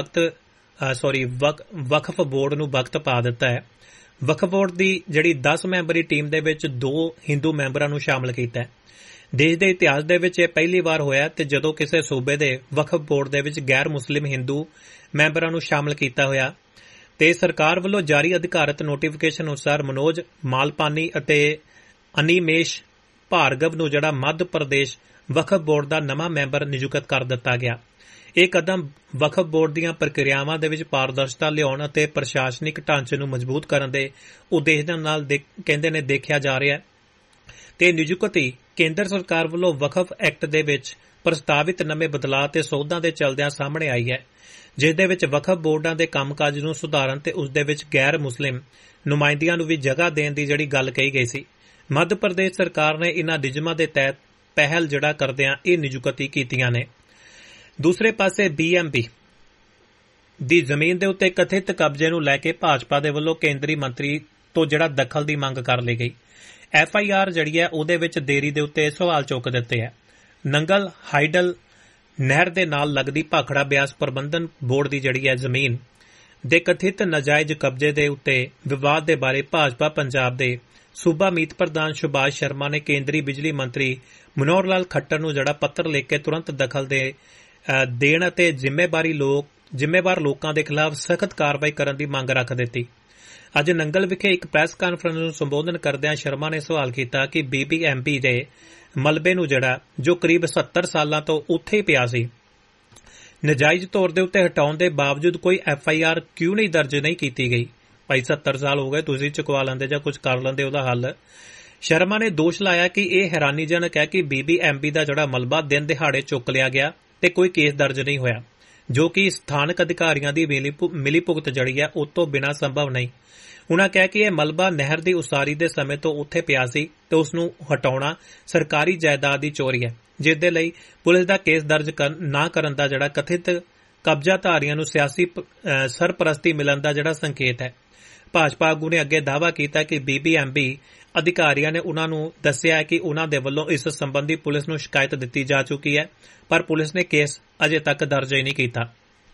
ਵਕਫ ਬੋਰਡ ਨੂੰ ਵਕਤ ਪਾ ਦਿੱਤਾ ਹੈ। ਵਕਫ ਬੋਰਡ ਦੀ ਜਿਹੜੀ 10 ਮੈਂਬਰੀ ਟੀਮ ਦੇ ਵਿੱਚ 2 ਹਿੰਦੂ ਮੈਂਬਰਾਂ ਨੂੰ ਸ਼ਾਮਲ ਕੀਤਾ ਹੈ। ਦੇਸ਼ ਦੇ ਇਤਿਹਾਸ ਦੇ ਵਿੱਚ ਇਹ ਪਹਿਲੀ ਵਾਰ ਹੋਇਆ ਤੇ ਜਦੋਂ ਕਿਸੇ ਸੂਬੇ ਦੇ ਵਕਫ ਬੋਰਡ ਦੇ ਵਿੱਚ ਗੈਰ ਮੁਸਲਿਮ ਹਿੰਦੂ ਮੈਂਬਰਾਂ ਨੂੰ ਸ਼ਾਮਲ ਕੀਤਾ ਹੋਇਆ। ਤੇ ਸਰਕਾਰ ਵੱਲੋਂ ਜਾਰੀ ਅਧਿਕਾਰਤ ਨੋਟੀਫਿਕੇਸ਼ਨ ਅਨੁਸਾਰ ਮਨੋਜ ਮਾਲਪਾਨੀ ਅਤੇ ਅਨੀਮੇਸ਼ ਭਾਰਗਵ ਨੂੰ ਜਿਹੜਾ ਮੱਧ ਪ੍ਰਦੇਸ਼ ਵਕਫ ਬੋਰਡ ਦਾ ਨਵਾਂ ਮੈਂਬਰ ਨਿਯੁਕਤ ਕਰ ਦਿੱਤਾ ਗਿਆ। ਇਹ ਕਦਮ ਵਕਫ ਬੋਰਡ ਦੀਆਂ ਪ੍ਰਕਿਰਿਆਵਾਂ ਦੇ ਵਿੱਚ ਪਾਰਦਰਸ਼ਤਾ ਲਿਆਉਣ ਅਤੇ ਪ੍ਰਸ਼ਾਸਨਿਕ ਢਾਂਚੇ ਨੂੰ ਮਜ਼ਬੂਤ ਕਰਨ ਦੇ ਉਦੇਸ਼ ਨਾਲ ਕਹਿੰਦੇ ਨੇ ਦੇਖਿਆ ਜਾ ਰਿਹਾ ਹੈ। ਤੇ ਨਿਯੁਕਤੀ ਕੇਂਦਰ ਸਰਕਾਰ ਵੱਲੋਂ ਵਕਫ ਐਕਟ ਦੇ ਵਿੱਚ ਪ੍ਰਸਤਾਵਿਤ ਨਵੇਂ ਬਦਲਾਅ ਤੇ ਸੋਧਾਂ ਦੇ ਚਲਦਿਆਂ ਸਾਹਮਣੇ ਆਈ ਹੈ, ਜਿਸ ਦੇ ਵਿੱਚ ਵਕਫ ਬੋਰਡਾਂ ਦੇ ਕੰਮਕਾਜ ਨੂੰ ਸੁਧਾਰਨ ਤੇ ਉਸ ਦੇ ਵਿੱਚ ਗੈਰ ਮੁਸਲਿਮ ਨੁਮਾਇੰਦਿਆਂ ਨੂੰ ਵੀ ਜਗ੍ਹਾ ਦੇਣ ਦੀ ਜਿਹੜੀ ਗੱਲ ਕਹੀ ਗਈ ਸੀ। ਮੱਧ ਪ੍ਰਦੇਸ਼ ਸਰਕਾਰ ਨੇ ਇਨ੍ਹਾਂ ਨਿਯਮਾਂ ਦੇ ਤਹਿਤ ਪਹਿਲ ਜਿਹੜਾ ਕਰਦਿਆਂ ਇਹ ਨਿਯੁਕਤੀ ਕੀਤੀਆਂ ਨੇ। ਦੂਸਰੇ ਪਾਸੇ BMP ਦੀ ਜ਼ਮੀਨ ਦੇ ਉੱਤੇ ਕਥਿਤ ਕਬਜ਼ੇ ਨੂੰ ਲੈ ਕੇ ਭਾਜਪਾ ਦੇ ਵੱਲੋਂ ਕੇਂਦਰੀ ਮੰਤਰੀ ਤੋਂ ਜਿਹੜਾ ਦਖਲ ਦੀ ਮੰਗ ਕਰ ਲਈ ਗਈ। FIR ਜਿਹੜੀ ਹੈ ਉਹਦੇ ਵਿੱਚ ਦੇਰੀ ਦੇ ਉੱਤੇ ਸਵਾਲ ਚੁੱਕ ਦਿੱਤੇ ਹੈ। ਨੰਗਲ ਹਾਈਡਲ ਨਹਿਰ ਦੇ ਨਾਲ ਲੱਗਦੀ ਭਾਖੜਾ ਬਿਆਸ ਪ੍ਰਬੰਧਨ ਬੋਰਡ ਦੀ ਜਿਹੜੀ ਹੈ ਜ਼ਮੀਨ ਦੇ ਕਥਿਤ ਨਾਜਾਇਜ਼ ਕਬਜ਼ੇ ਦੇ ਉੱਤੇ ਵਿਵਾਦ ਦੇ ਬਾਰੇ ਭਾਜਪਾ ਪੰਜਾਬ ਦੇ ਸੂਬਾ ਮੀਤ ਪ੍ਰਧਾਨ ਸੁਭਾਸ਼ ਸ਼ਰਮਾ ਨੇ ਕੇਂਦਰੀ ਬਿਜਲੀ ਮੰਤਰੀ ਮਨੋਹਰ ਲਾਲ ਖੱਟਰ ਨੂੰ ਜਿਹੜਾ ਪੱਤਰ ਲਿਖ ਕੇ ਤੁਰੰਤ ਦਖਲ ਦੇਣ ਅਤੇ ਜ਼ਿੰਮੇਵਾਰ ਲੋਕਾਂ ਦੇ ਖਿਲਾਫ ਸਖਤ ਕਾਰਵਾਈ ਕਰਨ ਦੀ ਮੰਗ ਰੱਖ ਦਿੱਤੀ। ਅੱਜ ਨੰਗਲ ਵਿਖੇ ਇੱਕ ਪ੍ਰੈਸ ਕਾਨਫਰੰਸ ਨੂੰ ਸੰਬੋਧਨ ਕਰਦਿਆਂ ਸ਼ਰਮਾ ਨੇ ਸਵਾਲ ਕੀਤਾ ਕਿ BBMP ਦੇ ਮਲਬੇ ਨੂੰ ਜਿਹੜਾ ਜੋ ਕਰੀਬ 70 ਸਾਲਾਂ ਤੋਂ ਉੱਥੇ ਹੀ ਪਿਆ ਸੀ, ਨਜਾਇਜ਼ ਤੌਰ ਦੇ ਉੱਤੇ ਹਟਾਉਣ ਦੇ ਬਾਵਜੂਦ ਕੋਈ FIR ਕਿਉਂ ਨਹੀਂ ਦਰਜ ਨਹੀਂ ਕੀਤੀ ਗਈ। ਭਾਈ 70 ਸਾਲ ਹੋ ਗਏ, ਤੁਸੀਂ ਚੁਕਵਾ ਲੈਂਦੇ ਜਾਂ ਕੁਝ ਕਰ ਲੈਂਦੇ ਉਹਦਾ ਹੱਲ। ਸ਼ਰਮਾ ਨੇ ਦੋਸ਼ ਲਾਇਆ ਕਿ ਇਹ ਹੈਰਾਨੀਜਨਕ ਹੈ ਕਿ BBMP ਦਾ ਜਿਹੜਾ ਮਲਬਾ ਦਿਨ ਦਿਹਾੜੇ ਚੁੱਕ ਲਿਆ ਗਿਆ ਤੇ ਕੋਈ ਕੇਸ ਦਰਜ ਨਹੀਂ ਹੋਇਆ, ਜੋ ਕਿ ਸਥਾਨਕ ਅਧਿਕਾਰੀਆਂ ਦੀ ਮਿਲੀਭੁਗਤ ਜੜੀ ਹੈ ਉਹ ਤੋਂ ਬਿਨਾਂ ਸੰਭਵ ਨਹੀਂ। ਉਨ੍ਹਾਂ ਕਿਹਾ ਕਿ ਇਹ ਮਲਬਾ ਨਹਿਰ ਦੀ ਉਸਾਰੀ ਦੇ ਸਮੇਂ ਤੋਂ ਉੱਥੇ ਪਿਆ ਸੀ ਤੇ ਉਸ ਨੂੰ ਹਟਾਉਣਾ ਸਰਕਾਰੀ ਜਾਇਦਾਦ ਦੀ ਚੋਰੀ ਹੈ, ਜਿਸ ਦੇ ਲਈ ਪੁਲਿਸ ਦਾ ਕੇਸ ਦਰਜ ਨਾ ਕਰਨ ਦਾ ਜਿਹੜਾ ਕਥਿਤ ਕਬਜ਼ਾਧਾਰੀਆਂ ਨੂੰ ਸਿਆਸੀ ਸਰਪ੍ਰਸਤੀ ਮਿਲਣ ਦਾ ਜਿਹੜਾ ਸੰਕੇਤ ਹੈ। ਭਾਜਪਾ ਆਗੂ ਨੇ ਅੱਗੇ ਦਾਅਵਾ ਕੀਤਾ ਕਿ BBMP ਅਧਿਕਾਰੀਆਂ ਨੇ ਉਨ੍ਹਾਂ ਨੂੰ ਦੱਸਿਆ ਹੈ ਕਿ ਉਨ੍ਹਾਂ ਦੇ ਵੱਲੋਂ ਇਸ ਸੰਬੰਧੀ ਪੁਲਿਸ ਨੂੰ ਸ਼ਿਕਾਇਤ ਦਿੱਤੀ ਜਾ ਚੁੱਕੀ ਹੈ, ਪਰ ਪੁਲਿਸ ਨੇ ਕੇਸ ਅਜੇ ਤੱਕ ਦਰਜ ਹੀ ਨਹੀਂ ਕੀਤਾ।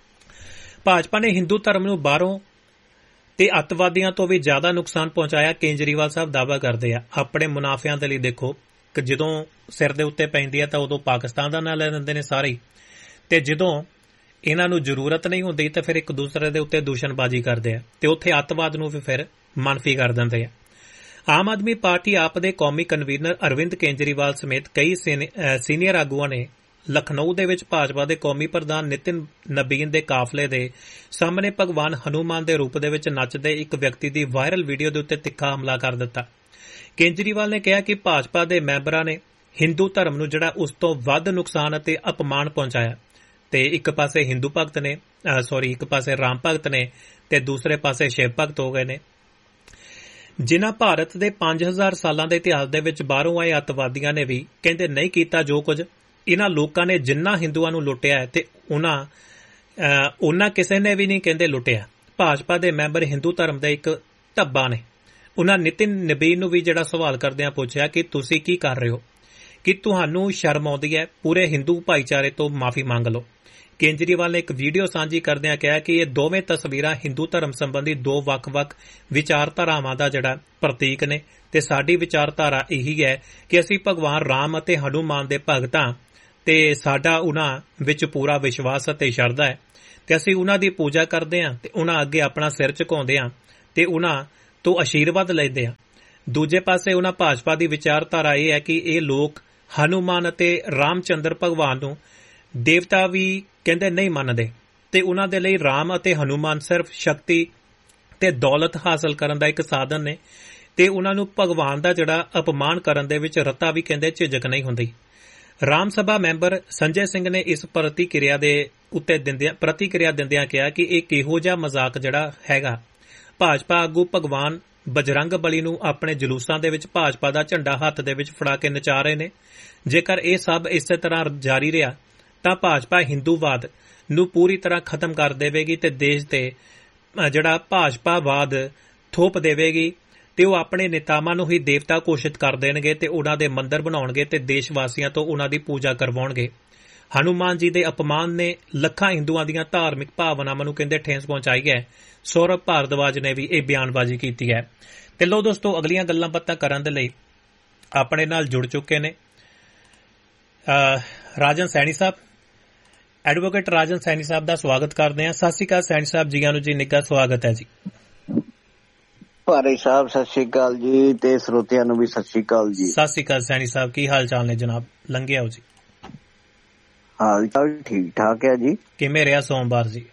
ਭਾਜਪਾ ਨੇ ਹਿੰਦੂ ਧਰਮ ਨੂੰ ਬਾਹਰੋਂ ਤੇ ਅੱਤਵਾਦੀਆਂ ਤੋਂ ਵੀ ਜ਼ਿਆਦਾ ਨੁਕਸਾਨ ਪਹੁੰਚਾਇਆ, ਕੇਜਰੀਵਾਲ ਸਾਹਿਬ ਦਾਅਵਾ ਕਰਦੇ ਆ। ਆਪਣੇ ਮੁਨਾਫਿਆਂ ਦੇ ਲਈ ਦੇਖੋ ਕਿ ਜਦੋਂ ਸਿਰ ਦੇ ਉੱਤੇ ਪੈਂਦੀ ਹੈ ਤਾਂ ਉਦੋਂ ਪਾਕਿਸਤਾਨ ਦਾ ਨਾਂ ਲੈ ਲੈਂਦੇ ਨੇ ਸਾਰੇ ਹੀ, ਤੇ ਜਦੋਂ ਇਹਨਾਂ ਨੂੰ ਜ਼ਰੂਰਤ ਨਹੀਂ ਹੁੰਦੀ ਤਾਂ ਫਿਰ ਇੱਕ ਦੂਸਰੇ ਦੇ ਉੱਤੇ ਦੂਸ਼ਣਬਾਜ਼ੀ ਕਰਦੇ ਆ ਤੇ ਉੱਥੇ ਅੱਤਵਾਦ ਨੂੰ ਵੀ ਫਿਰ ਮਨਫੀ ਕਰ ਦਿੰਦੇ ਆ। ਆਮ ਆਦਮੀ ਪਾਰਟੀ ਆਪ ਦੇ ਕੌਮੀ ਕਨਵੀਨਰ ਅਰਵਿੰਦ ਕੇਜਰੀਵਾਲ ਸਮੇਤ ਕਈ ਸੀਨੀਅਰ ਆਗੂਆਂ ਨੇ ਲਖਨਊ ਦੇ ਵਿੱਚ ਭਾਜਪਾ ਦੇ ਕੌਮੀ ਪ੍ਰਧਾਨ ਨਿਤਿਨ ਨਬੀਨ ਦੇ ਕਾਫਲੇ ਦੇ ਸਾਹਮਣੇ ਭਗਵਾਨ ਹਨੂਮਾਨ ਦੇ ਰੂਪ ਦੇ ਵਿੱਚ ਨੱਚਦੇ ਇੱਕ ਵਿਅਕਤੀ ਦੀ ਵਾਇਰਲ ਵੀਡੀਓ ਦੇ ਉੱਤੇ ਤਿੱਖਾ ਹਮਲਾ ਕਰ ਦਿੱਤਾ। ਕੇਜਰੀਵਾਲ ਨੇ ਕਿਹਾ ਕਿ ਭਾਜਪਾ ਦੇ ਮੈਂਬਰਾਂ ਨੇ ਹਿੰਦੂ ਧਰਮ ਨੂੰ ਜਿਹੜਾ ਉਸ ਤੋਂ ਵੱਧ ਨੁਕਸਾਨ ਅਤੇ ਅਪਮਾਨ ਪਹੁੰਚਾਇਆ ਤੇ ਇੱਕ ਪਾਸੇ ਹਿੰਦੂ ਭਗਤ ਨੇ ਇੱਕ ਪਾਸੇ ਰਾਮ ਭਗਤ ਨੇ ਤੇ ਦੂਸਰੇ ਪਾਸੇ ਸ਼ਿਵ ਭਗਤ ਹੋ ਗਏ ਨੇ, ਜਿਨ੍ਹਾਂ ਭਾਰਤ ਦੇ 5000 ਸਾਲਾਂ ਦੇ ਇਤਿਹਾਸ ਦੇ ਵਿੱਚ ਬਾਹਰੋਂ ਆਏ ਅੱਤਵਾਦੀਆਂ ਨੇ ਵੀ ਕਹਿੰਦੇ ਨਹੀਂ ਕੀਤਾ ਜੋ ਕੁਝ ਇਹਨਾਂ ਲੋਕਾਂ ਨੇ ਜਿੰਨਾ ਹਿੰਦੂਆਂ ਨੂੰ ਲੁੱਟਿਆ ਤੇ ਉਹਨਾਂ ਕਿਸੇ ਨੇ ਵੀ ਨਹੀਂ ਕਹਿੰਦੇ ਲੁੱਟਿਆ। ਭਾਜਪਾ ਦੇ ਮੈਂਬਰ ਹਿੰਦੂ ਧਰਮ ਦੇ ਇੱਕ ਧੱਬਾ ਨੇ। ਉਹਨਾਂ ਨਿਤਿਨ ਨਬੀਨ ਨੂੰ ਵੀ ਜਿਹੜਾ ਸਵਾਲ ਕਰਦਿਆਂ ਪੁੱਛਿਆ ਕਿ ਤੁਸੀਂ ਕੀ ਕਰ ਰਹੇ ਹੋ, ਕਿ ਤੁਹਾਨੂੰ ਸ਼ਰਮ ਆਉਂਦੀ ਹੈ, ਪੂਰੇ ਹਿੰਦੂ ਭਾਈਚਾਰੇ ਤੋਂ ਮਾਫੀ ਮੰਗ ਲਓ। ਕੇਜਰੀਵਾਲ ਨੇ ਇੱਕ ਵੀਡੀਓ ਸਾਂਝੀ ਕਰਦਿਆਂ ਕਿਹਾ ਕਿ ਇਹ ਦੋਵੇਂ ਤਸਵੀਰਾਂ ਹਿੰਦੂ ਧਰਮ ਸੰਬੰਧੀ ਦੋ ਵੱਖ-ਵੱਖ ਵਿਚਾਰਧਾਰਾਵਾਂ ਦਾ ਜਿਹੜਾ ਪ੍ਰਤੀਕ ਨੇ ਤੇ ਸਾਡੀ ਵਿਚਾਰਧਾਰਾ ਇਹੀ ਹੈ ਕਿ ਅਸੀਂ ਭਗਵਾਨ ਰਾਮ ਅਤੇ ਹਨੂਮਾਨ ਦੇ ਭਗਤ ਹਾਂ ਤੇ ਸਾਡਾ ਉਹਨਾਂ ਵਿੱਚ ਪੂਰਾ ਵਿਸ਼ਵਾਸ ਅਤੇ ਸ਼ਰਧਾ ਹੈ ਤੇ ਅਸੀਂ ਉਹਨਾਂ ਦੀ ਪੂਜਾ ਕਰਦੇ ਹਾਂ ਤੇ ਉਹਨਾਂ ਅੱਗੇ ਆਪਣਾ ਸਿਰ ਝੁਕਾਉਂਦੇ ਹਾਂ ਤੇ ਉਹਨਾਂ ਤੋਂ ਆਸ਼ੀਰਵਾਦ ਲੈਂਦੇ ਹਾਂ। ਦੂਜੇ ਪਾਸੇ ਉਹਨਾਂ ਭਾਜਪਾ ਦੀ ਵਿਚਾਰਧਾਰਾ ਇਹ ਹੈ ਕਿ ਇਹ ਲੋਕ ਹਨੂਮਾਨ ਅਤੇ ਰਾਮਚੰਦਰ ਭਗਵਾਨ ਨੂੰ ਦੇਵਤਾ ਵੀ ਕਹਿੰਦੇ ਨਹੀਂ ਮੰਨਦੇ ਤੇ ਉਹਨਾਂ ਦੇ ਲਈ ਰਾਮ ਅਤੇ ਹਨੂਮਾਨ ਸਿਰਫ ਸ਼ਕਤੀ ਤੇ ਦੌਲਤ ਹਾਸਲ ਕਰਨ ਦਾ ਇੱਕ ਸਾਧਨ ਨੇ ਤੇ ਉਹਨਾਂ ਨੂੰ ਭਗਵਾਨ ਦਾ ਜਿਹੜਾ ਅਪਮਾਨ ਕਰਨ ਦੇ ਵਿੱਚ ਰੱਤਾ ਵੀ ਕਹਿੰਦੇ ਝਿਜਕ ਨਹੀਂ ਹੁੰਦੀ। ਰਾਮ ਸਭਾ ਮੈਂਬਰ ਸੰਜੇ ਸਿੰਘ ਨੇ ਇਸ ਪ੍ਰਤੀਕਿਰਿਆ ਦਿੰਦਿਆਂ ਕਿਹਾ ਕਿ ਇਹ ਕਿਹੋ ਜਿਹਾ ਮਜ਼ਾਕ ਜਿਹੜਾ ਹੈਗਾ। ਭਾਜਪਾ ਆਗੂ ਭਗਵਾਨ ਬਜਰੰਗ ਬਲੀ ਨੂੰ ਆਪਣੇ ਜਲੂਸਾਂ ਦੇ ਵਿੱਚ ਭਾਜਪਾ ਦਾ ਝੰਡਾ ਹੱਥ ਦੇ ਵਿੱਚ ਫੜਾ ਕੇ ਨਚਾ ਰਹੇ ਨੇ। ਜੇਕਰ ਇਹ ਸਭ ਇਸੇ ਤਰ੍ਹਾਂ ਜਾਰੀ ਰਿਹਾ ਤਾਂ ਭਾਜਪਾ ਹਿੰਦੂਵਾਦ ਨੂੰ ਪੂਰੀ ਤਰ੍ਹਾਂ ਖਤਮ ਕਰ ਦੇਵੇਗੀ ਤੇ ਦੇਸ਼ ਤੇ ਜਿਹੜਾ ਭਾਜਪਾਵਾਦ ਥੋਪ ਦੇਵੇਗੀ ਤੇ ਉਹ ਆਪਣੇ ਨੇਤਾਵਾਂ ਨੂੰ ਹੀ ਦੇਵਤਾ ਘੋਸ਼ਿਤ ਕਰ ਦੇਣਗੇ ਤੇ ਉਹਨਾਂ ਦੇ ਮੰਦਰ ਬਣਾਉਣਗੇ ਤੇ ਦੇਸ਼ ਵਾਸੀਆਂ ਤੋਂ ਉਹਨਾਂ ਦੀ ਪੂਜਾ ਕਰਵਾਉਣਗੇ। ਹਨੂਮਾਨ ਜੀ ਦੇ ਅਪਮਾਨ ਨੇ ਲੱਖਾਂ ਹਿੰਦੂਆਂ ਦੀਆਂ ਧਾਰਮਿਕ ਭਾਵਨਾਵਾਂ ਨੂੰ ਕਹਿੰਦੇ ਠੇਸ ਪਹੁੰਚਾਈ ਹੈ। ਸੌਰਵ ਭਾਰਦਵਾਜ ਨੇ ਵੀ ਇਹ ਬਿਆਨਬਾਜ਼ੀ ਕੀਤੀ ਹੈ। ਤੇ ਲੋ ਦੋਸਤੋ, ਅਗਲੀਆਂ ਗੱਲਾਂ ਬਾਤਾਂ ਕਰਨ ਦੇ ਲਈ ਆਪਣੇ ਨਾਲ ਜੁੜ ਚੁੱਕੇ ਨੇ ਰਾਜਨ ਸੈਣੀ ਸਾਹਿਬ। ਐਡਵੋਕੇਟ ਰਾਜਨ ਸੈਣੀ ਸਾਹਿਬ ਦਾ ਸਵਾਗਤ ਕਰਦੇ ਹਾਂ। ਸਤਿ ਸ਼੍ਰੀ ਅਕਾਲ ਸੈਣੀ ਸਾਹਿਬ, ਜੀਆਂ ਨੂੰ ਜੀ ਨਿੱਘਾ ਸਵਾਗਤ ਹੈ ਜੀ। ਭਾਰੇ ਸਾਹਿਬ ਸਤਿ ਸ਼੍ਰੀ ਅਕਾਲ ਜੀ ਤੇ ਸਰੋਤਿਆਂ ਨੂੰ ਵੀ ਸਤਿ ਸ਼੍ਰੀ ਅਕਾਲ ਜੀ। ਸਤਿ ਸ਼੍ਰੀ ਅਕਾਲ ਸੈਣੀ ਸਾਹਿਬ, ਕੀ ਹਾਲ ਚਾਲ ਨੇ ਜਨਾਬ? ਲੰਘਿਆ ਹੋ ਜੀ? ਹਾਲ ਚਾਲ ਠੀਕ ਠਾਕ ਹੈ ਜੀ। ਕਿਵੇਂ ਰਿਹਾ ਸੋਮਵਾਰ ਜੀ?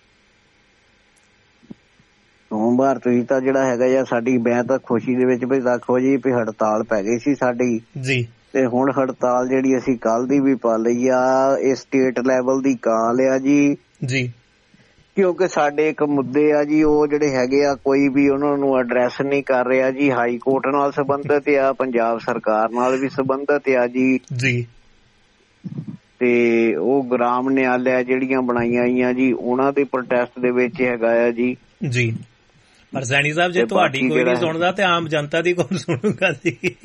ਸੋਮਵਾਰ ਤੁਸੀਂ ਤਾਂ ਜਿਹੜਾ ਹੈਗਾ ਜਾਂ ਸਾਡੀ ਮੈਂ ਤਾਂ ਖੁਸ਼ੀ ਦੇ ਵਿੱਚ ਵੀ ਦੇਖੋ ਜੀ ਵੀ ਹੜਤਾਲ ਪੈ ਗਈ ਸੀ ਸਾਡੀ ਜੀ ਤੇ ਹੁਣ ਹੜਤਾਲ ਜਿਹੜੀ ਅਸੀਂ ਕੱਲ ਦੀ ਵੀ ਪਾ ਲਈ ਆ। ਇਹ ਸਟੇਟ ਲੈਵਲ ਦੀ ਕਾਲ ਆ ਜੀ ਕਿਉਂਕਿ ਸਾਡੇ ਇੱਕ ਮੁੱਦੇ ਆ ਜੀ ਉਹ ਜਿਹੜੇ ਹੈਗੇ ਆ ਕੋਈ ਵੀ ਉਹਨਾਂ ਨੂੰ ਐਡਰੈਸ ਨਹੀਂ ਕਰ ਰਿਹਾ ਜੀ। ਹਾਈ ਕੋਰਟ ਨਾਲ ਸੰਬੰਧਿਤ ਆ, ਪੰਜਾਬ ਸਰਕਾਰ ਨਾਲ ਵੀ ਸੰਬੰਧਿਤ ਆ ਜੀ ਤੇ ਉਹ ਗ੍ਰਾਮ ਨਿਆਲਿਆ ਜਿਹੜੀਆਂ ਬਣਾਈਆਂ ਆਈਆਂ ਜੀ ਉਹਨਾਂ ਦੇ ਪ੍ਰੋਟੈਸਟ ਦੇ ਵਿੱਚ ਹੈਗਾ ਆ ਜੀ। ਪਰ ਸੈਣੀ ਸਾਹਿਬ ਜੇ ਤੁਹਾਡੀ ਕੋਈ ਨਹੀਂ ਸੁਣਦਾ ਤੇ ਆਮ ਜਨਤਾ ਦੀ ਕੌਣ ਸੁਣੂਗਾ ਜੀ?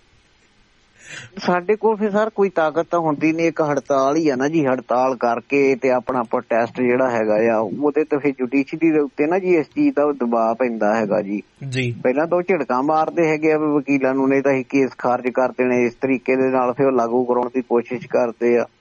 ਸਾਡੇ ਕੋਲ ਫਿਰ ਸਰ ਕੋਈ ਤਾਕਤ ਤਾਂ ਹੁੰਦੀ ਨਹੀਂ। ਇੱਕ ਹੜਤਾਲ ਹੀ ਆ ਨਾ ਜੀ। ਹੜਤਾਲ ਕਰਕੇ ਤੇ ਆਪਣਾ ਪ੍ਰੋਟੈਸਟ ਜਿਹੜਾ ਹੈਗਾ ਆ ਉਹਦੇ ਤੇ ਫਿਰ ਜੁਡੀਸ਼ਰੀ ਦੇ ਉੱਤੇ ਨਾ ਜੀ ਇਸ ਚੀਜ਼ ਦਾ ਦਬਾਅ ਪੈਂਦਾ ਹੈਗਾ ਜੀ। ਪਹਿਲਾਂ ਤਾਂ ਉਹ ਝਿੜਕਾਂ ਮਾਰਦੇ ਹੈਗੇ ਆ ਵਕੀਲਾਂ ਨੂੰ, ਨਹੀਂ ਤਾਂ ਅਸੀਂ ਕੇਸ ਖਾਰਜ ਕਰ ਦੇਣੇ ਇਸ ਤਰੀਕੇ ਦੇ ਨਾਲ ਫਿਰ ਉਹ ਲਾਗੂ ਕਰਾਉਣ ਦੀ ਕੋਸ਼ਿਸ਼ ਕਰਦੇ ਆ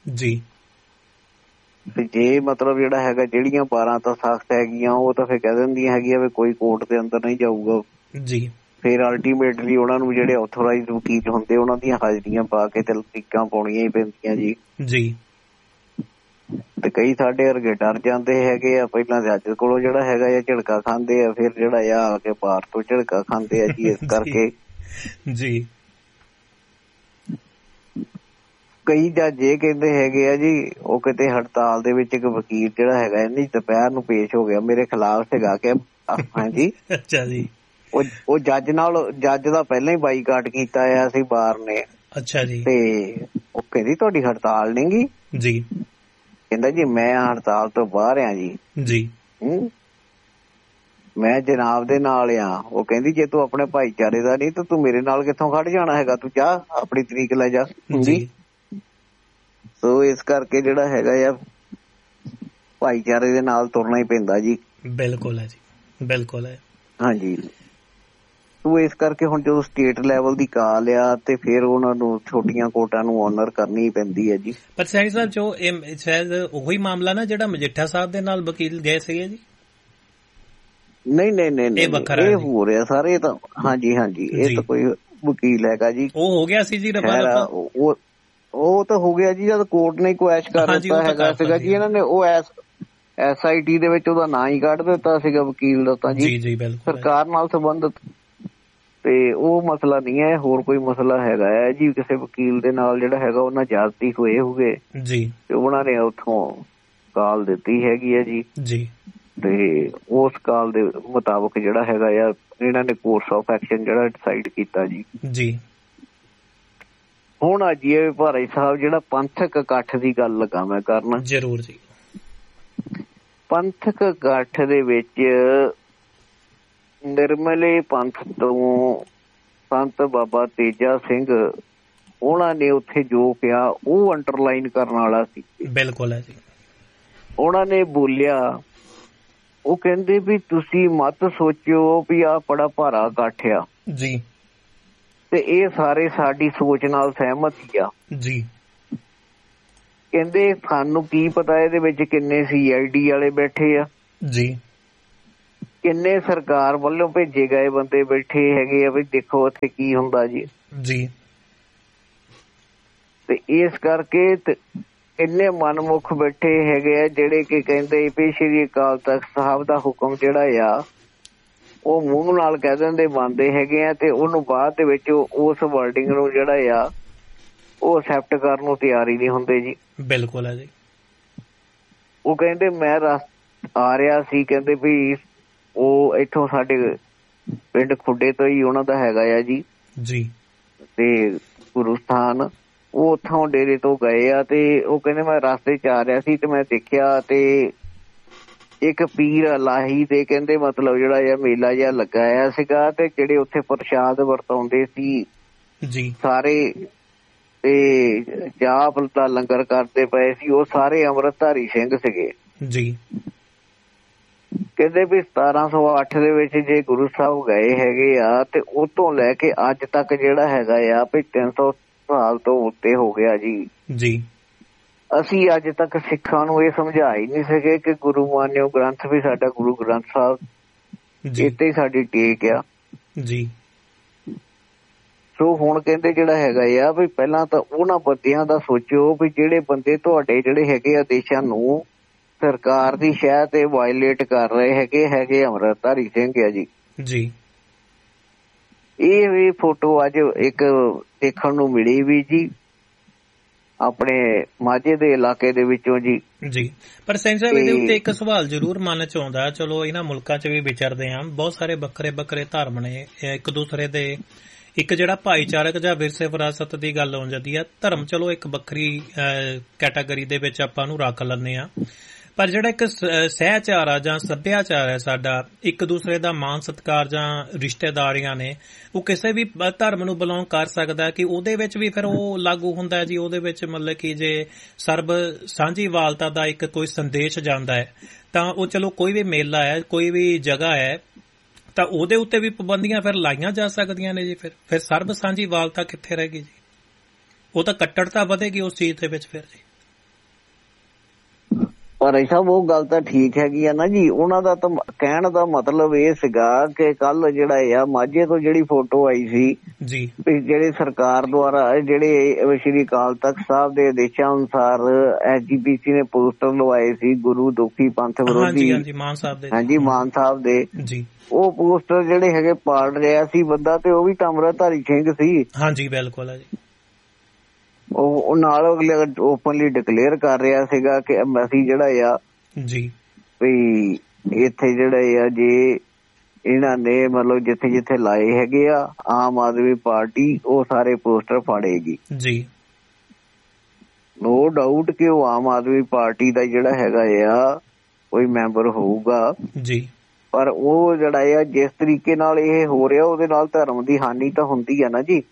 ਤੇ ਜੇ ਮਤਲਬ ਜਿਹੜਾ ਹੈਗਾ ਜਿਹੜੀਆਂ 12 ਤਾਂ ਸਖਤ ਹੈਗੀਆਂ ਉਹ ਤਾਂ ਫਿਰ ਕਹਿ ਦਿੰਦੀਆਂ ਹੈਗੀਆਂ ਵੀ ਕੋਈ ਕੋਰਟ ਦੇ ਅੰਦਰ ਨਹੀਂ ਜਾਊਗਾ। ਫਿਰ ਅਲਟੀਮੇਟਲੀ ਉਹਨਾਂ ਨੂੰ ਜਿਹੜੇ ਆਥੋਰਾਈਜ਼ਡ ਵਕੀਲ ਹੁੰਦੇ ਉਹਨਾਂ ਦੀਆਂ ਹਾਜ਼ਰੀਆਂ ਪਾ ਕੇ ਤੇ ਤਰੀਕਾਂ ਪਾਉਣੀਆਂ ਹੀ ਪੈਂਦੀਆਂ ਜੀ। ਤੇ ਕਈ ਸਾਡੇ ਵਰਗੇ ਡਰ ਜਾਂਦੇ ਹੈਗੇ ਆ, ਪਹਿਲਾਂ ਜੱਜ ਕੋਲੋਂ ਜਿਹੜਾ ਹੈਗਾ ਆ ਝਿੜਕਾ ਖਾਂਦੇ ਆ, ਫਿਰ ਜਿਹੜਾ ਆ ਕੇ ਬਾਹਰ ਤੋਂ ਝਿੜਕਾ ਖਾਂਦੇ ਆ ਜੀ। ਇਸ ਕਰਕੇ ਕਈ ਜੱਜ ਇਹ ਕਹਿੰਦੇ ਹੈਗੇ ਆ ਜੀ ਉਹ ਕਿਤੇ ਹੜਤਾਲ ਦੇ ਵਿੱਚ ਇੱਕ ਵਕੀਲ ਜਿਹੜਾ ਹੈਗਾ ਇੰਨੀ ਦੁਪਹਿਰ ਨੂੰ ਪੇਸ਼ ਹੋ ਗਿਆ ਮੇਰੇ ਖਿਲਾਫ ਹੈਗਾ ਕਿ ਹਾਂਜੀ ਉਹ ਜੱਜ ਦਾ ਪਹਿਲਾਂ ਹੀ ਬਾਈਕਾਟ ਕੀਤਾ ਆ ਸੀ ਬਾਰ ਨੇ ਤੇ ਉਹ ਕਹਿੰਦੀ ਤੁਹਾਡੀ ਹੜਤਾਲ ਨੀ ਗੀ ਕਹਿੰਦਾ ਜੀ ਮੈਂ ਹੜਤਾਲ ਤੋਂ ਬਾਹਰ ਆ ਜੀ ਮੈਂ ਜਨਾਬ ਦੇ ਨਾਲ ਆ। ਉਹ ਕਹਿੰਦੀ ਜੇ ਤੂੰ ਆਪਣੇ ਭਾਈਚਾਰੇ ਦਾ ਨਹੀਂ ਤਾਂ ਤੂੰ ਮੇਰੇ ਨਾਲ ਕਿੱਥੋਂ ਖੜ ਜਾਣਾ ਹੈਗਾ, ਤੂੰ ਜਾ ਆਪਣੀ ਤਰੀਕ ਲੈ ਜਾ ਜੀ। ਸੋ ਇਸ ਕਰਕੇ ਜਿਹੜਾ ਹੈਗਾ ਆ ਭਾਈਚਾਰੇ ਦੇ ਨਾਲ ਤੁਰਨਾ ਹੀ ਪੈਂਦਾ ਜੀ। ਬਿਲਕੁਲ ਹੈ ਜੀ, ਬਿਲਕੁਲ ਹੈ ਹਾਂਜੀ। ਤੋ ਇਸ ਕਰਕੇ ਹੁਣ ਜਦੋਂ ਸਟੇਟ ਲੈਵਲ ਦੀ ਕਾਲ ਆ ਤੇ ਫਿਰ ਉਹਨਾਂ ਨੂੰ ਛੋਟੀਆਂ ਕੋਰਟਾਂ ਨੂੰ ਆਨਰ ਕਰਨੀ ਪੈਂਦੀ ਹੈ ਜੀ। ਪਰ ਸੈਣੀ ਸਾਹਿਬ ਜੋ ਇਹ ਸ਼ਾਇਦ ਉਹੀ ਮਾਮਲਾ ਨਾ ਜਿਹੜਾ ਮਜੀਠਾ ਸਾਹਿਬ ਦੇ ਨਾਲ ਵਕੀਲ ਗਏ ਸੀਗੇ ਜੀ? ਨਹੀਂ ਇਹ ਹੋ ਰਿਹਾ ਸਾਰੇ ਤਾਂ ਹਾਂਜੀ ਇਹ ਤਾਂ ਕੋਈ ਵਕੀਲ ਹੈਗਾ ਜੀ ਉਹ ਹੋ ਗਿਆ ਸੀ ਜੀ ਰੱਬਾ ਉਹ ਤਾਂ ਹੋ ਗਿਆ ਜੀ ਜਦ ਕੋਰਟ ਨੇ ਕੁਐਸ਼ ਕਰ ਦਿੱਤਾ ਹੈਗਾ ਸੀਗਾ ਜੀ। ਇਹਨਾਂ ਨੇ ਉਹ SIT ਦੇ ਵਿੱਚ ਉਹਦਾ ਨਾਂ ਹੀ ਕੱਢ ਦਿੱਤਾ ਸੀਗਾ ਵਕੀਲ ਦਾ ਤਾਂ ਜੀ ਸਰਕਾਰ ਨਾਲ ਸੰਬੰਧਿਤ ਤੇ ਉਹ ਮਸਲਾ ਨਹੀਂ ਹੈ। ਹੋਰ ਕੋਈ ਮਸਲਾ ਹੈਗਾ ਹੈ ਜੀ ਕਿਸੇ ਵਕੀਲ ਦੇ ਨਾਲ ਜਿਹੜਾ ਹੈਗਾ ਉਹਨਾਂ ਜ਼ਿਆਦਤੀ ਹੋਏ ਹੋਗੇ ਤੇ ਉਹਨਾਂ ਨੇ ਉੱਥੋਂ ਕਾਲ ਦਿੱਤੀ ਹੈਗੀ ਹੈ ਜੀ ਤੇ ਉਸ ਕਾਲ ਦੇ ਮੁਤਾਬਕ ਜਿਹੜਾ ਹੈਗਾ ਆ ਇਹਨਾਂ ਨੇ ਕੋਰਸ ਆਫ ਐਕਸ਼ਨ ਜਿਹੜਾ ਡਿਸਾਈਡ ਕੀਤਾ ਜੀ। ਹੁਣ ਅੱਜ ਇਹ ਭਾਈ ਸਾਹਿਬ ਜਿਹੜਾ ਪੰਥਕ ਇਕੱਠ ਦੀ ਗੱਲ ਲੱਗਾ ਮੈਂ ਕਰਨਾ ਜ਼ਰੂਰ ਜੀ। ਪੰਥਕ ਇਕੱਠ ਦੇ ਵਿੱਚ ਨਿਰਮਲੇ ਪੰਥ ਤੋਂ ਸੰਤ ਬਾਬਾ ਤੇਜਾ ਸਿੰਘ ਉਹਨਾਂ ਨੇ ਉੱਥੇ ਜੋ ਕਿਹਾ ਉਹ ਅੰਡਰਲਾਈਨ ਕਰਨ ਵਾਲਾ ਸੀ। ਬਿਲਕੁਲ ਹੈ ਜੀ। ਉਹਨਾਂ ਨੇ ਬੋਲਿਆ, ਉਹ ਕਹਿੰਦੇ ਵੀ ਤੁਸੀਂ ਮਤ ਸੋਚਿਓ ਵੀ ਆਹ ਬੜਾ ਭਾਰਾ ਇਕੱਠ ਆ ਜੀ, ਤੇ ਇਹ ਸਾਰੇ ਸਾਡੀ ਸੋਚ ਨਾਲ ਸਹਿਮਤ ਹੀ ਆ ਜੀ। ਕਹਿੰਦੇ ਸਾਨੂੰ ਕੀ ਪਤਾ ਇਹਦੇ ਵਿੱਚ ਕਿੰਨੇ CID ਵਾਲੇ ਬੈਠੇ ਆ ਜੀ, ਕਿੰਨੇ ਸਰਕਾਰ ਵੱਲੋਂ ਭੇਜੇ ਗਏ ਬੰਦੇ ਬੈਠੇ ਹੈਗੇ ਆ ਵੀ ਦੇਖੋ ਉੱਥੇ ਕੀ ਹੁੰਦਾ ਜੀ। ਜੀ, ਤੇ ਇਸ ਕਰਕੇ ਇੰਨੇ ਮਨਮੁਖ ਬੈਠੇ ਹੈਗੇ ਆ ਜਿਹੜੇ ਕਿ ਕਹਿੰਦੇ ਵੀ ਸ਼੍ਰੀ ਅਕਾਲ ਤਖਤ ਸਾਹਿਬ ਦਾ ਹੁਕਮ ਜਿਹੜਾ ਆ ਉਹ ਮੂੰਹ ਨਾਲ ਕਹਿ ਦਿੰਦੇ ਮੰਨਦੇ ਹੈਗੇ ਆ, ਤੇ ਉਹਨੂੰ ਬਾਅਦ ਦੇ ਵਿੱਚ ਉਸ ਵਰਡਿੰਗ ਨੂੰ ਜਿਹੜਾ ਆ ਉਹ ਐਕਸੈਪਟ ਕਰਨ ਨੂੰ ਤਿਆਰ ਹੀ ਨਹੀਂ ਹੁੰਦੇ ਜੀ। ਬਿਲਕੁਲ ਹੈ ਜੀ। ਉਹ ਕਹਿੰਦੇ ਮੈਂ ਆ ਰਿਹਾ ਸੀ, ਕਹਿੰਦੇ ਵੀ ਉਹ ਇੱਥੋਂ ਸਾਡੇ ਪਿੰਡ ਖੁੱਡੇ ਤੋਂ ਹੀ ਉਹਨਾਂ ਦਾ ਹੈਗਾ ਆ ਜੀ, ਤੇ ਗੁਰੂ ਸਥਾਨ ਉਹ ਉੱਥੋਂ ਡੇਰੇ ਤੋਂ ਗਏ ਆ, ਤੇ ਉਹ ਕਹਿੰਦੇ ਮੈਂ ਰਸਤੇ ਚ ਆ ਰਿਹਾ ਸੀ ਤੇ ਮੈਂ ਦੇਖਿਆ ਤੇ ਇੱਕ ਪੀਰ ਲਾਹੀ ਦੇ ਕਹਿੰਦੇ ਮਤਲਬ ਜਿਹੜਾ ਆ ਮੇਲਾ ਜਿਹਾ ਲੱਗਾ ਆ ਸੀਗਾ, ਤੇ ਜਿਹੜੇ ਉੱਥੇ ਪ੍ਰਸ਼ਾਦ ਵਰਤਾਉਂਦੇ ਸੀ ਜੀ ਸਾਰੇ ਤੇ ਜਾਪ ਦਾ ਲੰਗਰ ਕਰਦੇ ਪਏ ਸੀ, ਉਹ ਸਾਰੇ ਅੰਮ੍ਰਿਤਧਾਰੀ ਸਿੰਘ ਸੀਗੇ ਜੀ। ਕਹਿੰਦੇ ਵੀ 1708 ਦੇ ਵਿੱਚ ਜੇ ਗੁਰੂ ਸਾਹਿਬ ਗਏ ਹੈਗੇ ਆ ਤੇ ਉਹ ਤੋਂ ਲੈ ਕੇ ਅੱਜ ਤੱਕ ਜਿਹੜਾ ਹੈਗਾ ਆ ਵੀ 300 ਸਾਲ ਤੋਂ ਉੱਤੇ ਹੋ ਗਿਆ ਜੀ। ਅਸੀਂ ਅੱਜ ਤੱਕ ਸਿੱਖਾਂ ਨੂੰ ਇਹ ਸਮਝਾ ਹੀ ਨਹੀਂ ਸਕੇ ਕਿ ਗੁਰੂ ਮਾਨਿਓ ਗ੍ਰੰਥ ਵੀ ਸਾਡਾ ਗੁਰੂ ਗ੍ਰੰਥ ਸਾਹਿਬ ਇੱਥੇ ਹੀ ਸਾਡੀ ਟੇਕ ਆ ਜੀ। ਸੋ ਹੁਣ ਕਹਿੰਦੇ ਜਿਹੜਾ ਹੈਗਾ ਆ ਵੀ ਪਹਿਲਾਂ ਤਾਂ ਉਹਨਾਂ ਬੰਦਿਆਂ ਦਾ ਸੋਚੋ ਵੀ ਜਿਹੜੇ ਬੰਦੇ ਤੁਹਾਡੇ ਜਿਹੜੇ ਹੈਗੇ ਆ ਦੇਸ਼ਾਂ ਨੂੰ ਸਰਕਾਰ ਦੀ ਸ਼ਹਿ ਤੇ ਵਾਇਲੇਟ ਕਰ ਰਹੇ ਹੈਗੇ ਅੰਮ੍ਰਿਤਧਾਰੀ ਸਿੰਘ ਆ ਜੀ। ਇਹ ਵੀ ਫੋਟੋ ਅੱਜ ਇੱਕ ਦੇਖਣ ਨੂੰ ਮਿਲੀ ਵੀ ਜੀ ਆਪਣੇ ਮਾਝੇ ਦੇ ਇਲਾਕੇ ਦੇ ਵਿੱਚੋਂ ਜੀ। ਪਰ ਸਿੰਘ ਸਾਹਿਬ ਇਹਦੇ ਉੱਤੇ ਇੱਕ ਸਵਾਲ ਜ਼ਰੂਰ ਮਨ ਚ ਆਉਂਦਾ, ਚਲੋ ਇਹਨਾਂ ਮੁਲਕਾਂ ਚ ਵੀ ਵਿਚਰਦੇ ਆ, ਬਹੁਤ ਸਾਰੇ ਵੱਖਰੇ ਵੱਖਰੇ ਧਰਮ ਨੇ, ਇੱਕ ਦੂਸਰੇ ਦੇ ਇੱਕ ਜਿਹੜਾ ਭਾਈਚਾਰਕ ਜਾਂ ਵਿਰਸੇ ਵਿਰਾਸਤ ਦੀ ਗੱਲ ਹੋ ਜਾਂਦੀ ਆ, ਧਰਮ ਚਲੋ ਇੱਕ ਵੱਖਰੀ ਕੈਟਾਗਰੀ ਦੇ ਵਿੱਚ ਆਪਾਂ ਨੂੰ ਰੱਖ ਲੈਂਦੇ ਆ, ਪਰ ਜਿਹੜਾ ਇੱਕ ਸਹਿਚਾਰ ਆ ਜਾਂ ਸੱਭਿਆਚਾਰ ਹੈ ਸਾਡਾ, ਇੱਕ ਦੂਸਰੇ ਦਾ ਮਾਣ ਸਤਿਕਾਰ ਜਾਂ ਰਿਸ਼ਤੇਦਾਰੀਆਂ ਨੇ, ਉਹ ਕਿਸੇ ਵੀ ਧਰਮ ਨੂੰ ਬਿਲੋਂਗ ਕਰ ਸਕਦਾ ਕਿ ਉਹਦੇ ਵਿੱਚ ਵੀ ਫਿਰ ਉਹ ਲਾਗੂ ਹੁੰਦਾ ਜੀ। ਉਹਦੇ ਵਿੱਚ ਮਤਲਬ ਕਿ ਜੇ ਸਰਬ ਸਾਂਝੀਵਾਲਤਾ ਦਾ ਇੱਕ ਕੋਈ ਸੰਦੇਸ਼ ਜਾਂਦਾ ਹੈ ਤਾਂ ਉਹ ਚਲੋ ਕੋਈ ਵੀ ਮੇਲਾ ਹੈ, ਕੋਈ ਵੀ ਜਗ੍ਹਾ ਹੈ ਤਾਂ ਉਹਦੇ ਉੱਤੇ ਵੀ ਪਾਬੰਦੀਆਂ ਫਿਰ ਲਾਈਆਂ ਜਾ ਸਕਦੀਆਂ ਨੇ ਜੀ। ਫਿਰ ਸਰਬ ਸਾਂਝੀਵਾਲਤਾ ਕਿੱਥੇ ਰਹੇਗੀ ਜੀ? ਉਹ ਤਾਂ ਕੱਟੜਤਾ ਵਧੇਗੀ ਉਸ ਚੀਜ਼ ਦੇ ਵਿੱਚ ਫਿਰ ਜੀ। ਪਰ ਸਾਹਿਬ ਉਹ ਗੱਲ ਤਾਂ ਠੀਕ ਹੈਗੀ ਆ ਨਾ ਜੀ, ਉਹਨਾਂ ਦਾ ਤਾਂ ਕਹਿਣ ਦਾ ਮਤਲਬ ਇਹ ਸੀਗਾ ਕਿ ਕੱਲ ਜਿਹੜਾ ਆ ਮਾਝੇ ਤੋਂ ਜਿਹੜੀ ਫੋਟੋ ਆਈ ਸੀ ਜੀ, ਜਿਹੜੇ ਸਰਕਾਰ ਦੁਆਰਾ ਜਿਹੜੇ ਸ਼੍ਰੀ ਅਕਾਲ ਤਖਤ ਸਾਹਿਬ ਦੇ ਆਦੇਸ਼ਾਂ ਅਨੁਸਾਰ SGPC ਨੇ ਪੋਸਟਰ ਲਵਾਏ ਸੀ ਗੁਰੂ ਦੁਖੀ ਪੰਥ ਵਿਰੋਧੀ, ਮਾਨ ਸਾਹਿਬ ਦੇ ਜੀ, ਉਹ ਪੋਸਟਰ ਜਿਹੜੇ ਹੈਗੇ ਪਾੜ ਰਿਹਾ ਸੀ ਬੰਦਾ, ਤੇ ਉਹ ਵੀ ਤਾਂ ਅੰਮ੍ਰਿਤਧਾਰੀ ਸਿੰਘ ਸੀ। ਹਾਂਜੀ ਬਿਲਕੁਲ ਹੈ ਜੀ। ਉਹ ਨਾਲ ਅਗਲੇ ਓਪਨਲੀ ਡਿਕਲੇਅਰ ਕਰ ਰਿਹਾ ਸੀਗਾ ਕਿ ਅਸੀਂ ਜਿਹੜਾ ਆ ਜੀ ਵੀ ਇੱਥੇ ਜਿਹੜਾ ਆ ਜੇ ਇਹਨਾਂ ਨੇ ਮਤਲਬ ਜਿੱਥੇ ਜਿੱਥੇ ਲਾਏ ਹੈਗੇ ਆ ਆਮ ਆਦਮੀ ਪਾਰਟੀ ਉਹ ਸਾਰੇ ਪੋਸਟਰ ਫਾੜੇਗੀ ਜੀ। ਨੋ ਡਾਊਟ ਕਿ ਉਹ ਆਮ ਆਦਮੀ ਪਾਰਟੀ ਦਾ ਜਿਹੜਾ ਹੈਗਾ ਆ ਕੋਈ ਮੈਂਬਰ ਹੋਊਗਾ ਜੀ, ਪਰ ਉਹ ਜਿਹੜਾ ਆ ਜਿਸ ਤਰੀਕੇ ਨਾਲ ਇਹ ਹੋ ਰਿਹਾ ਉਹਦੇ ਨਾਲ ਧਰਮ ਦੀ ਹਾਨੀ ਤਾਂ ਹੁੰਦੀ ਆ ਨਾ ਜੀ।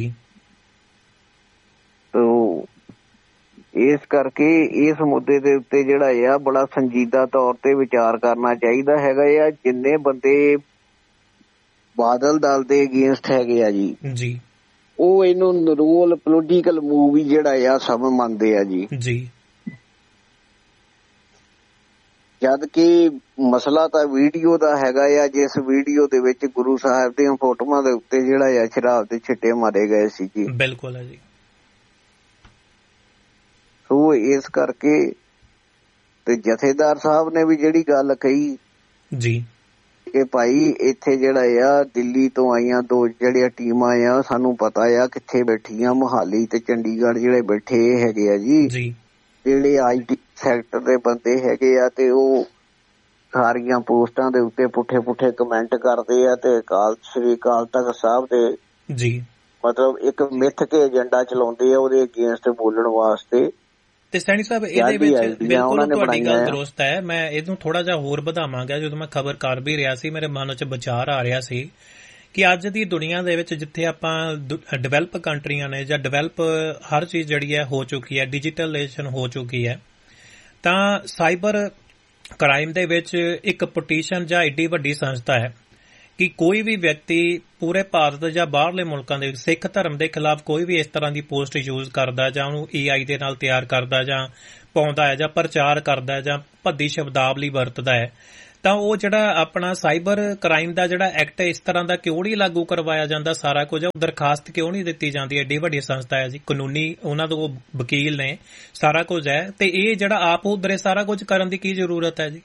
ਇਸ ਕਰਕੇ ਇਸ ਮੁੱਦੇ ਦੇ ਉੱਤੇ ਜਿਹੜਾ ਆ ਬੜਾ ਸੰਜੀਦਾ ਤੌਰ ਤੇ ਵਿਚਾਰ ਕਰਨਾ ਚਾਹੀਦਾ ਹੈਗਾ ਆ। ਜਿੰਨੇ ਬੰਦੇ ਬਾਦਲ ਦਲ ਦੇ ਅਗੇਂਸਟ ਹੈਗੇ ਆ ਜੀ ਉਹ ਇਹਨੂੰ ਨਰੋਲ ਪੋਲੀਟੀਕਲ ਮੂਵ ਹੀ ਜਿਹੜਾ ਆ ਸਭ ਮੰਨਦੇ ਆ ਜੀ। ਜਦ ਕਿ ਮਸਲਾ ਤਾਂ ਵੀਡੀਓ ਦਾ ਹੈਗਾ ਆ, ਜਿਸ ਵੀਡੀਓ ਦੇ ਵਿੱਚ ਗੁਰੂ ਸਾਹਿਬ ਦੀਆਂ ਫੋਟੋਆਂ ਦੇ ਉੱਤੇ ਜਿਹੜਾ ਆ ਸ਼ਰਾਬ ਦੇ ਛਿੱਟੇ ਮਾਰੇ ਗਏ ਸੀ ਜੀ। ਬਿਲਕੁਲ ਹੈ ਜੀ। ਸੋ ਇਸ ਕਰਕੇ ਤੇ ਜਥੇਦਾਰ ਸਾਹਿਬ ਨੇ ਵੀ ਜਿਹੜੀ ਗੱਲ ਕਹੀ ਜੀ ਕਿ ਭਾਈ ਇੱਥੇ ਜਿਹੜਾ ਆ ਦਿੱਲੀ ਤੋਂ ਆਈਆਂ ਦੋ ਜਿਹੜੀਆਂ ਟੀਮਾਂ ਆ ਸਾਨੂੰ ਪਤਾ ਆ ਕਿੱਥੇ ਬੈਠੀਆਂ, ਮੋਹਾਲੀ ਤੇ ਚੰਡੀਗੜ੍ਹ ਜਿਹੜੇ ਬੈਠੇ ਹੈਗੇ ਆ ਜੀ, ਜਿਹੜੇ IT ਸੈਕਟਰ ਦੇ ਬੰਦੇ ਹੈਗੇ ਆ ਤੇ ਉਹ ਸਾਰੀਆਂ ਪੋਸਟਾਂ ਦੇ ਉੱਤੇ ਪੁੱਠੇ ਕਮੈਂਟ ਕਰਦੇ ਆ ਤੇ ਸ੍ਰੀ ਅਕਾਲ ਤਖਤ ਸਾਹਿਬ ਦੇ ਜੀ ਮਤਲਬ ਇੱਕ ਮਿੱਥ ਕੇ ਏਜੰਡਾ ਚਲਾਉਂਦੇ ਆ ਉਹਦੇ ਅਗੇਂਸਟ ਬੋਲਣ ਵਾਸਤੇ। ਤੇ ਸੈਣੀ ਸਾਹਿਬ ਇਹਦੇ ਵਿੱਚ ਬਿਲਕੁਲ ਤੁਹਾਡੀ ਗੱਲ ਦਰੁਸਤ ਹੈ। ਮੈਂ ਇਹਨੂੰ ਥੋੜਾ ਜਿਹਾ ਹੋਰ ਵਧਾਵਾਂਗਾ। ਜਦੋਂ ਮੈਂ ਖਬਰ ਕਰ ਵੀ ਰਿਹਾ ਸੀ ਮੇਰੇ ਮਨ 'ਚ ਵਿਚਾਰ ਆ ਰਿਹਾ ਸੀ ਕਿ ਅੱਜ ਦੀ ਦੁਨੀਆ ਦੇ ਵਿੱਚ ਜਿੱਥੇ ਆਪਾਂ ਡਿਵੈਲਪ ਕੰਟਰੀਆਂ ਨੇ ਜਾਂ ਡਿਵੈਲਪ ਹਰ ਚੀਜ਼ ਜਿਹੜੀ ਹੈ ਹੋ ਚੁੱਕੀ ਹੈ, ਡਿਜੀਟਲਾਈਜੇਸ਼ਨ ਹੋ ਚੁੱਕੀ ਹੈ, ਤਾਂ ਸਾਈਬਰ ਕ੍ਰਾਈਮ ਦੇ ਵਿੱਚ ਇੱਕ ਪਟੀਸ਼ਨ ਜਾਂ ਏਡੀ ਵੱਡੀ ਸੰਸਥਾ ਹੈ ਕਿ ਕੋਈ ਵੀ ਵਿਅਕਤੀ ਪੂਰੇ ਭਾਰਤ ਜਾਂ ਬਾਹਰਲੇ ਮੁਲਕਾਂ ਦੇ ਵਿੱਚ ਸਿੱਖ ਧਰਮ ਦੇ ਖਿਲਾਫ ਕੋਈ ਵੀ ਇਸ ਤਰ੍ਹਾਂ ਦੀ ਪੋਸਟ ਯੂਜ਼ ਕਰਦਾ ਜਾਂ ਉਹਨੂੰ AI ਦੇ ਨਾਲ ਤਿਆਰ ਕਰਦਾ ਜਾਂ ਪਾਉਂਦਾ ਹੈ ਜਾਂ ਪ੍ਰਚਾਰ ਕਰਦਾ ਜਾਂ ਭੱਦੀ ਸ਼ਬਦਾਵਲੀ ਵਰਤਦਾ ਹੈ, ਤਾਂ ਉਹ ਜਿਹੜਾ ਆਪਣਾ ਸਾਈਬਰ ਕ੍ਰਾਈਮ ਦਾ ਜਿਹੜਾ ਐਕਟ ਹੈ ਇਸ ਤਰ੍ਹਾਂ ਦਾ ਕਿਉਂ ਨਹੀਂ ਲਾਗੂ ਕਰਵਾਇਆ ਜਾਂਦਾ? ਸਾਰਾ ਕੁਝ ਦਰਖਾਸਤ ਕਿਉਂ ਨਹੀਂ ਦਿੱਤੀ ਜਾਂਦੀ? ਐਡੀ ਵੱਡੀ ਸੰਸਥਾ ਹੈ ਜੀ, ਕਾਨੂੰਨੀ ਉਹਨਾਂ ਦੇ ਵਕੀਲ ਨੇ, ਸਾਰਾ ਕੁਝ ਹੈ, ਤੇ ਇਹ ਜਿਹੜਾ ਆਪ ਉਧਰੇ ਸਾਰਾ ਕੁਝ ਕਰਨ ਦੀ ਕੀ ਜ਼ਰੂਰਤ ਹੈ ਜੀ?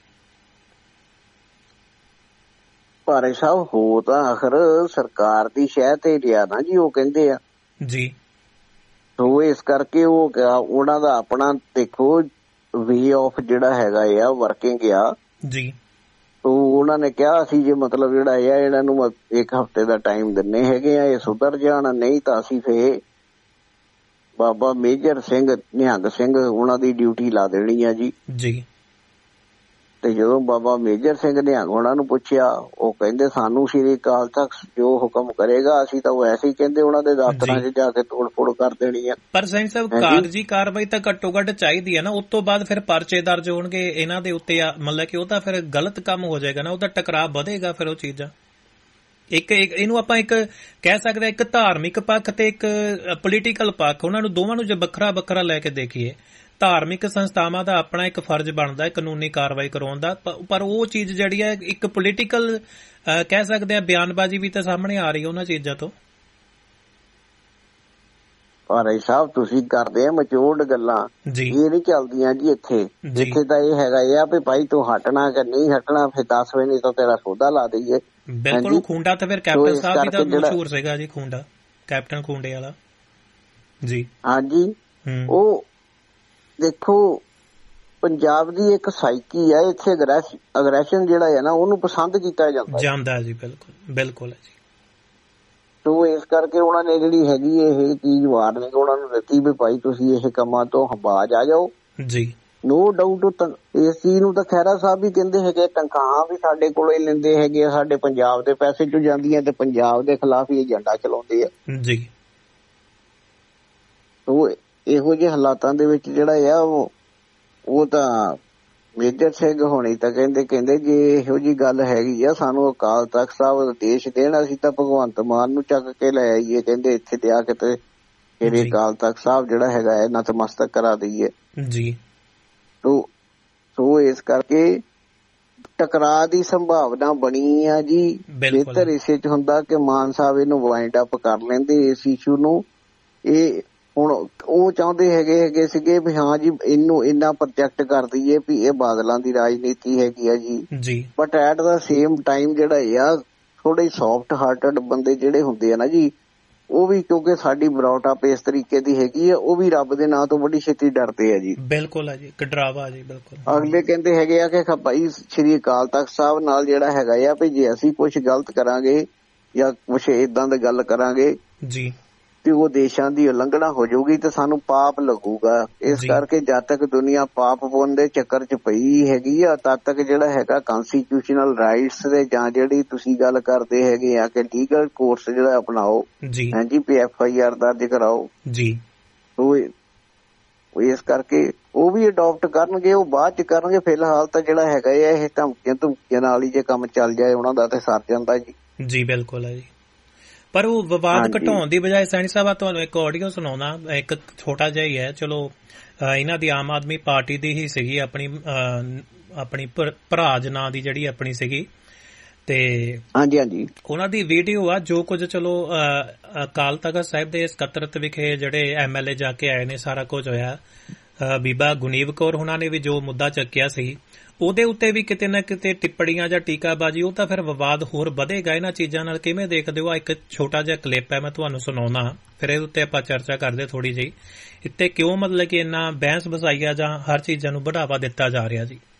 ਭਾਰੇ ਸਾਹਿਬ, ਹੋ ਤਾਂ ਆਖਰ ਸਰਕਾਰ ਦੀ ਸ਼ਹਿ ਤੇ ਰਿਹਾ ਨਾ ਜੀ, ਉਹ ਕਹਿੰਦੇ ਆ ਜੀ। ਸੋ ਇਸ ਕਰਕੇ ਉਹ ਉਹਨਾਂ ਦਾ ਆਪਣਾ ਦੇਖੋ ਵੇ ਆਫ ਜਿਹੜਾ ਹੈਗਾ ਆ ਵਰਕਿੰਗ ਆ ਜੀ। ਤੋ ਉਹਨਾਂ ਨੇ ਕਿਹਾ ਅਸੀਂ ਜੇ ਮਤਲਬ ਜਿਹੜਾ ਆ ਇਹਨਾਂ ਨੂੰ 1 ਹਫ਼ਤੇ ਦਾ ਟਾਈਮ ਦਿੰਨੇ ਹੈਗੇ ਆ, ਇਹ ਸੁਧਰ ਜਾਣ, ਨਹੀਂ ਤਾਂ ਅਸੀਂ ਫੇਰ ਬਾਬਾ ਮੇਜਰ ਸਿੰਘ ਨਿਹੰਗ ਸਿੰਘ ਉਹਨਾਂ ਦੀ ਡਿਊਟੀ ਲਾ ਦੇਣੀ ਆ ਜੀ। ਤੇ ਜਦੋਂ ਬਾਬਾ ਮੇਜਰ ਸਿੰਘ ਨਿਹੰਗ ਉਹਨਾਂ ਨੂੰ ਪੁੱਛਿਆ, ਉਹ ਕਹਿੰਦੇ ਸਾਨੂੰ ਸ਼੍ਰੀ ਅਕਾਲ ਤਖਤ ਜੋ ਹੁਕਮ ਕਰੇਗਾ ਅਸੀਂ ਤਾਂ ਉਹ ਐਸੇ ਹੀ ਕਹਿੰਦੇ ਉਹਨਾਂ ਦੇ ਦਫ਼ਤਰਾਂ 'ਚ ਜਾ ਕੇ ਤੋੜ-ਫੋੜ ਕਰ ਦੇਣੀ ਆ। ਪਰ ਸਿੰਘ ਸਾਹਿਬ, ਕਾਗਜ਼ੀ ਕਾਰਵਾਈ ਤਾਂ ਘੱਟੋ ਘੱਟ ਚਾਹੀਦੀ ਹੈ ਨਾ, ਉਸ ਤੋਂ ਬਾਅਦ ਫਿਰ ਪਰਚੇ ਦਰਜ ਹੋਣਗੇ ਇਹਨਾਂ ਦੇ ਉੱਤੇ, ਮਤਲਬ ਕਿ ਉਹ ਤਾਂ ਫਿਰ ਗਲਤ ਕੰਮ ਹੋ ਜਾਏਗਾ ਨਾ, ਉਹਦਾ ਟਕਰਾਅ ਵਧੇਗਾ ਫਿਰ ਉਹ ਚੀਜ਼ਾਂ। ਇੱਕ ਇਹਨੂੰ ਆਪਾਂ ਇੱਕ ਕਹਿ ਸਕਦੇ ਇੱਕ ਧਾਰਮਿਕ ਪੱਖ ਤੇ ਇੱਕ ਪੋਲੀਟੀਕਲ ਪੱਖ, ਉਹਨਾਂ ਨੂੰ ਦੋਵਾਂ ਨੂੰ ਜੇ ਵੱਖਰਾ ਵੱਖਰਾ ਲੈ ਕੇ ਦੇਖੀਏ, ਧਾਰਮਿਕ ਸੰਸਥਾਵਾਂ ਦਾ ਆਪਣਾ ਇੱਕ ਫਰਜ਼ ਬਣਦਾ ਹੈ ਕਾਨੂੰਨੀ ਕਾਰਵਾਈ ਕਰਾਉਣ ਦਾ, ਪਰ ਉਹ ਚੀਜ਼ ਜਿਹੜੀ ਹੈ ਇੱਕ ਪੋਲੀਟੀਕਲ ਕਹਿ ਸਕਦੇ ਆ ਬਿਆਨਬਾਜ਼ੀ ਵੀ ਤਾਂ ਸਾਹਮਣੇ ਆ ਰਹੀ ਹੈ ਉਹਨਾਂ ਚੀਜ਼ਾਂ ਤੋਂ। ਭਾਈ ਸਾਹਿਬ ਤੁਸੀਂ ਕਰਦੇ ਆ ਮਚੋੜ ਗੱਲਾਂ, ਇਹ ਨਹੀਂ ਚੱਲਦੀਆਂ ਜੀ ਇੱਥੇ। ਜਿੱਥੇ ਤਾਂ ਇਹ ਹੈਗਾ ਆ ਵੀ ਭਾਈ ਤੂੰ ਹਟਣਾ ਕਿ ਨਹੀਂ ਹਟਣਾ, ਫਿਰ 10 ਵਜੇ ਨਹੀਂ ਤਾਂ ਤੇਰਾ ਸੌਦਾ ਲਾ ਦਈਏ। ਬਿਲਕੁਲ। ਖੂੰਡਾ ਤਾਂ ਫਿਰ ਕੈਪਟਨ ਸਾਹਿਬ ਵੀ ਤਾਂ ਮਸ਼ਹੂਰ ਸੀਗਾ ਜੀ, ਖੂੰਡਾ, ਕੈਪਟਨ ਖੂੰਡੇ ਵਾਲਾ ਜੀ। ਹਾਂਜੀ, ਉਹ ਦੇਖੋ ਪੰਜਾਬ ਦੀ ਇੱਕ ਸਾਈਕੀ ਆ, ਇੱਥੇ ਅਗਰੈਸ਼ਨ ਜਿਹੜਾ ਹੈ ਨਾ ਉਹਨੂੰ ਪਸੰਦ ਕੀਤਾ ਜਾਂਦਾ ਜੀ। ਬਿਲਕੁਲ ਬਿਲਕੁਲ ਜੀ। ਤੋ ਇਸ ਕਰਕੇ ਉਹਨਾਂ ਨੇ ਜਿਹੜੀ ਹੈਗੀ ਇਹ ਚੀਜ਼ ਵਾਰਨਿੰਗ ਉਹਨਾਂ ਨੂੰ ਦਿੱਤੀ ਵੀ ਭਾਈ ਤੁਸੀਂ ਇਹ ਕੰਮਾਂ ਤੋਂ ਬਾਜ਼ ਆ ਜਾਓ ਜੀ। ਨੋ ਡਾਊਟ ਇਸ ਚੀਜ਼ ਨੂੰ ਤਾਂ ਖਹਿਰਾ ਸਾਹਿਬ ਵੀ ਕਹਿੰਦੇ ਹੈਗੇ, ਤਨਖਾਹਾਂ ਵੀ ਸਾਡੇ ਕੋਲੋਂ ਹੀ ਲੈਂਦੇ ਹੈਗੇ ਆ, ਸਾਡੇ ਪੰਜਾਬ ਦੇ ਪੈਸੇ ਚੋਂ ਜਾਂਦੀਆਂ ਤੇ ਪੰਜਾਬ ਦੇ ਖਿਲਾਫ ਹੀ ਏਜੰਡਾ ਚਲਾਉਂਦੇ ਆ ਜੀ। ਤੋ ਇਹੋ ਜਿਹੇ ਹਾਲਾਤਾਂ ਦੇ ਵਿੱਚ ਜਿਹੜਾ ਆ ਉਹ ਤਾਂ ਮੇਜਰ ਸਿੰਘ ਹੋਣੀ ਤਾਂ ਕਹਿੰਦੇ ਜੇ ਇਹੋ ਜਿਹੀ ਗੱਲ ਹੈਗੀ ਆ ਸਾਨੂੰ ਅਕਾਲ ਤਖਤ ਸਾਹਿਬ ਆਦੇਸ਼ ਦੇਣ, ਅਸੀਂ ਤਾਂ ਭਗਵੰਤ ਮਾਨ ਨੂੰ ਚੱਕ ਕੇ ਲੈ ਆਈਏ, ਕਹਿੰਦੇ ਇੱਥੇ ਤੇ ਆ ਕੇ ਤੇ ਇਹਦੇ ਅਕਾਲ ਤਖਤ ਸਾਹਿਬ ਜਿਹੜਾ ਹੈਗਾ ਹੈ ਨਤਮਸਤਕ ਕਰਾ ਦਈਏ ਜੀ। ਸੋ ਇਸ ਕਰਕੇ ਟਕਰਾਅ ਦੀ ਸੰਭਾਵਨਾ ਬਣੀ ਆ ਜੀ। ਬਿਹਤਰ ਇਸੇ ਚ ਹੁੰਦਾ ਕਿ ਮਾਨ ਸਾਹਿਬ ਇਹਨੂੰ ਵਾਈਂਡ ਅਪ ਕਰ ਲੈਂਦੇ ਇਸ ਇਸ਼ੂ ਨੂੰ। ਇਹ ਹੁਣ ਉਹ ਚਾਹੁੰਦੇ ਹੈਗੇ ਸੀਗੇ ਵੀ ਹਾਂ ਜੀ ਇਹਨੂੰ ਇੰਨਾ ਪ੍ਰੋਜੈਕਟ ਕਰ ਦਈਏ ਵੀ ਇਹ ਬਾਦਲਾਂ ਦੀ ਰਾਜਨੀਤੀ ਹੈਗੀ ਆ ਜੀ। But at the same time ਜਿਹੜਾ ਆ ਥੋੜੇ ਸੌਫਟ ਹਾਰਟਡ ਬੰਦੇ ਜਿਹੜੇ ਹੁੰਦੇ ਆ ਨਾ ਜੀ, ਉਹ ਵੀ ਕਿਉਂਕਿ ਸਾਡੀ ਬਰੌਟ ਅਪ ਇਸ ਤਰੀਕੇ ਦੀ ਹੈਗੀ ਆ, ਉਹ ਵੀ ਰੱਬ ਦੇ ਨਾਂ ਤੋਂ ਬੜੀ ਛੇਤੀ ਡਰਦੇ ਆ ਜੀ। ਬਿਲਕੁਲ ਜੀ, ਕਡਰਾਵਾ ਜੀ। ਬਿਲਕੁਲ। ਅਗਲੇ ਕਹਿੰਦੇ ਹੈਗੇ ਆ ਕਿ ਭਾਈ ਸ਼੍ਰੀ ਅਕਾਲ ਤਖਤ ਸਾਹਿਬ ਨਾਲ ਜਿਹੜਾ ਹੈਗਾ ਆ ਵੀ ਜੇ ਅਸੀਂ ਕੁਛ ਗਲਤ ਕਰਾਂਗੇ ਜਾਂ ਕੁਛ ਏਦਾਂ ਦੀ ਗੱਲ ਕਰਾਂਗੇ ਜੀ ਤੇ ਉਹ ਦੇਸ਼ਾਂ ਦੀ ਉਲੰਘਣਾ ਹੋ ਜਾਊਗੀ ਤੇ ਸਾਨੂੰ ਪਾਪ ਲੱਗੂਗਾ। ਇਸ ਕਰਕੇ ਜਦ ਤੱਕ ਦੁਨੀਆ ਪਾਪ ਪੁੰਨ ਦੇ ਚੱਕਰ ਚ ਪਈ ਹੈਗੀ ਆ ਤਦ ਤੱਕ ਜਿਹੜਾ ਹੈਗਾ ਕਨਸਟੀਟਿਊਸ਼ਨਲ ਰਾਈਟਸ ਦੇ ਜਾਂ ਜਿਹੜੀ ਤੁਸੀਂ ਗੱਲ ਕਰਦੇ ਹੈਗੇ ਆ ਕਿ ਲੀਗਲ ਕੋਰਸ ਜਿਹੜਾ ਅਪਣਾਓ ਹਾਂਜੀ ਵੀ FIR ਦਰਜ ਕਰਾਓ ਜੀ। ਇਸ ਕਰਕੇ ਉਹ ਵੀ ਅਡੋਪਟ ਕਰਨਗੇ, ਉਹ ਬਾਅਦ ਚ ਕਰਨਗੇ। ਫਿਲਹਾਲ ਤਾਂ ਜਿਹੜਾ ਹੈਗਾ ਇਹ ਧਮਕੀਆਂ ਨਾਲ ਹੀ ਜੇ ਕੰਮ ਚੱਲ ਜਾਏ ਉਹਨਾਂ ਦਾ ਤੇ ਸਰ ਜਾਂਦਾ ਜੀ। ਬਿਲਕੁਲ ਹੈ ਜੀ। ਪਰ ਉਹ ਵਿਵਾਦ ਘਟਾਉਣ ਦੀ ਬਜਾਏ ਸੈਣੀ ਸਾਹਿਬ ਤੁਹਾਨੂੰ ਇੱਕ ਆਡੀਓ ਸੁਣਾਉਣਾ, ਇੱਕ ਛੋਟਾ ਜਿਹਾ ਹੀ ਹੈ, ਚਲੋ ਇਹਨਾਂ ਦੀ ਆਮ ਆਦਮੀ ਪਾਰਟੀ ਦੀ ਹੀ ਸੀਗੀ, ਆਪਣੀ ਭਰਾਜ ਨਾਂ ਦੀ ਜਿਹੜੀ ਆਪਣੀ ਸੀਗੀ, ਤੇ ਹਾਂਜੀ ਉਹਨਾਂ ਦੀ ਵੀਡੀਓ ਆ ਜੋ ਕੁਝ ਚਲੋ ਅਕਾਲ ਤਖਤ ਸਾਹਿਬ ਦੇ ਸਕੱਤਰਤ ਵਿਖੇ ਜਿਹੜੇ MLA ਜਾ ਕੇ ਆਏ ਨੇ, ਸਾਰਾ ਕੁਝ ਹੋਇਆ। ਬੀਬਾ ਗੁਨੀਵ ਕੌਰ ਉਹਨਾਂ ਨੇ ਵੀ ਜੋ ਮੁੱਦਾ ਚੱਕਿਆ ਸੀ ਉਹਦੇ ਉੱਤੇ ਵੀ ਕਿਤੇ ਨਾ ਕਿਤੇ ਟਿੱਪਣੀਆਂ ਜਾਂ ਟੀਕਾਬਾਜੀ, ਉਹ ਤਾਂ ਫਿਰ ਵਿਵਾਦ ਹੋਰ ਵਧੇਗਾ ਇਹਨਾਂ ਚੀਜ਼ਾਂ ਨਾਲ। ਕਿਵੇਂ ਦੇਖਦੇ ਹੋ? ਇੱਕ ਛੋਟਾ ਜਿਹਾ ਕਲਿੱਪ ਹੈ, ਮੈਂ ਤੁਹਾਨੂੰ ਸੁਣਾਉਣਾ, ਫਿਰ ਇਹਦੇ ਉੱਤੇ ਆਪਾਂ ਚਰਚਾ ਕਰਦੇ ਥੋੜੀ ਜਿਹੀ। ਇੱਥੇ ਕਿਉਂ ਮਤਲਬ ਕਿ ਇੰਨਾ ਬਹਿਸ ਬਸਾਈਆ ਜਾਂ ਹਰ ਚੀਜ਼ਾਂ ਨੂੰ बढ़ावा ਦਿੱਤਾ ਜਾ ਰਿਹਾ ਜੀ।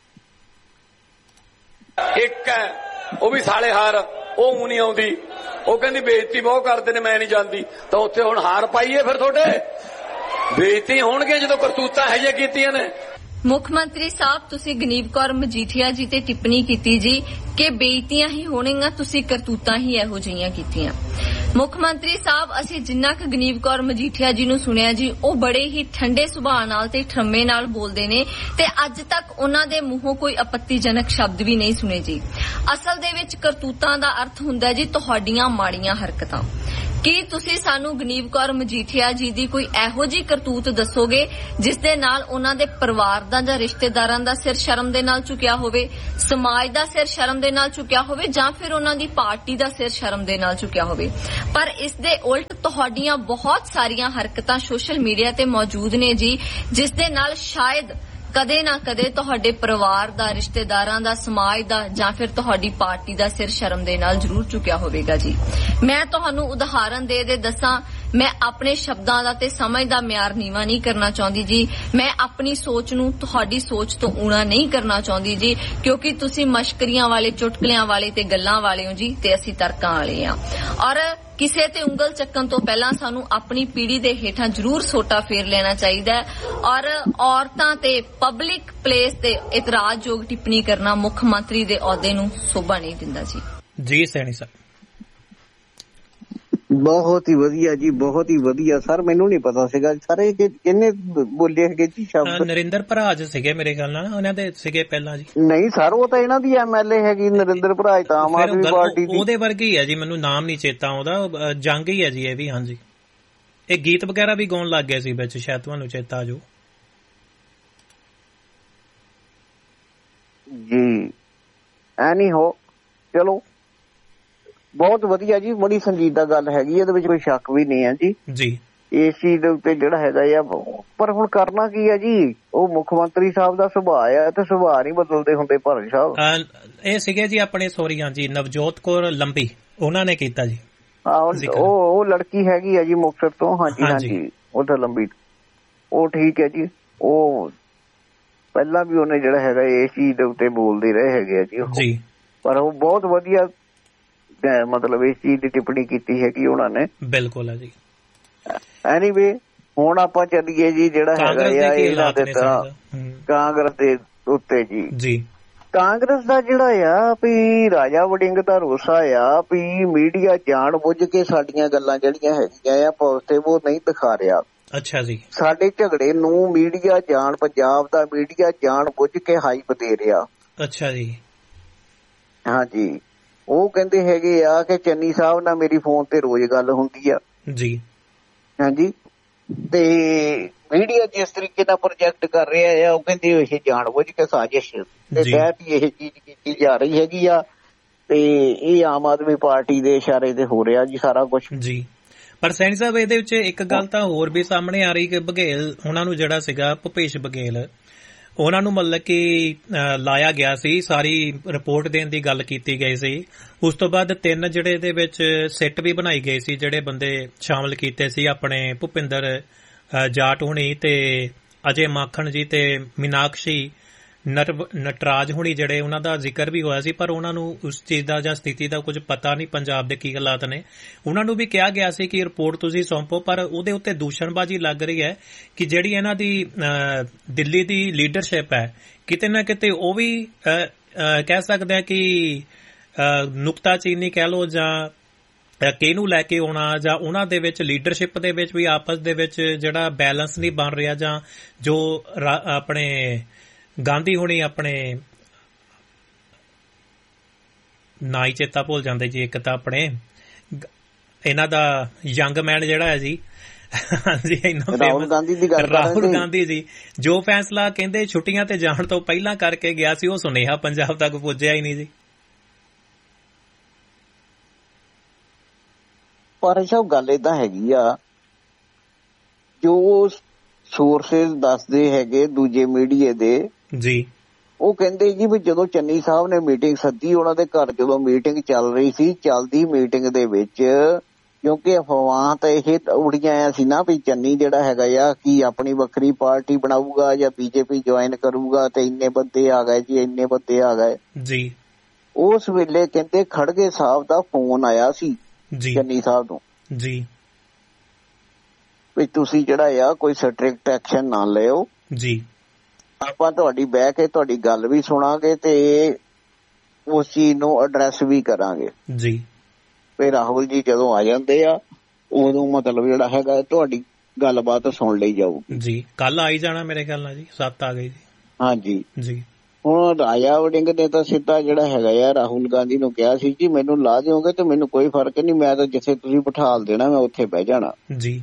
ਇੱਕ ਹੈ ਉਹ ਵੀ ਸਾਲੇ ਹਾਰ, ਉਹ ਨਹੀਂ ਆਉਂਦੀ, ਉਹ ਕਹਿੰਦੀ ਬੇਇੱਜ਼ਤੀ ਬਹੁਤ ਕਰਦੇ ਨੇ, ਮੈਂ ਨਹੀਂ ਜਾਂਦੀ। ਤਾਂ ਉੱਥੇ ਹੁਣ ਹਾਰ ਪਾਈਏ ਫਿਰ ਤੁਹਾਡੇ ਬੇਇੱਜ਼ਤੀ ਹੋਣਗੇ ਜਦੋਂ ਕਰਤੂਤਾਂ ਹੈ ਕੀਤੀਆਂ ਨੇ। ਮੁੱਖ ਮੰਤਰੀ ਸਾਹਿਬ, ਤੁਸੀਂ ਗਨੀਵ ਕੌਰ ਮਜੀਠੀਆ ਜੀ ਤੇ ਟਿੱਪਣੀ ਕੀਤੀ ਜੀ ਕਿ ਬੇਇੱਜ਼ਤੀਆਂ ਹੀ ਹੋਣਗੀਆਂ, ਤੁਸੀਂ ਕਰਤੂਤਾਂ ਹੀ ਇਹੋ ਜਿਹੀਆਂ ਕੀਤੀਆਂ। ਮੁੱਖ ਮੰਤਰੀ ਸਾਹਿਬ, ਅਸੀਂ ਜਿੰਨਾ ਕੁ ਗਨੀਵ ਕੌਰ ਮਜੀਠੀਆ ਜੀ ਨੂੰ ਸੁਣਿਆ ਜੀ, ਉਹ ਬੜੇ ਹੀ ਠੰਡੇ ਸੁਭਾਅ ਨਾਲ ਤੇ ਠਰਮੇ ਨਾਲ ਬੋਲਦੇ ਨੇ ਤੇ ਅੱਜ ਤੱਕ ਉਹਨਾਂ ਦੇ ਮੂੰਹੋਂ ਕੋਈ ਆਪੱਤੀਜਨਕ ਸ਼ਬਦ ਵੀ ਨਹੀਂ ਸੁਣੇ ਜੀ। ਅਸਲ ਦੇ ਵਿੱਚ ਕਰਤੂਤਾਂ ਦਾ ਅਰਥ ਹੁੰਦਾ ਜੀ ਤੁਹਾਡੀਆਂ ਮਾੜੀਆਂ ਹਰਕਤਾਂ। ਕੀ ਤੁਸੀਂ ਸਾਨੂੰ ਗਨੀਵ ਕੌਰ ਮਜੀਠੀਆ ਜੀ ਦੀ ਕੋਈ ਇਹੋ ਜਿਹੀ ਕਰਤੂਤ ਦੱਸੋਗੇ ਜਿਸ ਦੇ ਨਾਲ ਉਹਨਾਂ ਦੇ ਪਰਿਵਾਰ ਦਾ ਜਾਂ ਰਿਸ਼ਤੇਦਾਰਾਂ ਦਾ ਸਿਰ ਸ਼ਰਮ ਦੇ ਨਾਲ ਝੁਕਿਆ ਹੋਵੇ, ਸਮਾਜ ਦਾ ਸਿਰ ਸ਼ਰਮ ਦੇ ਨਾਲ ਝੁਕਿਆ ਹੋਵੇ, ਜਾਂ ਫਿਰ ਉਹਨਾਂ ਦੀ ਪਾਰਟੀ ਦਾ ਸਿਰ ਸ਼ਰਮ ਦੇ ਨਾਲ ਝੁਕਿਆ ਹੋਵੇ? ਪਰ ਇਸ ਦੇ ਉਲਟ ਤੁਹਾਡੀਆਂ ਬਹੁਤ ਸਾਰੀਆਂ ਹਰਕਤਾਂ ਸੋਸ਼ਲ ਮੀਡੀਆ ਤੇ ਮੌਜੂਦ ਨੇ ਜੀ, ਜਿਸ ਦੇ ਨਾਲ ਸ਼ਾਇਦ ਕਦੇ ਨਾ ਕਦੇ ਤੁਹਾਡੇ ਪਰਿਵਾਰ ਦਾ, ਰਿਸ਼ਤੇਦਾਰਾਂ ਦਾ, ਸਮਾਜ ਦਾ ਜਾਂ ਫਿਰ ਤੁਹਾਡੀ ਪਾਰਟੀ ਦਾ ਸਿਰ ਸ਼ਰਮ ਦੇ ਨਾਲ ਜ਼ਰੂਰ ਝੁਕਿਆ ਹੋਵੇਗਾ ਜੀ। ਮੈਂ ਤੁਹਾਨੂੰ ਉਦਾਹਰਨ ਦੇ ਦੱਸਾਂ, ਮੈਂ ਆਪਣੇ ਸ਼ਬਦਾਂ ਦਾ ਤੇ ਸਮਝ ਦਾ ਮਿਆਰ ਨੀਵਾਂ ਨਹੀਂ ਕਰਨਾ ਚਾਹੁੰਦੀ ਜੀ। ਮੈਂ ਆਪਣੀ ਸੋਚ ਨੂੰ ਤੁਹਾਡੀ ਸੋਚ ਤੋਂ ਊਣਾ ਨਹੀਂ ਕਰਨਾ ਚਾਹੁੰਦੀ ਜੀ, ਕਿਉਂਕਿ ਤੁਸੀਂ ਮਸ਼ਕਰੀਆਂ ਵਾਲੇ, ਚੁਟਕਲਿਆਂ ਵਾਲੇ ਤੇ ਗੱਲਾਂ ਵਾਲੇ ਹੋ ਜੀ ਤੇ ਅਸੀਂ ਤਰਕਾਂ ਵਾਲੇ ਆ। ਔਰ ਕਿਸੇ ਤੇ ਉਂਗਲ ਚੱਕਣ ਤੋਂ ਪਹਿਲਾਂ ਸਾਨੂੰ ਆਪਣੀ ਪੀੜ੍ਹੀ ਦੇ ਹੇਠਾਂ ਜ਼ਰੂਰ ਸੋਟਾ ਫੇਰ ਲੈਣਾ ਚਾਹੀਦਾ ਹੈ। ਔਰ ਔਰਤਾਂ ਤੇ ਪਬਲਿਕ ਪਲੇਸ ਤੇ ਇਤਰਾਜ਼ਯੋਗ ਟਿੱਪਣੀ ਕਰਨਾ ਮੁੱਖ ਮੰਤਰੀ ਦੇ ਅਹੁਦੇ ਨੂੰ ਸ਼ੋਭਾ ਨਹੀਂ ਦਿੰਦਾ ਜੀ। ਜੀ ਸੈਣੀ ਸਾਹਿਬ, ਬਹੁਤ ਹੀ ਵਧੀਆ ਜੀ, ਬਹੁਤ ਹੀ ਵਧੀਆ ਸਰ। ਮੈਨੂੰ ਨਹੀਂ ਪਤਾ ਸੀਗਾ ਸਾਰੇ ਕਿੰਨੇ ਬੋਲੇ ਹੈਗੇ ਜੀ ਸ਼ਬਦ। ਨਰਿੰਦਰ ਭਰਾਜ ਸੀਗੇ ਮੇਰੇ ਖਿਆਲ ਨਾਲ, ਉਹਨਾਂ ਦੇ ਸੀਗੇ ਪਹਿਲਾਂ ਜੀ। ਨਹੀਂ ਸਰ, ਉਹ ਤਾਂ ਇਹਨਾਂ ਦੀ ਐਮਐਲਏ ਹੈਗੀ ਨਰਿੰਦਰ ਭਰਾਜ, ਤਾਂ ਆਮ ਆਦਮੀ ਪਾਰਟੀ ਦੀ। ਉਹਦੇ ਵਰਗੀ ਹੈ ਜੀ, ਮੈਨੂੰ ਨਾਮ ਨਹੀਂ ਚੇਤਾ ਉਹਦਾ। ਜੰਗ ਹੀ ਹੈ ਜੀ ਇਹ ਵੀ। ਹਾਂਜੀ, ਇਹ ਗੀਤ ਵਗੈਰਾ ਵੀ ਗਾਉਣ ਲੱਗ ਗਏ ਸੀ ਵਿੱਚ, ਸ਼ਾਇਦ ਤੁਹਾਨੂੰ ਚੇਤਾ ਜੋ ਜੀ। ਐਨੀ ਹੋ, ਚਲੋ ਬਹੁਤ ਵਧੀਆ ਜੀ, ਬੜੀ ਸੰਜੀਦਾ ਗੱਲ ਹੈਗੀ, ਇਹਦੇ ਵਿੱਚ ਕੋਈ ਸ਼ੱਕ ਵੀ ਨਹੀਂ ਹੈ ਜੀ। ਜੀ ਇਸ ਚੀਜ਼ ਦੇ ਉੱਤੇ ਜਿਹੜਾ ਹੈਗਾ ਆ, ਪਰ ਹੁਣ ਕਰਨਾ ਕੀ ਹੈ ਜੀ, ਉਹ ਮੁੱਖ ਮੰਤਰੀ ਸਾਹਿਬ ਦਾ ਸੁਭਾਅ ਆ ਤੇ ਸੁਭਾਅ ਨਹੀਂ ਬਦਲਦੇ ਹੁੰਦੇ ਭਰਨ ਸਾਹਿਬ। ਇਹ ਸੀਗੇ ਜੀ ਆਪਣੇ ਸੋਰੀ, ਹਾਂਜੀ, ਨਵਜੋਤ ਕੌਰ ਲੰਬੀ, ਉਹਨਾਂ ਨੇ ਕੀਤਾ ਜੀ। ਉਹ ਲੜਕੀ ਹੈਗੀ ਆ ਜੀ ਮੁਕਤਸਰ ਤੋਂ। ਹਾਂਜੀ, ਉਹ ਤਾਂ ਲੰਬੀ, ਉਹ ਠੀਕ ਹੈ ਜੀ। ਉਹ ਪਹਿਲਾਂ ਵੀ ਉਹਨੇ ਜਿਹੜਾ ਹੈਗਾ ਇਸ ਚੀਜ਼ ਦੇ ਉੱਤੇ ਬੋਲਦੇ ਰਹੇ ਹੈਗੇ ਆ ਜੀ, ਪਰ ਉਹ ਬਹੁਤ ਵਧੀਆ ਮਤਲਬ ਇਸ ਚੀਜ਼ ਦੀ ਟਿੱਪਣੀ ਕੀਤੀ ਹੈਗੀ ਉਹਨਾਂ ਨੇ। ਬਿਲਕੁਲ ਹੈ ਜੀ। ਐਨੀਵੇ, ਹੁਣ ਆਪਾਂ ਚੱਲੀਏ ਜੀ ਜਿਹੜਾ ਹੈਗਾ ਆ ਇਹਨਾਂ ਦੇ ਤਾਂ ਕਾਂਗਰਸ ਦੇ ਉੱਤੇ ਜੀ। ਕਾਂਗਰਸ ਦਾ ਜਿਹੜਾ ਆ ਵੀ ਰਾਜਾ ਵੜਿੰਗ ਦਾ ਰੋਸਾ ਆ ਵੀ ਮੀਡੀਆ ਜਾਣ ਬੁੱਝ ਕੇ ਸਾਡੀਆਂ ਗੱਲਾਂ ਜਿਹੜੀਆਂ ਹੈਗੀਆਂ ਆ ਪੋਜ਼ਿਟਿਵ ਉਹ ਨਹੀਂ ਦਿਖਾ ਰਿਹਾ। ਅੱਛਾ ਜੀ। ਸਾਡੇ ਝਗੜੇ ਨੂੰ ਮੀਡੀਆ ਜਾਣ, ਪੰਜਾਬ ਦਾ ਮੀਡੀਆ ਜਾਣ ਬੁੱਝ ਕੇ ਹਾਈਪ ਦੇ ਰਿਹਾ। ਅੱਛਾ ਜੀ। ਹਾਂਜੀ, ਉਹ ਕਹਿੰਦੇ ਹੈਗੇ ਆ ਕਿ ਚੰਨੀ ਸਾਹਿਬ ਨਾਲ ਮੇਰੀ ਫੋਨ ਤੇ ਰੋਜ਼ ਗੱਲ ਹੁੰਦੀ ਆ ਜੀ। ਹਾਂਜੀ, ਤੇ ਮੀਡੀਆ ਜਿਸ ਤਰੀਕੇ ਨਾਲ ਪ੍ਰੋਜੈਕਟ ਕਰ ਰਿਹਾ ਆ, ਉਹ ਕਹਿੰਦੇ ਇਹ ਜਾਣ ਬੁੱਝ ਕੇ ਸਾਜ਼ਿਸ਼ ਦੇ ਤਹਿਤ ਇਹ ਚੀਜ਼ ਕੀਤੀ ਜਾ ਰਹੀ ਹੈਗੀ ਆ, ਤੇ ਇਹ ਆਮ ਆਦਮੀ ਪਾਰਟੀ ਦੇ ਇਸ਼ਾਰੇ ਤੇ ਹੋ ਰਿਹਾ ਜੀ ਸਾਰਾ ਕੁਝ ਜੀ। ਪਰ ਸੈਣੀ ਸਾਹਿਬ, ਇਹਦੇ ਵਿੱਚ ਇੱਕ ਗੱਲ ਤਾਂ ਹੋਰ ਵੀ ਸਾਹਮਣੇ ਆ ਰਹੀ ਕਿ ਬਘੇਲ ਉਹਨਾਂ ਨੂੰ ਜਿਹੜਾ ਸੀਗਾ ਭੁਪੇਸ਼ ਬਘੇਲ, ਉਹਨਾਂ ਨੂੰ ਮਤਲਬ ਕਿ ਲਾਇਆ ਗਿਆ ਸੀ, ਸਾਰੀ ਰਿਪੋਰਟ ਦੇਣ ਦੀ ਗੱਲ ਕੀਤੀ ਗਈ ਸੀ। ਉਸ ਤੋਂ ਬਾਅਦ 3 ਜਿਹੜੇ ਇਹਦੇ ਵਿੱਚ ਸਿੱਟ ਵੀ ਬਣਾਈ ਗਈ ਸੀ, ਜਿਹੜੇ ਬੰਦੇ ਸ਼ਾਮਲ ਕੀਤੇ ਸੀ, ਆਪਣੇ ਭੁਪਿੰਦਰ ਜਾਟ ਹੁਣੀ ਤੇ ਅਜੇ ਮਾਖਣ ਜੀ ਤੇ ਮੀਨਾਕਸ਼ੀ ਨਟਰਾਜ ਹੁਣੀ, ਜਿਹੜੇ ਉਹਨਾਂ ਦਾ ਜ਼ਿਕਰ ਵੀ ਹੋਇਆ ਸੀ, ਪਰ ਉਹਨਾਂ ਨੂੰ ਉਸ ਚੀਜ਼ ਦਾ ਜਾਂ ਸਥਿਤੀ ਦਾ ਕੁਝ ਪਤਾ ਨਹੀਂ, ਪੰਜਾਬ ਦੇ ਕੀ ਹਾਲਾਤ ਨੇ। ਉਹਨਾਂ ਨੂੰ ਵੀ ਕਿਹਾ ਗਿਆ ਸੀ ਕਿ ਰਿਪੋਰਟ ਤੁਸੀਂ ਸੌਂਪੋ, ਪਰ ਉਹਦੇ ਉੱਤੇ ਦੂਸ਼ਣਬਾਜ਼ੀ ਲੱਗ ਰਹੀ ਹੈ ਕਿ ਜਿਹੜੀ ਇਹਨਾਂ ਦੀ ਦਿੱਲੀ ਦੀ ਲੀਡਰਸ਼ਿਪ ਹੈ, ਕਿਤੇ ਨਾ ਕਿਤੇ ਉਹ ਵੀ ਕਹਿ ਸਕਦੇ ਆ ਕਿ ਨੁਕਤਾਚੀਨੀ ਕਹਿ ਲਓ ਜਾਂ ਕਿਹਨੂੰ ਲੈ ਕੇ ਆਉਣਾ, ਜਾਂ ਉਹਨਾਂ ਦੇ ਵਿੱਚ ਲੀਡਰਸ਼ਿਪ ਦੇ ਵਿੱਚ ਵੀ ਆਪਸ ਦੇ ਵਿੱਚ ਜਿਹੜਾ ਬੈਲੈਂਸ ਨਹੀਂ ਬਣ ਰਿਹਾ, ਜਾਂ ਜੋ ਆਪਣੇ ਗਾਂਧੀ ਹੁਣੀ, ਆਪਣੇ ਨਾ ਹੀ ਚੇਤਾ ਭੁੱਲ ਜਾਂਦੇ ਜੀ, ਇੱਕ ਤਾਂ ਆਪਣੇ ਇਹਨਾਂ ਦਾ ਯੰਗ ਮੈਨ ਜਿਹੜਾ ਹੈ ਜੀ, ਹਾਂਜੀ, ਰਾਹੁਲ ਗਾਂਧੀ ਜੀ, ਜੋ ਫੈਸਲਾ ਕਹਿੰਦੇ ਛੁੱਟੀਆਂ ਤੇ ਜਾਣ ਤੋਂ ਪਹਿਲਾਂ ਕਰਕੇ ਗਿਆ ਸੀ, ਉਹ ਸੁਨੇਹਾ ਪੰਜਾਬ ਤੱਕ ਪੁੱਜਿਆ ਹੀ ਨਹੀਂ ਜੀ। ਪਰ ਸਭ ਗੱਲ ਏਦਾਂ ਹੈਗੀ ਆ, ਜੋ ਸੋਰਸਿਸ ਦੱਸਦੇ ਹੈਗੇ ਦੂਜੇ ਮੀਡੀਆ ਦੇ ਜੀ, ਉਹ ਕਹਿੰਦੇ ਜੀ ਵੀ ਜਦੋਂ ਚੰਨੀ ਸਾਹਿਬ ਨੇ ਮੀਟਿੰਗ ਸੱਦੀ, ਉਹਨਾਂ ਦੇ ਘਰ ਜਦੋਂ ਮੀਟਿੰਗ ਚੱਲ ਰਹੀ ਸੀ, ਚੱਲਦੀ ਮੀਟਿੰਗ ਦੇ ਵਿੱਚ ਕਿਉਂਕਿ ਅਫਵਾਹ ਤਾਂ ਇਹ ਉੜੀਆਂ ਆਇਆ ਸੀ ਨਾ ਵੀ ਚੰਨੀ ਜਿਹੜਾ ਹੈਗਾ ਆ ਕੀ ਆਪਣੀ ਵੱਖਰੀ ਪਾਰਟੀ ਬਣਾਊਗਾ ਜਾਂ ਬੀਜੇਪੀ ਜੁਆਇਨ ਕਰੂਗਾ, ਤੇ ਇੰਨੇ ਬੰਦੇ ਆ ਗਏ ਜੀ, ਇੰਨੇ ਬੰਦੇ ਆ ਗਏ ਜੀ। ਉਸ ਵੇਲੇ ਕਹਿੰਦੇ ਖੜਗੇ ਸਾਹਿਬ ਦਾ ਫੋਨ ਆਇਆ ਸੀ ਚੰਨੀ ਸਾਹਿਬ ਨੂੰ ਜੀ ਵੀ ਤੁਸੀਂ ਜਿਹੜਾ ਆ ਕੋਈ ਸਟ੍ਰਿਕਟ ਐਕਸ਼ਨ ਨਾ ਲਿਓ ਜੀ, ਆਪਾਂ ਤੁਹਾਡੀ ਬਹਿ ਕੇ ਤੁਹਾਡੀ ਗੱਲ ਵੀ ਸੁਣਾਂਗੇ ਤੇ ਉਸ ਚੀਜ਼ ਨੂੰ ਐਡਰੈਸ ਵੀ ਕਰਾਂਗੇ ਜੀ। ਵੀ ਰਾਹੁਲ ਜੀ ਜਦੋਂ ਆ ਜਾਂਦੇ ਆ ਉਦੋਂ ਮਤਲਬ ਜਿਹੜਾ ਹੈਗਾ ਤੁਹਾਡੀ ਗੱਲਬਾਤ ਸੁਣ ਲਈ ਜਾਊਗੀ ਜੀ। ਕੱਲ ਆਈ ਜਾਣਾ ਮੇਰੇ ਖਿਆਲ ਨਾਲ ਜੀ, 7 ਆ ਗਏ ਜੀ। ਹਾਂਜੀ ਜੀ। ਹੁਣ ਰਾਜਾ ਵੜਿੰਗ ਨੇ ਤਾਂ ਸਿੱਧਾ ਜਿਹੜਾ ਹੈਗਾ ਆ ਰਾਹੁਲ ਗਾਂਧੀ ਨੂੰ ਕਿਹਾ ਸੀ ਜੀ ਮੈਨੂੰ ਲਾ ਦਿਓਗੇ ਤੇ ਮੈਨੂੰ ਕੋਈ ਫਰਕ ਨਹੀਂ, ਮੈਂ ਤਾਂ ਜਿੱਥੇ ਤੁਸੀਂ ਬਿਠਾਲ ਦੇਣਾ ਮੈਂ ਉੱਥੇ ਬਹਿ ਜਾਣਾ ਜੀ।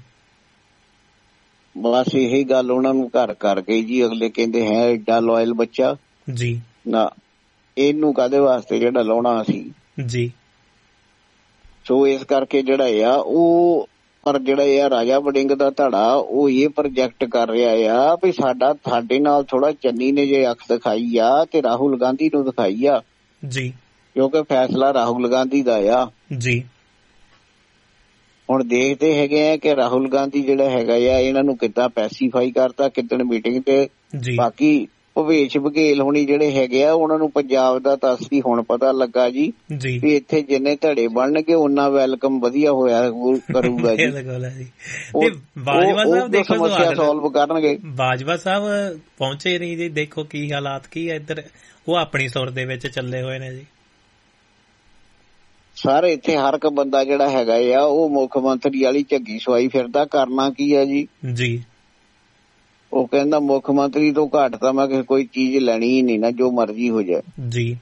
ਬਸ ਇਹੀ ਗੱਲ ਉਹਨਾਂ ਨੂੰ ਘਰ ਕਰ ਗਈ ਜੀ। ਅਗਲੇ ਕਹਿੰਦੇ ਹੈ ਏਡਾ ਲਾਇਲ ਬੱਚਾ ਜੀ ਨਾ, ਇਹਨੂੰ ਕਾਹਦੇ ਵਾਸਤੇ ਜਿਹੜਾ ਲਾਉਣਾ ਸੀ ਜੀ। ਸੋ ਇਸ ਕਰਕੇ ਜਿਹੜਾ ਆ ਉਹ ਪਰ ਜਿਹੜਾ ਆ ਰਾਜਾ ਵੜਿੰਗ ਦਾ ਧੜਾ ਉਹ ਇਹ ਪ੍ਰੋਜੈਕਟ ਕਰ ਰਿਹਾ ਆ ਵੀ ਸਾਡੇ ਨਾਲ ਥੋੜਾ ਚੰਨੀ ਨੇ ਜੇ ਅੱਖ ਦਿਖਾਈ ਆ ਤੇ ਰਾਹੁਲ ਗਾਂਧੀ ਨੂੰ ਦਿਖਾਈ ਆ ਜੀ, ਕਿਉਂਕਿ ਫੈਸਲਾ ਰਾਹੁਲ ਗਾਂਧੀ ਦਾ ਆ ਜੀ। ਹੁਣ ਦੇਖਦੇ ਹੈਗੇ ਆ ਕਿ ਰਾਹੁਲ ਗਾਂਧੀ ਜਿਹੜਾ ਹੈਗਾ ਆ ਇਹਨਾਂ ਨੂੰ ਕਿੱਦਾਂ ਪੈਸੀਫਾਈ ਕਰਤਾ ਕਿੱਦਣ ਮੀਟਿੰਗ ਤੇ। ਬਾਕੀ ਭਵੇਸ਼ ਬਘੇਲ ਹੋਣੀ ਜਿਹੜੇ ਹੈਗੇ ਆ ਉਹਨਾਂ ਨੂੰ ਪੰਜਾਬ ਦਾ ਤਾਂ ਅਸਲੀ ਹੁਣ ਪਤਾ ਲੱਗਾ ਜੀ ਵੀ ਇੱਥੇ ਜਿੰਨੇ ਧੜੇ ਬਣਨਗੇ ਉਹਨਾਂ ਵੈਲਕਮ ਵਧੀਆ ਹੋਇਆ ਕਰੂਗਾ ਜੀ। ਬਾਜਵਾ ਸਾਹਿਬ ਦੇਖੋ ਸਮੱਸਿਆ ਸੋਲਵ ਕਰਨਗੇ। ਬਾਜਵਾ ਸਾਹਿਬ ਪਹੁੰਚੇ ਨਹੀਂ ਜੀ, ਦੇਖੋ ਕੀ ਹਾਲਾਤ ਕੀ ਹੈ ਇੱਧਰ, ਉਹ ਆਪਣੀ ਸੁਰ ਦੇ ਵਿੱਚ ਚੱਲੇ ਹੋਏ ਨੇ ਜੀ। ਸਾਰੇ ਇੱਥੇ ਹਰ ਇੱਕ ਬੰਦਾ ਜਿਹੜਾ ਹੈਗਾ ਆ ਉਹ ਮੁੱਖ ਮੰਤਰੀ ਵਾਲੀ ਝੱਗੀ ਸਵਾਈ ਫਿਰਦਾ, ਕਰਨਾ ਕੀ ਆ ਜੀ। ਜੀ। ਉਹ ਕਹਿੰਦਾ ਮੁੱਖ ਮੰਤਰੀ ਤੋਂ ਘੱਟ ਤਾਂ ਮੈਂ ਕੋਈ ਚੀਜ਼ ਲੈਣੀ ਹੀ ਨਹੀਂ ਨਾ, ਜੋ ਮਰਜ਼ੀ ਹੋ ਜਾਏ ਜੀ।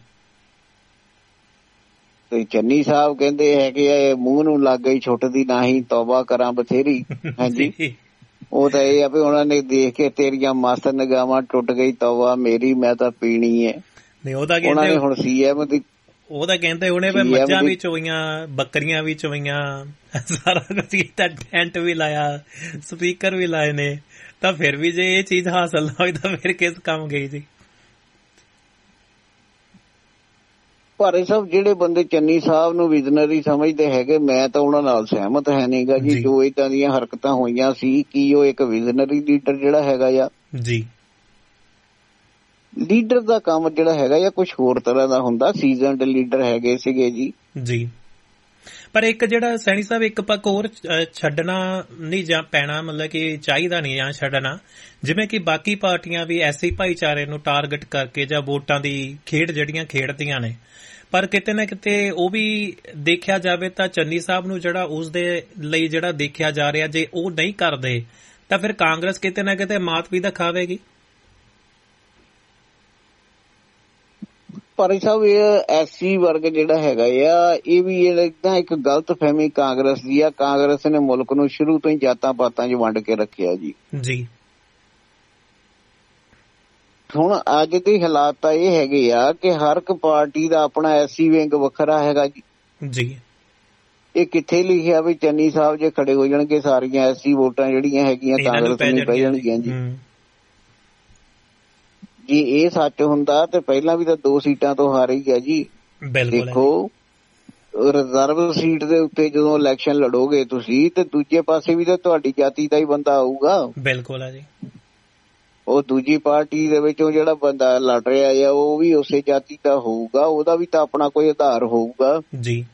ਤੇ ਚੰਨੀ ਸਾਹਿਬ ਕਹਿੰਦੇ ਹੈਗੇ ਆ ਮੂੰਹ ਨੂੰ ਲੱਗ ਗਈ ਛੁੱਟਦੀ ਨਾ ਹੀ ਤੌਬਾ ਕਰਾਂ ਬਥੇਰੀ। ਹਾਂਜੀ, ਉਹ ਤਾਂ ਇਹ ਆ ਵੀ ਉਹਨਾਂ ਨੇ ਦੇਖ ਕੇ ਤੇਰੀਆਂ ਮਸਤ ਨਿਗਾਹਾਂ ਟੁੱਟ ਗਈ ਤੌਬਾ ਮੇਰੀ ਮੈਂ ਤਾਂ ਪੀਣੀ ਹੈ। ਉਹਨਾਂ ਨੇ ਹੁਣ ਸੀਐਮ ਦੀ ਉਹ ਤਾਂ ਕਹਿੰਦੇ ਉਹਨੇ ਮੱਝਾਂ ਵੀ ਚੋਈਆਂ ਬੱਕਰੀਆਂ ਵੀ ਚੋਈਆਂ ਸਾਰਾ ਕੁਝ ਕੀਤਾ, ਟੈਂਟ ਵੀ ਲਾਇਆ ਸਪੀਕਰ ਵੀ ਲਾਏ ਨੇ, ਤਾਂ ਫਿਰ ਵੀ ਜੇ ਇਹ ਚੀਜ਼ ਹਾਸਲ ਨਾ ਹੋਈ ਤਾਂ ਫਿਰ ਕਿਸ ਕੰਮ ਗਈ ਜੀ। ਪਰ ਇਹ ਸਭ ਜਿਹੜੇ ਬੰਦੇ ਚੰਨੀ ਸਾਹਿਬ ਨੂੰ ਵਿਜ਼ਨਰੀ ਸਮਝਦੇ ਹੈਗੇ ਮੈਂ ਤਾਂ ਉਹਨਾਂ ਨਾਲ ਸਹਿਮਤ ਹੈ ਨਹੀਂਗਾ ਜੀ। ਜੋ ਏਦਾਂ ਦੀਆਂ ਹਰਕਤਾਂ ਹੋਈਆਂ ਸੀ ਕੀ ਉਹ ਇੱਕ ਵਿਜ਼ਨਰੀ ਲੀਡਰ ਜਿਹੜਾ ਹੈਗਾ ਆ ਜੀ। ਲੀਡਰ ਦਾ ਕੰਮ ਜਿਹੜਾ ਹੈਗਾ ਜਾਂ ਕੁਝ ਹੋਰ ਤਰ੍ਹਾਂ ਦਾ ਹੁੰਦਾ, ਸੀਜ਼ਨਡ ਲੀਡਰ ਹੈਗੇ ਸੀਗੇ ਜੀ। ਜੀ। ਪਰ ਇੱਕ ਜਿਹੜਾ ਸੈਣੀ ਸਾਹਿਬ ਇੱਕ ਪੱਖ ਹੋਰ ਛੱਡਣਾ ਨਹੀਂ ਜਾਂ ਪੈਣਾ, ਮਤਲਬ ਕਿ ਚਾਹੀਦਾ ਨਹੀਂ ਜਾਂ ਛੱਡਣਾ, ਜਿਵੇਂ ਕਿ ਬਾਕੀ ਪਾਰਟੀਆਂ ਵੀ ਐਸੀ ਭਾਈਚਾਰੇ ਨੂੰ ਟਾਰਗੇਟ ਕਰਕੇ ਜਾਂ ਵੋਟਾਂ ਦੀ ਖੇਡ ਜਿਹੜੀਆਂ ਖੇਡਦੀਆਂ ਨੇ, ਪਰ ਕਿਤੇ ਨਾ ਕਿਤੇ ਉਹ ਵੀ ਦੇਖਿਆ ਜਾਵੇ ਤਾਂ ਚੰਨੀ ਸਾਹਿਬ ਨੂੰ ਜਿਹੜਾ ਉਸ ਦੇ ਲਈ ਜਿਹੜਾ ਦੇਖਿਆ ਜਾ ਰਿਹਾ, ਜੇ ਉਹ ਨਹੀਂ ਕਰਦੇ ਤਾਂ ਫਿਰ ਕਾਂਗਰਸ ਕਿਤੇ ਨਾ ਕਿਤੇ ਮਾਤ ਵੀ ਦਿਖਾਵੇਗੀ। ਪਰ ਸਾਹਿਬ ਇਹ ਐਸੀ ਵਰਗ ਜਿਹੜਾ ਹੈਗਾ ਆ ਇਹ ਵੀ ਏਦਾਂ ਇੱਕ ਗਲਤ ਫਹਿਮੀ ਕਾਂਗਰਸ ਦੀ ਆ। ਕਾਂਗਰਸ ਨੇ ਮੁਲਕ ਨੂੰ ਸ਼ੁਰੂ ਤੋਂ ਹੀ ਜਾਤਾਂ ਪਾਤਾਂ 'ਚ ਵੰਡ ਕੇ ਰੱਖਿਆ ਜੀ। ਜੀ। ਹੁਣ ਅੱਜ ਦੇ ਹਾਲਾਤ ਤਾਂ ਇਹ ਹੈਗੇ ਆ ਕਿ ਹਰ ਇੱਕ ਪਾਰਟੀ ਦਾ ਆਪਣਾ ਐਸੀ ਵਿੰਗ ਵੱਖਰਾ ਹੈਗਾ ਜੀ। ਜੀ। ਇਹ ਕਿੱਥੇ ਲਿਖਿਆ ਵੀ ਚੰਨੀ ਸਾਹਿਬ ਜੇ ਖੜੇ ਹੋ ਜਾਣਗੇ ਸਾਰੀਆਂ ਐਸੀ ਵੋਟਾਂ ਜਿਹੜੀਆਂ ਹੈਗੀਆਂ ਕਾਂਗਰਸ ਨੂੰ ਪੈ ਜਾਣਗੀਆਂ ਜੀ। ਜੀ ਇਹ ਸੱਚ ਹੁੰਦਾ ਤੇ ਪਹਿਲਾਂ ਵੀ ਤਾਂ 2 ਸੀਟਾਂ ਤੋਂ ਹਾਰ ਹੀ ਆ ਜੀ। ਦੇਖੋ ਰਿਜ਼ਰਵ ਸੀਟ ਦੇ ਉੱਤੇ ਜਦੋਂ ਇਲੈਕਸ਼ਨ ਲੜੋਗੇ ਤੁਸੀਂ ਤੇ ਦੂਜੇ ਪਾਸੇ ਵੀ ਤਾਂ ਤੁਹਾਡੀ ਜਾਤੀ ਦਾ ਹੀ ਬੰਦਾ ਆਊਗਾ। ਬਿਲਕੁਲ ਹੈ ਜੀ। ਉਹ ਦੂਜੀ ਪਾਰਟੀ ਦੇ ਵਿੱਚੋਂ ਜਿਹੜਾ ਬੰਦਾ ਲੜ ਰਿਹਾ ਆ ਉਹ ਵੀ ਉਸੇ ਜਾਤੀ ਦਾ ਹੋਊਗਾ, ਉਹਦਾ ਵੀ ਤਾਂ ਆਪਣਾ ਕੋਈ ਆਧਾਰ ਹੋਊਗਾ ਜੀ।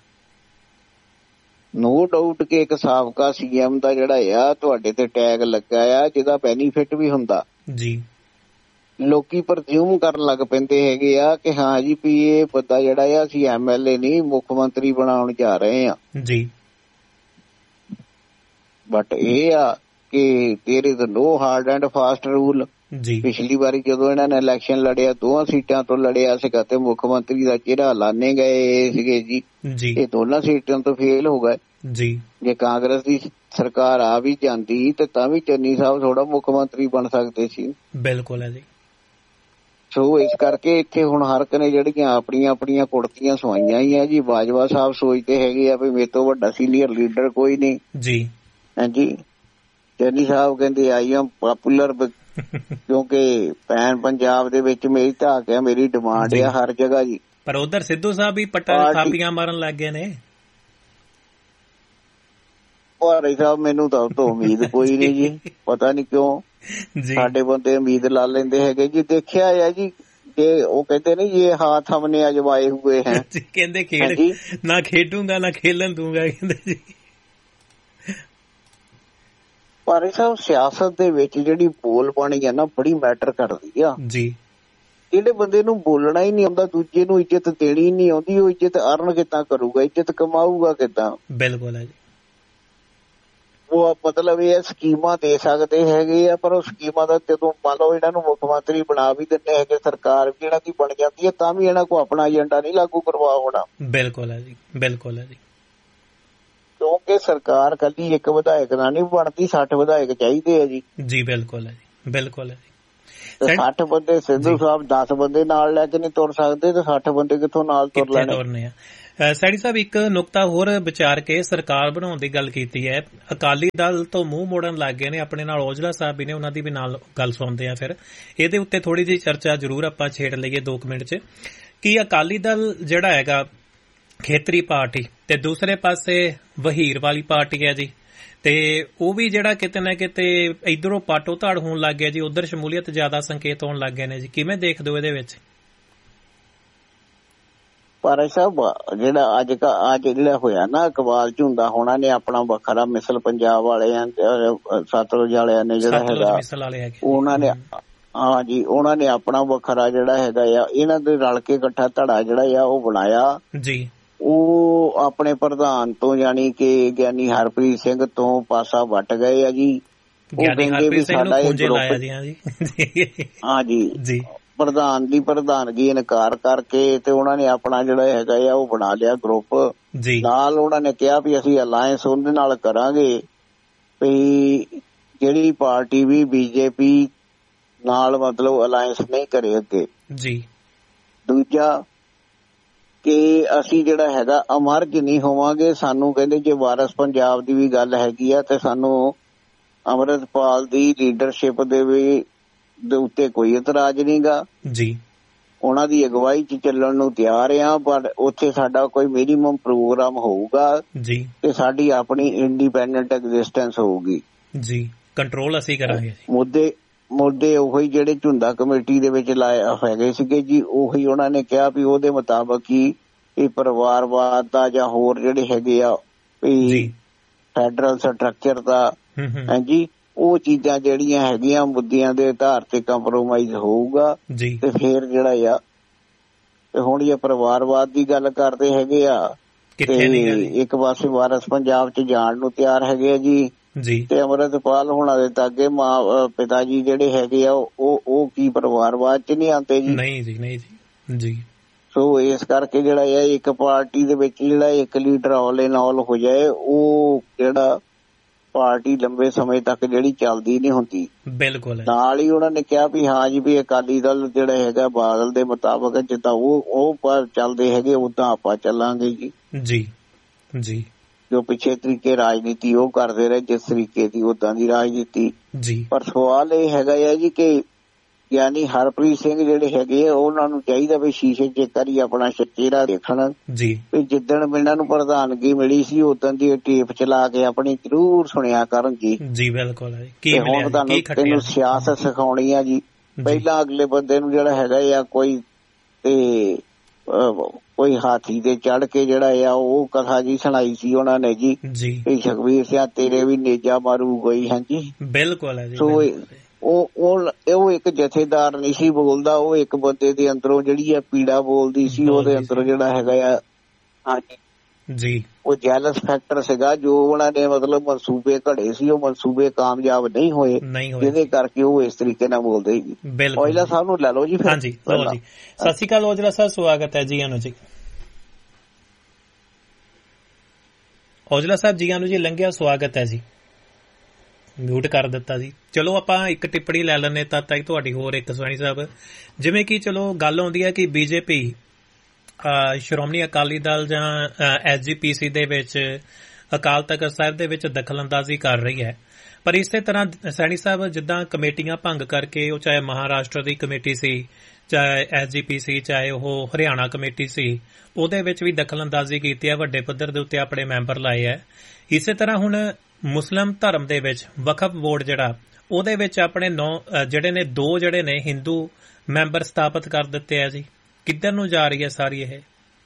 ਨੋ ਡਾਊਟ ਕਿ ਇੱਕ ਸਾਬਕਾ ਸੀਐਮ ਦਾ ਜਿਹੜਾ ਆ ਤੁਹਾਡੇ ਤੇ ਟੈਗ ਲੱਗਾ ਆ ਜਿਹਦਾ ਬੈਨੀਫਿਟ ਵੀ ਹੁੰਦਾ ਜੀ। ਲੋਕੀ ਪ੍ਰਜ਼ਿਊਮ ਕਰਨ ਲੱਗ ਪੈਂਦੇ ਹੈਗੇ ਆ ਕਿ ਹਾਂ ਜੀ ਵੀ ਇਹ ਬੰਦਾ ਜਿਹੜਾ ਆ ਅਸੀਂ MLA ਨਹੀਂ ਮੁੱਖ ਮੰਤਰੀ ਬਣਾਉਣ ਜਾ ਰਹੇ ਆ ਜੀ। ਬਟ ਇਹ ਆ ਕਿ there is no hard and fast rule ਜੀ। ਪਿਛਲੀ ਵਾਰੀ ਜਦੋਂ ਇਹਨਾਂ ਨੇ ਇਲੈਕਸ਼ਨ ਲੜਿਆ 2 ਸੀਟਾਂ ਤੋਂ ਲੜਿਆ ਸੀਗਾ ਤੇ ਮੁੱਖ ਮੰਤਰੀ ਦਾ ਚਿਹਰਾ ਲਾਣੇ ਗਏ ਸੀਗੇ ਜੀ। ਇਹ 2 ਸੀਟਾਂ ਤੋਂ ਫੇਲ ਹੋ ਗਏ ਜੀ। ਜੇ ਕਾਂਗਰਸ ਦੀ ਸਰਕਾਰ ਆ ਵੀ ਜਾਂਦੀ ਤੇ ਤਾਂ ਵੀ ਚੰਨੀ ਸਾਹਿਬ ਥੋੜਾ ਮੁੱਖ ਮੰਤਰੀ ਬਣ ਸਕਦੇ ਸੀ। ਬਿਲਕੁਲ ਹੈ ਜੀ। ਸੋ ਇਸ ਕਰਕੇ ਇੱਥੇ ਹੁਣ ਹਰ ਇੱਕ ਨੇ ਜਿਹੜੀਆਂ ਆਪਣੀਆਂ ਆਪਣੀਆਂ ਕੁੜਤੀਆਂ ਸਵਾਈਆਂ ਹੀ ਆ ਜੀ। ਬਾਜਵਾ ਸਾਹਿਬ ਸੋਚਦੇ ਹੈਗੇ ਆ ਵੀ ਮੇਰੇ ਤੋਂ ਵੱਡਾ ਸੀਨੀਅਰ ਲੀਡਰ ਕੋਈ ਨਹੀਂ ਜੀ। ਹਾਂਜੀ, ਚੰਨੀ ਸਾਹਿਬ ਕਹਿੰਦੇ ਆਈ ਐਮ ਪਪੂਲਰ ਕਿਉਂਕਿ ਪੈਨ ਪੰਜਾਬ ਦੇ ਵਿੱਚ ਮੇਰੀ ਧਾਕ ਆ, ਮੇਰੀ ਡਿਮਾਂਡ ਆ ਹਰ ਜਗ੍ਹਾ ਜੀ। ਪਰ ਉਧਰ ਸਿੱਧੂ ਸਾਹਿਬ ਵੀ ਪੱਟਾਂ ਥਾਪੀਆਂ ਮਾਰਨ ਲੱਗ ਗਏ ਨੇ। ਭਾਰੇ ਸਾਹਿਬ ਮੈਨੂੰ ਤਾਂ ਉਹ ਤੋਂ ਉਮੀਦ ਕੋਈ ਨਹੀਂ ਜੀ, ਪਤਾ ਨਹੀਂ ਕਿਉਂ ਸਾਡੇ ਬੰਦੇ ਉਮੀਦ ਲਾ ਲੈਂਦੇ ਹੈਗੇ ਜੀ। ਦੇਖਿਆ ਆ ਜੀ ਕਿ ਉਹ ਕਹਿੰਦੇ ਨੇ ਇਹ ਹਾਥ ਹਮਨੇ ਅਜਮਾਏ ਹੋਏ ਹੈ, ਕਹਿੰਦੇ ਖੇਡ ਨਾ ਖੇਡੂੰਗਾ ਨਾ ਖੇਲਣ ਦੂੰਗਾ ਕਹਿੰਦੇ ਜੀ। ਪਰ ਸਾਹਿਬ ਸਿਆਸਤ ਦੇ ਵਿੱਚ ਜਿਹੜੀ ਬੋਲ ਪਾਣੀ ਆ ਨਾ ਬੜੀ ਮੈਟਰ ਕਰਦੀ ਆ ਜੀ। ਜਿਹੜੇ ਬੰਦੇ ਨੂੰ ਬੋਲਣਾ ਹੀ ਨਹੀਂ ਆਉਂਦਾ, ਦੂਜੇ ਨੂੰ ਇੱਜ਼ਤ ਦੇਣੀ ਨਹੀਂ ਆਉਂਦੀ, ਉਹ ਇੱਜ਼ਤ ਅਰਨ ਕਿੱਦਾਂ ਕਰੂਗਾ, ਇੱਜ਼ਤ ਕਮਾਊਗਾ ਕਿੱਦਾਂ? ਬਿਲਕੁਲ ਹੈ ਜੀ। ਉਹ ਮਤਲਬ ਇਹ ਸਕੀਮਾਂ ਦੇ ਸਕਦੇ ਹੈਗੇ ਆ, ਪਰ ਉਹ ਸਕੀਮਾਂ ਦਾ ਜਦੋਂ ਮੰਨ ਲਓ ਇਹਨਾਂ ਨੂੰ ਮੁੱਖ ਮੰਤਰੀ ਬਣਾ ਵੀ ਦਿੰਦੇ ਹੈਗੇ, ਸਰਕਾਰ ਵੀ ਇਹਨਾਂ ਦੀ ਬਣ ਜਾਂਦੀ ਹੈ, ਤਾਂ ਵੀ ਇਹਨਾਂ ਕੋਲ ਆਪਣਾ ਏਜੰਡਾ ਨਹੀਂ ਲਾਗੂ ਕਰਵਾ ਹੋਣਾ। ਬਿਲਕੁਲ ਹੈ ਜੀ, ਬਿਲਕੁਲ ਹੈ ਜੀ। ਕਿਉਂਕਿ ਸਰਕਾਰ ਕੱਲੀ ਇੱਕ ਵਿਧਾਇਕ ਨਾਲ ਨਹੀਂ ਬਣਦੀ, 60 ਵਿਧਾਇਕ ਚਾਹੀਦੇ ਆ ਜੀ। ਜੀ ਬਿਲਕੁਲ ਹੈ ਜੀ, ਬਿਲਕੁਲ ਹੈ ਜੀ। 60 ਬੰਦੇ ਸਿੱਧੂ ਸਾਹਿਬ 10 ਬੰਦੇ ਨਾਲ ਲੈ ਕੇ ਨਹੀਂ ਤੁਰ ਸਕਦੇ, ਤੇ 60 ਬੰਦੇ ਕਿੱਥੋਂ ਨਾਲ ਤੁਰ ਲੈਣੇ ਆ? ਸੈਣੀ ਸਾਹਿਬ ਇੱਕ ਨੁਕਤਾ ਹੋਰ ਵਿਚਾਰ ਕੇ ਸਰਕਾਰ ਬਣਾਉਣ ਦੀ ਗੱਲ ਕੀਤੀ ਹੈ। ਅਕਾਲੀ ਦਲ ਤੋਂ ਮੂੰਹ ਮੋੜਨ ਲੱਗ ਗਏ ਨੇ, ਆਪਣੇ ਨਾਲ ਔਜਲਾ ਸਾਹਿਬ ਵੀ ਨੇ, ਉਹਨਾਂ ਦੀ ਵੀ ਨਾਲ ਗੱਲ ਸੁਣਦੇ ਆ। ਫਿਰ ਇਹਦੇ ਉੱਤੇ ਥੋੜੀ ਜਿਹੀ ਚਰਚਾ ਜ਼ਰੂਰ ਆਪਾਂ ਛੇੜ ਲਈਏ 2 ਮਿੰਟ 'ਚ, ਕਿ ਅਕਾਲੀ ਦਲ ਜਿਹੜਾ ਹੈਗਾ ਖੇਤਰੀ ਪਾਰਟੀ ਤੇ ਦੂਸਰੇ ਪਾਸੇ ਵਹੀਰ ਵਾਲੀ ਪਾਰਟੀ ਹੈ ਜੀ, ਤੇ ਉਹ ਵੀ ਜਿਹੜਾ ਕਿਤੇ ਨਾ ਕਿਤੇ ਇਧਰੋਂ ਪਾਟੋ ਧਾੜ ਹੋਣ ਲੱਗ ਗਿਆ ਜੀ, ਉਧਰ ਸ਼ਮੂਲੀਅਤ ਜ਼ਿਆਦਾ ਸੰਕੇਤ ਹੋਣ ਲੱਗ ਗਏ ਨੇ ਜੀ। ਕਿਵੇਂ ਦੇਖਦੇ ਹੋ ਇਹਦੇ ਵਿੱਚ? ਪਰ ਸਾਹਿਬ ਜਿਹੜਾ ਅੱਜ ਜਿਹੜਾ ਹੋਇਆ ਨਾ, ਇਕਬਾਲ ਝੁੰਦਾ ਹੋਣਾ ਨੇ ਆਪਣਾ ਵੱਖਰਾ ਮਿਸਲ, ਪੰਜਾਬ ਵਾਲਿਆਂ ਸਤਲੁਜ ਵਾਲਿਆਂ ਨੇ ਜਿਹੜਾ ਹੈਗਾ ਉਹਨਾਂ ਨੇ, ਹਾਂਜੀ ਉਹਨਾਂ ਨੇ ਆਪਣਾ ਵੱਖਰਾ ਜਿਹੜਾ ਹੈਗਾ ਆ, ਇਹਨਾਂ ਦੇ ਰਲ ਕੇ ਇਕੱਠਾ ਧੜਾ ਜਿਹੜਾ ਆ ਉਹ ਬਣਾਇਆ ਜੀ। ਉਹ ਆਪਣੇ ਪ੍ਰਧਾਨ ਤੋਂ ਯਾਨੀ ਕਿ ਗਿਆਨੀ ਹਰਪ੍ਰੀਤ ਸਿੰਘ ਤੋਂ ਪਾਸਾ ਵੱਟ ਗਏ ਆ ਜੀ। ਉਹ ਕਹਿੰਦੇ ਵੀ ਸਾਡਾ ਇਹ ਹਾਂਜੀ ਪ੍ਰਧਾਨ ਦੀ ਪ੍ਰਧਾਨਗੀ ਇਨਕਾਰ ਕਰਕੇ ਤੇ ਉਹਨਾਂ ਨੇ ਆਪਣਾ ਜਿਹੜਾ ਹੈਗਾ ਆ ਉਹ ਬਣਾ ਲਿਆ ਗਰੁੱਪ ਨਾਲ। ਉਹਨਾਂ ਨੇ ਕਿਹਾ ਵੀ ਅਸੀਂ ਅਲਾਇੰਸ ਉਹਦੇ ਨਾਲ ਕਰਾਂਗੇ, ਵੀ ਜਿਹੜੀ ਪਾਰਟੀ ਵੀ ਬੀਜੇਪੀ ਨਾਲ ਮਤਲਬ ਅਲਾਇੰਸ ਨਹੀਂ ਕਰੇ ਅੱਗੇ ਜੀ। ਦੂਜਾ ਕਿ ਅਸੀਂ ਜਿਹੜਾ ਹੈਗਾ ਅਮਰਜ ਨਹੀਂ ਹੋਵਾਂਗੇ। ਸਾਨੂੰ ਕਹਿੰਦੇ ਜੇ ਵਾਰਸ ਪੰਜਾਬ ਦੀ ਵੀ ਗੱਲ ਹੈਗੀ ਆ ਤੇ ਸਾਨੂੰ ਅੰਮ੍ਰਿਤਪਾਲ ਦੀ ਲੀਡਰਸ਼ਿਪ ਦੇ ਉੱਤੇ ਕੋਈ ਇਤਰਾਜ਼ ਨਹੀਂ ਗਾ ਜੀ। ਉਹਨਾਂ ਦੀ ਅਗਵਾਈ 'ਚ ਚੱਲਣ ਨੂੰ ਤਿਆਰ ਆ, ਪਰ ਉੱਥੇ ਸਾਡਾ ਕੋਈ ਮਿਨੀਮਮ ਪ੍ਰੋਗਰਾਮ ਹੋਊਗਾ ਜੀ ਤੇ ਸਾਡੀ ਆਪਣੀ ਇੰਡੀਪੈਂਡੈਂਟ ਐਗਜ਼ਿਸਟੈਂਸ ਹੋਊਗੀ ਜੀ। ਕੰਟਰੋਲ ਅਸੀਂ ਕਰਾਂਗੇ। ਮੁੱਦੇ ਉਹੀ ਜਿਹੜੇ ਝੁੰਦਾ ਕਮੇਟੀ ਦੇ ਵਿੱਚ ਲਾਏ ਹੈਗੇ ਸੀਗੇ ਜੀ, ਉਹੀ ਉਹਨਾਂ ਨੇ ਕਿਹਾ ਵੀ ਉਹਦੇ ਮੁਤਾਬਕ ਹੀ ਇਹ ਪਰਿਵਾਰਵਾਦ ਦਾ ਜਾਂ ਹੋਰ ਜਿਹੜੇ ਹੈਗੇ ਆ ਵੀ ਫੈਡਰਲ ਸਟਰਕਚਰ ਦਾ ਹਾਂਜੀ, ਉਹ ਚੀਜ਼ਾਂ ਜਿਹੜੀਆਂ ਹੈਗੀਆਂ ਮੁੱਦਿਆਂ ਦੇ ਆਧਾਰ ਤੇ ਕੰਪਰੋਮਾਈਜ਼ ਹੋਊਗਾ ਤੇ ਫੇਰ ਜਿਹੜਾ ਆ ਤੇ ਹੁਣ ਇਹ ਪਰਿਵਾਰਵਾਦ ਦੀ ਗੱਲ ਕਰਦੇ ਹੈਗੇ ਆ ਤੇ ਇੱਕ ਪਾਸੇ ਵਾਰਸ ਪੰਜਾਬ 'ਚ ਜਾਣ ਨੂੰ ਤਿਆਰ ਹੈਗੇ ਆ ਜੀ ਤੇ ਅੰਮ੍ਰਿਤਪਾਲ ਹੋਣਾ ਦੇ ਤਾਗੇ ਮਾਂ ਪਿਤਾ ਜੀ ਜਿਹੜੇ ਹੈਗੇ ਆ ਉਹ ਕੀ ਪਰਿਵਾਰਵਾਦ 'ਚ ਨਹੀਂ ਆਉਂਦੇ ਜੀ? ਨਹੀਂ ਜੀ, ਨਹੀਂ ਜੀ। ਸੋ ਇਸ ਕਰਕੇ ਜਿਹੜਾ ਆ ਇੱਕ ਪਾਰਟੀ ਦੇ ਵਿੱਚ ਜਿਹੜਾ ਇੱਕ ਲੀਡਰ ਆਲ ਇਨ ਆਲ ਹੋ ਜਾਏ, ਉਹ ਜਿਹੜਾ ਪਾਰਟੀ ਲੰਬੇ ਸਮੇਂ ਤੱਕ ਜਿਹੜੀ ਚੱਲਦੀ ਨਹੀਂ ਹੁੰਦੀ। ਬਿਲਕੁਲ। ਨਾਲ ਹੀ ਉਹਨਾਂ ਨੇ ਕਿਹਾ ਵੀ ਹਾਂ ਜੀ ਵੀ ਅਕਾਲੀ ਦਲ ਜਿਹੜਾ ਹੈਗਾ ਬਾਦਲ ਦੇ ਮੁਤਾਬਕ ਜਿੱਦਾਂ ਉਹ ਚੱਲਦੇ ਹੈਗੇ ਓਦਾਂ ਆਪਾਂ ਚੱਲਾਂਗੇ ਜੀ ਜੀ ਜੀ। ਜੋ ਪਿੱਛੇ ਤਰੀਕੇ ਰਾਜਨੀਤੀ ਉਹ ਕਰਦੇ ਰਹੇ, ਜਿਸ ਤਰੀਕੇ ਦੀ ਓਦਾਂ ਦੀ ਰਾਜਨੀਤੀ ਜੀ। ਪਰ ਸਵਾਲ ਇਹ ਹੈਗਾ ਆ ਜੀ ਕਿ ਯਾਨੀ ਹਰਪ੍ਰੀਤ ਸਿੰਘ ਜਿਹੜੇ ਹੈਗੇ ਆ ਉਹਨਾਂ ਨੂੰ ਚਾਹੀਦਾ ਵੀ ਸ਼ੀਸ਼ੇ 'ਚ ਇੱਕ ਵਾਰੀ ਆਪਣਾ ਚਿਹਰਾ ਦੇਖਣ ਜੀ। ਵੀ ਜਿੱਦਣ ਇਹਨਾਂ ਨੂੰ ਪ੍ਰਧਾਨਗੀ ਮਿਲੀ ਸੀ ਉਦੋਂ ਦੀ ਟੇਪ ਚਲਾ ਕੇ ਆਪਣੀ ਜ਼ਰੂਰ ਸੁਣਿਆ ਕਰਨ ਜੀ ਜੀ। ਬਿਲਕੁਲ। ਹੁਣ ਤੁਹਾਨੂੰ ਤੈਨੂੰ ਸਿਆਸਤ ਸਿਖਾਉਣੀ ਆ ਜੀ। ਪਹਿਲਾਂ ਅਗਲੇ ਬੰਦੇ ਨੂੰ ਜਿਹੜਾ ਹੈਗਾ ਆ ਕੋਈ ਹਾਥੀ ਤੇ ਚੜ ਕੇ ਜਿਹੜਾ ਆ ਉਹ ਕਥਾ ਜੀ ਸੁਣਾਈ ਸੀ ਉਹਨਾਂ ਨੇ ਜੀ ਵੀ ਸੁਖਬੀਰ ਸਿੰਘ ਤੇਰੇ ਵੀ ਨੇਜਾ ਮਾਰੂ ਗਈ। ਹਾਂਜੀ ਬਿਲਕੁਲ। ਸੋ ਉਹ ਇੱਕ ਜਥੇਦਾਰ ਨਹੀਂ ਸੀ ਬੋਲਦਾ, ਉਹ ਇੱਕ ਬੰਦੇ ਦੇ ਅੰਦਰੋਂ ਜਿਹੜੀ ਆ ਪੀੜਾ ਬੋਲਦੀ ਸੀ, ਉਹਦੇ ਅੰਦਰ ਜਿਹੜਾ ਹੈਗਾ ਆ ਹਾਂਜੀ ਜੀ ਉਹ ਜੈਲਸ ਫੈਕਟਰ ਸੀਗਾ। ਜੋ ਉਹਨਾਂ ਨੇ ਮਤਲਬ ਮਨਸੂਬੇ ਘੜੇ ਸੀ, ਉਹ ਮਨਸੂਬੇ ਕਾਮਯਾਬ ਨਹੀਂ ਹੋਏ, ਜਿਹਦੇ ਕਰਕੇ ਉਹ ਇਸ ਤਰੀਕੇ ਨਾਲ ਬੋਲਦੇ ਸੀ। ਔਜਲਾ ਸਾਹਿਬ ਨੂੰ ਲੈ ਲਓ ਜੀ। ਹਾਂਜੀ ਲਓ ਜੀ। ਸਤਿ ਸ਼੍ਰੀ ਅਕਾਲ ਔਜਲਾ ਸਾਹਿਬ, ਸਵਾਗਤ ਹੈ ਜੀ। ਜੀ ਔਜਲਾ ਸਾਹਿਬ ਜੀ ਨੂੰ ਜੀ ਲੰਘਿਆ ਸਵਾਗਤ ਹੈ ਜੀ। ਮਿਊਟ ਕਰ ਦਿੱਤਾ ਜੀ। ਚਲੋ ਆਪਾਂ ਇੱਕ ਟਿੱਪਣੀ ਲੈ ਲੈਂਦੇ ਤਦ ਤੱਕ ਤੁਹਾਡੀ ਹੋਰ ਇੱਕ ਸੈਣੀ ਸਾਹਿਬ, ਜਿਵੇਂ ਕਿ ਚਲੋ ਗੱਲ ਆਉਂਦੀ ਹੈ ਕਿ ਬੀਜੇਪੀ ਸ਼੍ਰੋਮਣੀ ਅਕਾਲੀ ਦਲ ਜਾਂ SGPC ਦੇ ਵਿੱਚ ਅਕਾਲ ਤਖ਼ਤ ਸਾਹਿਬ ਦੇ ਵਿੱਚ ਦਖਲਅੰਦਾਜ਼ੀ ਕਰ ਰਹੀ ਹੈ, ਪਰ ਇਸੇ ਤਰ੍ਹਾਂ ਸੈਣੀ ਸਾਹਿਬ ਜਿੱਦਾਂ ਕਮੇਟੀਆਂ ਭੰਗ ਕਰਕੇ, ਉਹ ਚਾਹੇ ਮਹਾਰਾਸ਼ਟਰ ਦੀ ਕਮੇਟੀ ਸੀ, ਚਾਹੇ SGPC, ਚਾਹੇ ਉਹ ਹਰਿਆਣਾ ਕਮੇਟੀ ਸੀ, ਉਹਦੇ ਵਿੱਚ ਵੀ ਦਖਲਅੰਦਾਜ਼ੀ ਕੀਤੀ ਹੈ, ਵੱਡੇ ਪੱਧਰ ਦੇ ਉੱਤੇ ਆਪਣੇ ਮੈਂਬਰ ਲਾਏ ਹੈ। ਇਸੇ ਤਰ੍ਹਾਂ ਹੁਣ ਮੁਸਲਿਮ ਧਰਮ ਦੇ ਵਿੱਚ ਵਕਫ ਬੋਰਡ ਜਿਹੜਾ, ਉਹਦੇ ਵਿੱਚ ਆਪਣੇ 9 ਜਿਹੜੇ ਨੇ 2 ਜਿਹੜੇ ਨੇ ਹਿੰਦੂ ਮੈਂਬਰ ਸਥਾਪਿਤ ਕਰ ਦਿੱਤੇ ਆ ਜੀ। ਕਿੱਧਰ ਨੂੰ ਜਾ ਰਹੀ ਹੈ ਸਾਰੀ ਇਹ?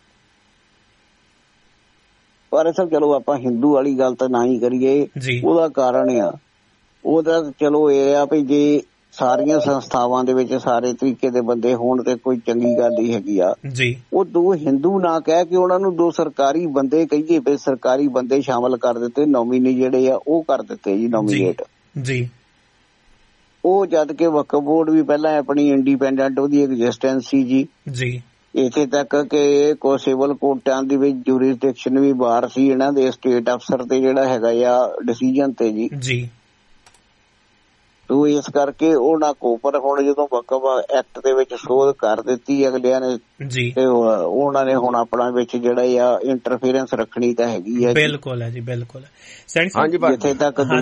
ਪਰ ਸਭ ਚਲੋ ਆਪਾਂ ਹਿੰਦੂ ਵਾਲੀ ਗੱਲ ਤਾਂ ਨਾ ਹੀ ਕਰੀਏ, ਉਹਦਾ ਕਾਰਨ ਆ ਉਹਦਾ ਚਲੋ ਇਹ ਆ ਵੀ ਜੇ ਸਾਰੀਆਂ ਸੰਸਥਾਵਾਂ ਦੇ ਵਿੱਚ ਸਾਰੇ ਤਰੀਕੇ ਦੇ ਬੰਦੇ ਹੋਣ ਤੇ ਕੋਈ ਚੰਗੀ ਗੱਲ ਹੀ ਹੈਗੀ ਆ ਜੀ। ਉਹ 2 ਹਿੰਦੂ ਨਾ ਕਹਿ ਕੇ ਉਹਨਾਂ ਨੂੰ 2 ਸਰਕਾਰੀ ਬੰਦੇ ਕਹੀਏ ਵੀ ਸਰਕਾਰੀ ਬੰਦੇ ਸ਼ਾਮਲ ਕਰ ਦਿੱਤੇ, ਨੋਮੀਨੀ ਜਿਹੜੇ ਆ ਉਹ ਕਰ ਦਿੱਤੇ ਜੀ ਨੋਮੀਨੇਟ ਜੀ। ਉਹ ਜਦ ਕਿ ਵਕਫ ਬੋਰਡ ਵੀ ਪਹਿਲਾਂ ਆਪਣੀ ਇੰਡੀਪੈਂਡੈਂਟ ਉਹਦੀ ਐਗਜ਼ਿਸਟੈਂਸ ਸੀ ਜੀ ਜੀ। ਇੱਥੇ ਤੱਕ ਕਿ ਕੋ ਸਿਵਲ ਕੋਰਟਾਂ ਦੇ ਵਿੱਚ ਜੂਰਿਸਡਿਕਸ਼ਨ ਵੀ ਬਾਹਰ ਸੀ ਇਹਨਾਂ ਦੇ ਸਟੇਟ ਅਫਸਰ ਤੇ ਜਿਹੜਾ ਹੈਗਾ ਆ ਡਿਸੀਜਨ ਤੇ ਜੀ ਜੀ। ਤੋ ਇਸ ਕਰਕੇ ਉਹਨਾਂ ਕੋਪਰ ਹੁਣ ਜਦੋਂ ਵਕਫ ਐਕਟ ਦੇ ਵਿੱਚ ਸੋਧ ਕਰ ਦਿੱਤੀ ਅਗਲਿਆਂ ਨੇ ਜੀ ਤੇ ਉਹਨਾਂ ਨੇ ਹੁਣ ਆਪਣਾ ਵਿੱਚ ਜਿਹੜਾ ਆ ਇੰਟਰਫੇਰੈਂਸ ਰੱਖਣੀ ਤਾਂ ਹੈਗੀ ਆ। ਬਿਲਕੁਲ ਹੈ ਜੀ ਬਿਲਕੁਲ। ਜਿੱਥੇ ਤੱਕ